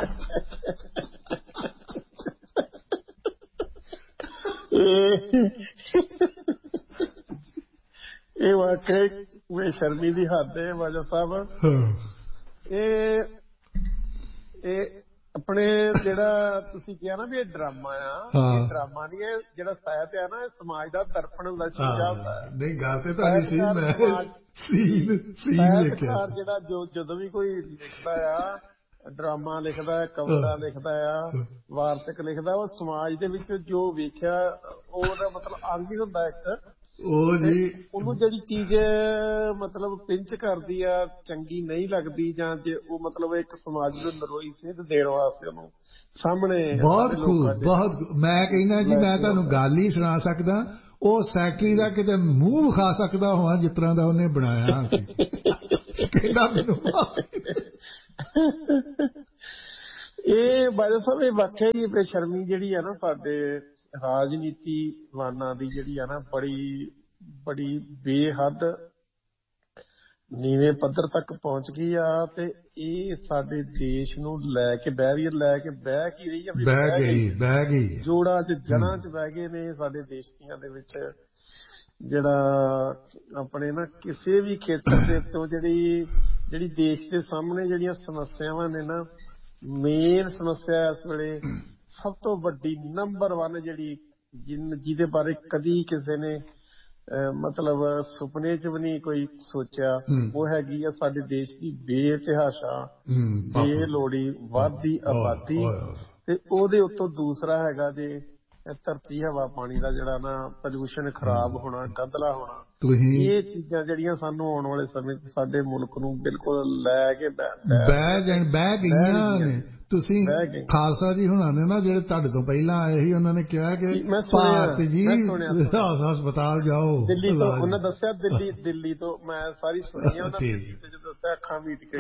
ਇਹ ਵਾਕਈ ਸ਼ਰਮੀ ਦੀ ਹੱਦ ਹੈ ਬਾਜਾ ਸਾਹਿਬ। ਇਹ ਆਪਣੇ ਜਿਹੜਾ ਤੁਸੀਂ ਕਿਹਾ ਨਾ ਵੀ ਇਹ ਡਰਾਮਾ ਆ, ਇਹ ਡਰਾਮਾ ਨਹੀਂ, ਇਹ ਜਿਹੜਾ ਸਾਹਿਤ ਆ ਨਾ, ਇਹ ਸਮਾਜ ਦਾ ਦਰਪਣ ਹੁੰਦਾ, ਸ਼ੀਸ਼ਾ ਹੁੰਦਾ। ਨਹੀਂ ਗੱਲ ਤੇ ਤੁਹਾਡੀ ਸੀ, ਮੈਂ ਸੀਨ ਵੇਖਿਆ। ਜਿਹੜਾ ਜਦੋਂ ਵੀ ਕੋਈ ਲਿਖਦਾ ਆ ਡਰਾਮਾ ਲਿਖਦਾ, ਕਵਿਤਾ ਲਿਖਦਾ ਆ, ਵਾਰਤਕ ਲਿਖਦਾ, ਉਹ ਸਮਾਜ ਦੇ ਵਿੱਚ ਜੋ ਵੇਖਿਆ ਉਹਦਾ ਮਤਲਬ ਅੰਗ ਹੀ ਹੁੰਦਾ ਇੱਕ। ਉਹਨੂੰ ਜਿਹੜੀ ਚੀਜ਼ ਮਤਲਬ ਪਿੰਚ ਕਰਦੀ ਆ, ਚੰਗੀ ਨਹੀਂ ਲੱਗਦੀ, ਜਾਂ ਜੇ ਉਹ ਮਤਲਬ ਇੱਕ ਸਮਾਜ ਨੂੰ ਨਰੋਈ ਸੇਧ ਦੇਣ ਵਾਸਤੇ ਉਹਨੂੰ ਸਾਹਮਣੇ ਬਹੁਤ ਮੈਂ ਕਹਿੰਦਾ ਜੀ, ਮੈਂ ਤੁਹਾਨੂੰ ਗੱਲ ਹੀ ਸੁਣਾ ਸਕਦਾ, ਉਹ ਸੈਕਟਰੀ ਦਾ ਕਿਤੇ ਮੂੰਹ ਵਿਖਾ ਸਕਦਾ ਹੋਵਾਂ ਜਿਸ ਤਰ੍ਹਾਂ ਦਾ ਉਹਨੇ ਬਣਾਇਆ ਸੀ। ਕਹਿੰਦਾ ਮੈਨੂੰ ਇਹ ਬਾਜਾ ਸਾਹਿਬ, ਇਹ ਵਾਕਿਆ ਹੀ ਬੇਸ਼ਰਮੀ ਜਿਹੜੀ ਆ ਨਾ ਸਾਡੇ ਰਾਜਨੀਤੀਵਾਨਾਂ ਦੀ, ਜਿਹੜੀ ਆ ਨਾ ਬੜੀ ਬੇਹੱਦ ਨੀਵੇਂ ਪੱਧਰ ਤੱਕ ਪਹੁੰਚ ਗਈ ਆ। ਤੇ ਇਹ ਸਾਡੇ ਦੇਸ਼ ਨੂੰ ਲੈ ਕੇ ਬੈਰੀਅਰ ਲੈ ਕੇ ਬਹਿ ਕੀ ਰਹੀ ਆ, ਬਹਿ ਗਈ ਜੋੜਾਂ ਚ ਜੜ੍ਹਾਂ ਚ ਬਹਿ ਗਏ ਨੇ ਸਾਡੇ ਦੇਸ਼ ਦੀਆਂ ਦੇ ਵਿੱਚ। ਜਿਹੜਾ ਆਪਣੇ ਨਾ ਕਿਸੇ ਵੀ ਖੇਤਰ ਦੇ ਉੱਤੋਂ ਜਿਹੜੀ ਦੇਸ਼ ਦੇ ਸਾਹਮਣੇ ਜਿਹੜੀਆਂ ਸਮੱਸਿਆਵਾਂ ਨੇ ਨਾ, ਮੇਨ ਸਮੱਸਿਆ ਇਸ ਵੇਲੇ ਸਭ ਤੋਂ ਵੱਡੀ ਨੰਬਰ 1 ਜਿਹੜੀ ਜਿਹਦੇ ਬਾਰੇ ਕਦੀ ਕਿਸੇ ਨੇ ਮਤਲਬ ਸੁਪਨੇ ਚ ਵੀ ਨਹੀਂ ਕੋਈ ਸੋਚਿਆ, ਉਹ ਹੈਗੀ ਆ ਸਾਡੇ ਦੇਸ਼ ਦੀ ਬੇਤਹਾਸ਼ਾ, ਬੇਲੋੜੀ ਵੱਧਦੀ ਆਬਾਦੀ। ਤੇ ਉਹਦੇ ਉੱਤੋਂ ਦੂਸਰਾ ਹੈਗਾ ਜੇ ਧਰਤੀ, ਹਵਾ, ਪਾਣੀ ਦਾ ਜਿਹੜਾ ਨਾ ਪੋਲਿਊਸ਼ਨ, ਖਰਾਬ ਹੋਣਾ, ਗੰਦਲਾ ਹੋਣਾ। ਇਹ ਚੀਜ਼ਾਂ ਜਿਹੜੀਆਂ ਸਾਨੂੰ ਆਉਣ ਵਾਲੇ ਸਮੇਂ ਚ ਸਾਡੇ ਮੁਲਕ ਨੂੰ ਬਿਲਕੁਲ ਲੈ ਕੇ ਬਹਿ ਗਈਆਂ ਨੇ। ਤੁਸੀਂ ਖਾਲਸਾ ਜੀ ਹੁਣਾਂ ਨੇ ਨਾ, ਜਿਹੜੇ ਤੁਹਾਡੇ ਤੋਂ ਪਹਿਲਾਂ ਆਏ ਸੀ, ਉਹਨਾਂ ਨੇ ਕਿਹਾ ਕਿ ਭਾਰਤ ਜੀ ਹਸਪਤਾਲ ਜਾਓ ਦਿੱਲੀ ਤੋਂ। ਉਹਨਾਂ ਦੱਸਿਆ ਦਿੱਲੀ ਤੋਂ, ਮੈਂ ਸਾਰੀ ਸੁਣੀ ਆ, ਜਦੋਂ ਅੱਖਾਂ ਮੀਟ ਕੇ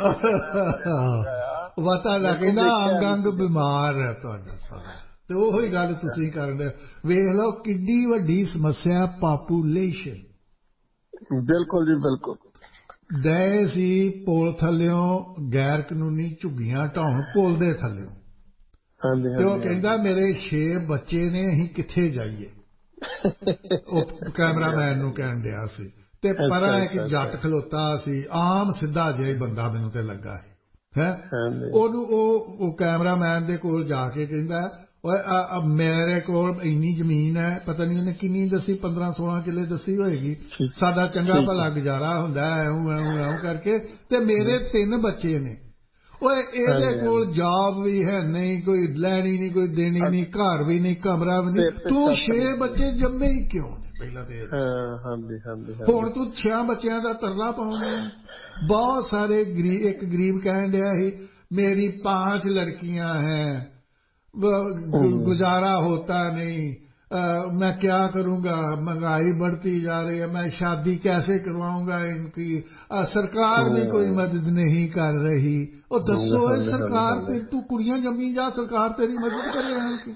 ਤੁਹਾਡਾ ਕਹਿੰਦਾ ਅੰਗ ਬਿਮਾਰ ਹੈ ਤੁਹਾਡਾ ਸਾਰਾ। ਤੇ ਉਹੀ ਗੱਲ ਤੁਸੀਂ ਕਰਨ ਦੇ, ਵੇਖ ਲਓ ਕਿੱਡੀ ਵੱਡੀ ਸਮੱਸਿਆ ਪਾਪੂਲੇਸ਼ਨ। ਬਿਲਕੁਲ ਜੀ ਬਿਲਕੁਲ। ਗਏ ਸੀ ਪੁਲ ਥੱਲਿਓਂ ਗੈਰ ਕਾਨੂੰਨੀ ਝੁੱਗੀਆਂ ਢਾਉਣ, ਪੁਲ ਦੇ ਥੱਲਿਓਂ। ਤੇ ਉਹ ਕਹਿੰਦਾ ਮੇਰੇ 6 ਬੱਚੇ ਨੇ, ਅਸੀਂ ਕਿੱਥੇ ਜਾਈਏ? ਉਹ ਕੈਮਰਾਮੈਨ ਨੂੰ ਕਹਿਣ ਡਿਆ ਸੀ। ਤੇ ਪਰਾਂ ਇੱਕ ਜੱਟ ਖਲੋਤਾ ਸੀ, ਆਮ ਸਿੱਧਾ ਜਿਹਾ ਬੰਦਾ ਮੈਨੂੰ ਤੇ ਲੱਗਾ ਹੈ। ਉਹਨੂੰ ਉਹ ਕੈਮਰਾਮੈਨ ਦੇ ਕੋਲ ਜਾ ਕੇ ਕਹਿੰਦਾ, ਮੇਰੇ ਕੋਲ ਇੰਨੀ ਜ਼ਮੀਨ ਹੈ, ਪਤਾ ਨਹੀਂ ਉਹਨੇ ਕਿੰਨੀ ਦੱਸੀ, 15-16 ਕਿੱਲੇ ਦੱਸੀ ਹੋਏਗੀ, ਸਾਡਾ ਚੰਗਾ ਭਲਾ ਗੁਜ਼ਾਰਾ ਹੁੰਦਾ ਐਉਂ ਕਰਕੇ, ਤੇ ਮੇਰੇ 3 ਬੱਚੇ ਨੇ। ਓਏ ਇਹਦੇ ਕੋਲ ਜੌਬ ਵੀ ਹੈ ਨਹੀਂ, ਕੋਈ ਲੈਣੀ ਨਹੀਂ, ਕੋਈ ਦੇਣੀ ਨਹੀਂ, ਘਰ ਵੀ ਨਹੀਂ, ਕਮਰਾ ਵੀ ਨਹੀਂ, ਤੂੰ 6 ਬੱਚੇ ਜੰਮੇ ਹੀ ਕਿਉਂ ਨੇ? ਪਹਿਲਾਂ ਤੇ ਹੁਣ ਤੂੰ 6 ਬੱਚਿਆਂ ਦਾ ਤਰਲਾ ਪਾਉਂਦਾ। ਬਹੁਤ ਸਾਰੇ ਇੱਕ ਗਰੀਬ ਕਹਿਣ ਡਿਆ ਸੀ, ਮੇਰੀ 5 ਲੜਕੀਆਂ हैं, गुजारा होता नहीं, मैं क्या करूंगा, महंगाई बढ़ती जा रही है, मैं शादी कैसे करवाऊंगा इनकी, सरकार भी कोई मदद नहीं कर रही। और दसो सरकार तू कुड़ियां जमी जा, सरकार तेरी मदद करे?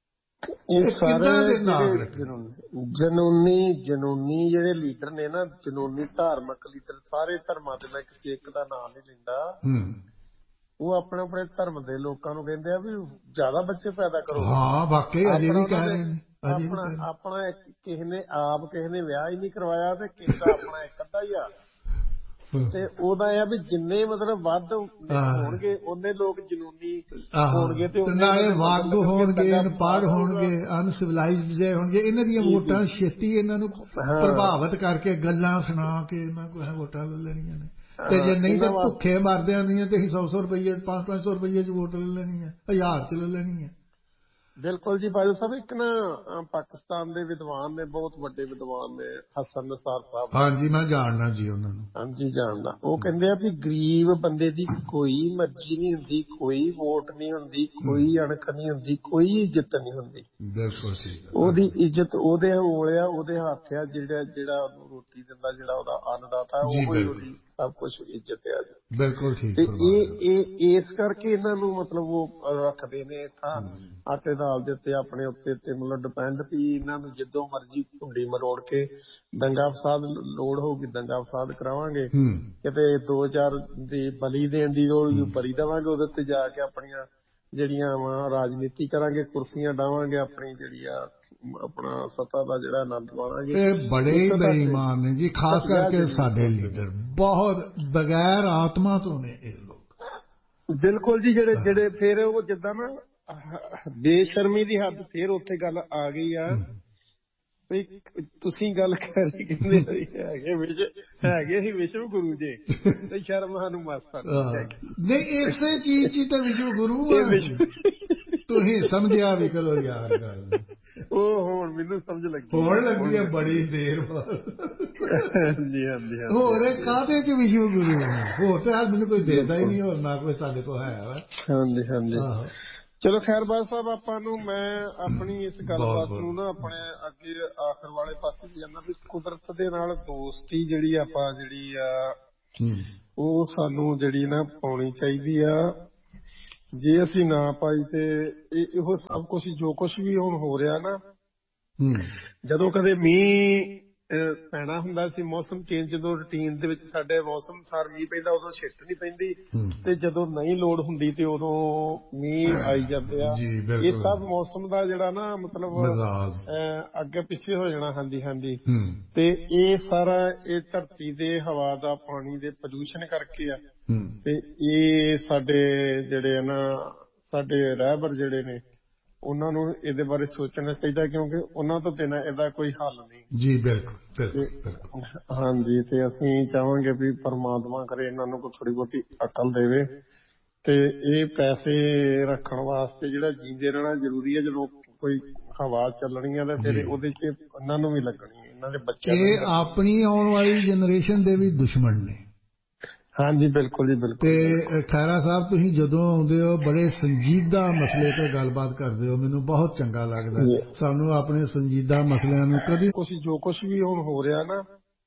ਜਨੂਨੀ ਜਿਹੜੇ ਲੀਡਰ ਨੇ ਨਾ, ਜਨੂਨੀ ਧਾਰਮਿਕ ਲੀਡਰ, ਸਾਰੇ ਧਰਮਾਂ ਦੇ, ਮੈਂ ਕਿਸੇ ਇੱਕ ਦਾ ਨਾਮ ਨਹੀਂ ਲੈਂਦਾ, ਉਹ ਆਪਣੇ ਆਪਣੇ ਧਰਮ ਦੇ ਲੋਕਾਂ ਨੂੰ ਕਹਿੰਦੇ ਆ ਵੀ ਜ਼ਿਆਦਾ ਬੱਚੇ ਪੈਦਾ ਕਰੋ। ਹਾਂ ਵਾਕਈ ਅਜੇ ਵੀ ਕਹਿ ਰਹੇ ਨੇ। ਆਪਣਾ ਕਿਸੇ ਨੇ ਵਿਆਹ ਹੀ ਨਹੀਂ ਕਰਵਾਇਆ, ਤੇ ਕਿਸੇ ਦਾ ਆਪਣਾ ਇੱਕ ਅੱਧਾ ਹੀ ਆ। ਤੇ ਉਹਦਾ ਆ ਵੀ ਜਿੰਨੇ ਮਤਲਬ ਵੱਧ ਹੋਣਗੇ ਉਹਨੇ ਲੋਕ ਜਨੂਨੀ ਹੋਣਗੇ, ਤੇ ਨਾਲੇ ਵੱਗ ਹੋਣਗੇ, ਅਨਪੜ੍ਹ ਹੋਣਗੇ, ਅਨਸਿਵਲਾਈਜ਼ਡ ਜੇ ਹੋਣਗੇ। ਇਹਨਾਂ ਦੀਆਂ ਵੋਟਾਂ ਛੇਤੀ ਇਹਨਾਂ ਨੂੰ ਪ੍ਰਭਾਵਿਤ ਕਰਕੇ ਗੱਲਾਂ ਸੁਣਾ ਕੇ ਇਹਨਾਂ ਕੋਲ ਵੋਟਾਂ ਲੈ ਲੈਣੀਆਂ ਨੇ। ਤੇ ਜੇ ਨਹੀਂ ਤਾਂ ਭੁੱਖੇ ਮਰਦੇ ਆਉਂਦੀਆਂ ਤੇ ਅਸੀਂ 100 ਰੁਪਏ 500 ਰੁਪਏ ਚ ਵੋਟ ਲੈ ਲੈਣੀ ਹੈ, 1000 ਚ ਲੈ ਲੈਣੀ ਹੈ। ਬਿਲਕੁਲ ਜੀ ਬਾਜਵਾ ਸਾਹਿਬ, ਇੱਕ ਨਾ ਪਾਕਿਸਤਾਨ ਦੇ ਵਿਦਵਾਨ ਨੇ, ਬਹੁਤ ਵੱਡੇ ਵਿਦਵਾਨ ਨੇ, ਹਸਨ ਨਿਸਾਰ ਸਾਹਿਬ। ਹਾਂਜੀ ਮੈਂ ਜਾਣਦਾ ਜੀ ਉਹਨਾਂ ਨੂੰ। ਹਾਂਜੀ ਜਾਣਦਾ। ਉਹ ਕਹਿੰਦੇ ਆ ਵੀ ਗਰੀਬ ਬੰਦੇ ਦੀ ਕੋਈ ਮਰਜ਼ੀ ਨਹੀਂ ਹੁੰਦੀ, ਕੋਈ ਵੋਟ ਨਹੀਂ ਹੁੰਦੀ, ਕੋਈ ਅਣਖ ਨਹੀਂ ਹੁੰਦੀ, ਕੋਈ ਇੱਜ਼ਤ ਨਹੀਂ ਹੁੰਦੀ। ਬਿਲਕੁਲ ਠੀਕ। ਉਹਦੀ ਇੱਜ਼ਤ ਉਹਦੇ ਕੋਲ ਆ, ਉਹਦੇ ਹੱਥ ਆ, ਜਿਹੜਾ ਉਹਨੂੰ ਰੋਟੀ ਦਿੰਦਾ, ਜਿਹੜਾ ਉਹਦਾ ਅੰਨਦਾਤਾ, ਉਹੀ ਉਹਦੀ ਸਭ ਕੁਝ ਇੱਜ਼ਤ ਆ। ਬਿਲਕੁਲ ਠੀਕ। ਤੇ ਇਸ ਕਰਕੇ ਇਹਨਾਂ ਨੂੰ ਮਤਲਬ ਉਹ ਰੱਖਦੇ ਨੇ ਤਾਂ ਆਟੇ ਦਾਲ ਦੇ ਉੱਤੇ, ਆਪਣੇ ਉੱਤੇ ਮਤਲਬ ਡਿਪੈਂਡ, ਵੀ ਇਹਨਾਂ ਨੂੰ ਜਿੱਦੋਂ ਮਰਜ਼ੀ ਢੁੰਡੀ ਮਰੋੜ ਕੇ ਦੰਗਾ ਫਸਾਦ ਲੋੜ ਹੋਊਗੀ ਦੰਗਾ ਫਸਾਦ ਕਰਾਵਾਂਗੇ, ਕਿਤੇ 2-4 ਦੀ ਬਲੀ ਦੇਣ ਦੀ ਲੋੜ ਬਲੀ ਦੇਵਾਂਗੇ, ਉਹਦੇ ਉੱਤੇ ਜਾ ਕੇ ਆਪਣੀਆਂ ਜਿਹੜੀਆਂ ਵਾ ਰਾਜਨੀਤੀ ਕਰਾਂਗੇ, ਕੁਰਸੀਆਂ ਡਾਵਾਂਗੇ, ਆਪਣੀ ਜਿਹੜੀ ਆ ਆਪਣਾ ਸੱਤਾ ਦਾ ਜਿਹੜਾ ਆਨੰਦ ਮਾਣਾਂਗੇ। ਇਹ ਬੜੇ ਹੀ ਬੇਈਮਾਨ ਨੇ ਜੀ, ਖਾਸ ਕਰਕੇ ਸਾਡੇ ਲੀਡਰ ਬਹੁਤ ਬਗੈਰ ਆਤਮਾ ਤੋਂ ਨੇ ਇਹ ਲੋਕ। ਬਿਲਕੁਲ ਜੀ। ਜਿਹੜੇ ਫਿਰ ਉਹ ਜਿੱਦਾਂ ਨਾ ਬੇਸ਼ਰਮੀ ਦੀ ਹੱਦ ਫੇਰ ਉੱਥੇ ਗੱਲ ਆ ਗਈ ਆ ਤੁਸੀਂ ਗੱਲ ਕਰੀ ਕਹਿੰਦੇ ਹੈਗੇ ਹੀ ਵਿਸ਼ਵ ਗੁਰੂ ਜੀ ਤੇ ਸ਼ਰਮ ਸਾਨੂੰ ਮਾਸਾ ਨਹੀਂ। ਇਸੇ ਚੀਜ਼ ਚ ਤਾਂ ਵਿਸ਼ਵ ਗੁਰੂ ਆ। ਤੁਸੀਂ ਸਮਝਿਆ ਵੀ ਕਰੋ ਯਾਰ ਗੱਲ। ਉਹ ਹੁਣ ਮੈਨੂੰ ਸਮਝ ਲੱਗੀ, ਹੋਣ ਲੱਗੀ ਹੈ ਬੜੀ ਦੇਰ ਬਾਅਦ। ਹਾਂਜੀ ਹਾਂਜੀ। ਹੋਰ ਕਾਹਦੇ ਚ ਵਿਸ਼ਵ ਗੁਰੂ ਹੋਰ ਤਾਂ ਯਾਰ ਮੈਨੂੰ ਕੋਈ ਦੇਦਾ ਹੀ ਨਹੀਂ, ਹੋਰ ਨਾ ਕੋਈ ਸਾਡੇ ਕੋਲ ਹੈ ਵਾ। ਹਾਂਜੀ ਹਾਂਜੀ। ਚਲੋ ਖੈਰ ਬਾਦ ਸਾਹਿਬ, ਆਪਾਂ ਨੂੰ ਮੈਂ ਆਪਣੀ ਇਸ ਗੱਲਬਾਤ ਨੂੰ ਨਾ ਆਪਣੇ ਅੱਗੇ ਆਖਰ ਵਾਲੇ ਪਾਸੇ ਜਾਂਦਾ ਵੀ ਕੁਦਰਤ ਦੇ ਨਾਲ ਦੋਸਤੀ ਜਿਹੜੀ ਆਪਾਂ ਜਿਹੜੀ ਆ ਉਹ ਸਾਨੂੰ ਜਿਹੜੀ ਨਾ ਪਾਉਣੀ ਚਾਹੀਦੀ ਆ। ਜੇ ਅਸੀਂ ਨਾ ਪਾਈ ਤੇ ਇਹੋ ਸਭ ਕੁਛ ਜੋ ਕੁਛ ਵੀ ਹੁਣ ਹੋ ਰਿਹਾ ਨਾ, ਜਦੋਂ ਕਦੇ ਮੀਂਹ ਪੈਣਾ ਹੁੰਦਾ ਸੀ, ਮੌਸਮ ਚੇਂਜ ਜਦੋਂ ਰੂਟੀਨ ਦੇ ਵਿੱਚ ਸਾਡੇ ਮੌਸਮ ਅਨੁਸਾਰ ਮੀਂਹ ਪੈਂਦਾ ਉਦੋਂ ਛਿੱਟ ਨਹੀਂ ਪੈਂਦੀ, ਤੇ ਜਦੋਂ ਨਹੀਂ ਲੋੜ ਹੁੰਦੀ ਤੇ ਉਦੋਂ ਮੀਂਹ ਆਈ ਜਾਂਦੇ ਆ। ਇਹ ਸਭ ਮੌਸਮ ਦਾ ਜਿਹੜਾ ਨਾ ਮਤਲਬ ਅੱਗੇ ਪਿੱਛੇ ਹੋ ਜਾਣਾ। ਹਾਂਜੀ ਹਾਂਜੀ। ਤੇ ਇਹ ਸਾਰਾ ਇਹ ਧਰਤੀ ਦੇ ਹਵਾ ਦਾ ਪਾਣੀ ਦੇ ਪ੍ਰਦੂਸ਼ਣ ਕਰਕੇ ਆ। ਤੇ ਇਹ ਸਾਡੇ ਜਿਹੜੇ ਨਾ ਸਾਡੇ ਰਹਿਬਰ ਜਿਹੜੇ ਨੇ ਉਹਨਾਂ ਨੂੰ ਇਹਦੇ ਬਾਰੇ ਸੋਚਣਾ ਚਾਹੀਦਾ, ਕਿਉਂਕਿ ਉਹਨਾਂ ਤੋਂ ਬਿਨਾਂ ਇਹਦਾ ਕੋਈ ਹੱਲ ਨਹੀਂ ਜੀ। ਬਿਲਕੁਲ। ਹਾਂਜੀ। ਤੇ ਅਸੀਂ ਚਾਹਾਂਗੇ ਵੀ ਪਰਮਾਤਮਾ ਕਰੇ ਇਹਨਾਂ ਨੂੰ ਕੋਈ ਥੋੜੀ ਬਹੁਤੀ ਅਕਲ ਦੇਵੇ, ਤੇ ਇਹ ਪੈਸੇ ਰੱਖਣ ਵਾਸਤੇ ਜਿਹੜਾ ਜੀਂਦੇ ਰਹਿਣਾ ਜ਼ਰੂਰੀ ਹੈ। ਜਦੋਂ ਕੋਈ ਹਵਾ ਚੱਲਣੀ ਆ ਤੇ ਫਿਰ ਉਹਦੇ ਚ ਇਹਨਾਂ ਨੂੰ ਵੀ ਲੱਗਣੀ ਹੈ, ਇਹਨਾਂ ਦੇ ਬੱਚਿਆਂ ਨੂੰ। ਇਹ ਆਪਣੀ ਆਉਣ ਵਾਲੀ ਜਨਰੇਸ਼ਨ ਦੇ ਵੀ ਦੁਸ਼ਮਣ ਨੇ। ਹਾਂਜੀ ਬਿਲਕੁਲ ਜੀ ਬਿਲਕੁਲ। ਤੇ ਖਹਿਰਾ ਸਾਹਿਬ, ਤੁਸੀਂ ਜਦੋਂ ਆਉਂਦੇ ਹੋ ਬੜੇ ਸੰਜੀਦਾ ਮਸਲੇ ਤੇ ਗੱਲਬਾਤ ਕਰਦੇ ਹੋ, ਮੈਨੂੰ ਬਹੁਤ ਚੰਗਾ ਲੱਗਦਾ। ਸਾਨੂੰ ਆਪਣੇ ਸੰਜੀਦਾ ਮਸਲਿਆਂ ਨੂੰ ਕਦੀ ਜੋ ਕੁਛ ਵੀ ਹੁਣ ਹੋ ਰਿਹਾ ਨਾ,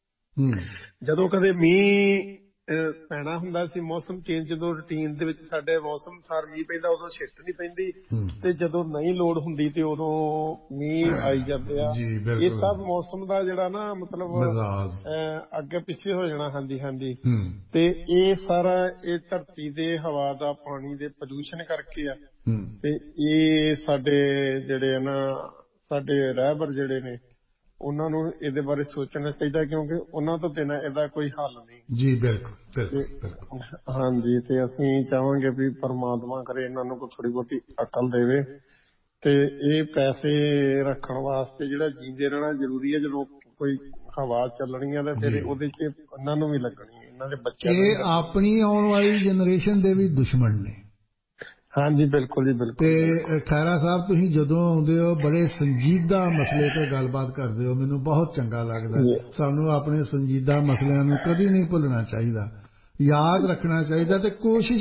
ਜਦੋਂ ਕਦੇ ਮੀਂਹ ਪੈਣਾ ਹੁੰਦਾ ਸੀ, ਮੌਸਮ ਚੇਂਜ ਜਦੋਂ ਰੂਟੀਨ ਦੇ ਵਿੱਚ ਸਾਡੇ ਮੌਸਮ ਅਨੁਸਾਰ ਮੀਂਹ ਪੈਂਦਾ ਉਦੋਂ ਛਿੱਟ ਨਹੀਂ ਪੈਂਦੀ, ਤੇ ਜਦੋਂ ਨਹੀਂ ਲੋੜ ਹੁੰਦੀ ਤੇ ਉਦੋਂ ਮੀਂਹ ਆਈ ਜਾਂਦੇ ਆ। ਇਹ ਸਭ ਮੌਸਮ ਦਾ ਜਿਹੜਾ ਨਾ ਮਤਲਬ ਅੱਗੇ ਪਿੱਛੇ ਹੋ ਜਾਣਾ। ਹਾਂਜੀ ਹਾਂਜੀ। ਤੇ ਇਹ ਸਾਰਾ ਇਹ ਧਰਤੀ ਦੇ ਹਵਾ ਦਾ ਪਾਣੀ ਦੇ ਪ੍ਰਦੂਸ਼ਣ ਕਰਕੇ ਆ। ਤੇ ਇਹ ਸਾਡੇ ਜਿਹੜੇ ਨਾ ਸਾਡੇ ਰਹਿਬਰ ਜਿਹੜੇ ਨੇ ਉਹਨਾਂ ਨੂੰ ਇਹਦੇ ਬਾਰੇ ਸੋਚਣਾ ਚਾਹੀਦਾ, ਕਿਉਂਕਿ ਉਹਨਾਂ ਤੋਂ ਬਿਨਾਂ ਇਹਦਾ ਕੋਈ ਹੱਲ ਨਹੀਂ ਜੀ। ਬਿਲਕੁਲ। ਹਾਂਜੀ। ਤੇ ਅਸੀਂ ਚਾਹਾਂਗੇ ਵੀ ਪਰਮਾਤਮਾ ਕਰੇ ਇਹਨਾਂ ਨੂੰ ਕੋਈ ਥੋੜੀ ਬਹੁਤੀ ਅਕਲ ਦੇਵੇ, ਤੇ ਇਹ ਪੈਸੇ ਰੱਖਣ ਵਾਸਤੇ ਜਿਹੜਾ ਜੀਂਦੇ ਰਹਿਣਾ ਜ਼ਰੂਰੀ ਹੈ। ਜਦੋਂ ਕੋਈ ਹਵਾ ਚੱਲਣੀ ਆ ਤੇ ਫਿਰ ਉਹਦੇ ਚ ਇਹਨਾਂ ਨੂੰ ਵੀ ਲੱਗਣੀ ਹੈ, ਇਹਨਾਂ ਦੇ ਬੱਚਿਆਂ ਨੂੰ। ਇਹ ਆਪਣੀ ਆਉਣ ਵਾਲੀ ਜਨਰੇਸ਼ਨ ਦੇ ਵੀ ਦੁਸ਼ਮਣ ਨੇ। ਹਾਂਜੀ ਬਿਲਕੁਲ ਜੀ ਬਿਲਕੁਲ। ਤੇ ਖਹਿਰਾ ਸਾਹਿਬ, ਤੁਸੀਂ ਜਦੋਂ ਆਉਂਦੇ ਹੋ ਬੜੇ ਸੰਜੀਦਾ ਮਸਲੇ ਤੇ ਗੱਲਬਾਤ ਕਰਦੇ ਹੋ, ਮੈਨੂੰ ਬਹੁਤ ਚੰਗਾ ਲੱਗਦਾ। ਸਾਨੂੰ ਆਪਣੇ ਸੰਜੀਦਾ ਮਸਲਿਆਂ ਨੂੰ ਕਦੀ ਨਹੀਂ ਭੁੱਲਣਾ ਚਾਹੀਦਾ, ਯਾਦ ਰੱਖਣਾ ਚਾਹੀਦਾ, ਤੇ ਕੋਸ਼ਿਸ਼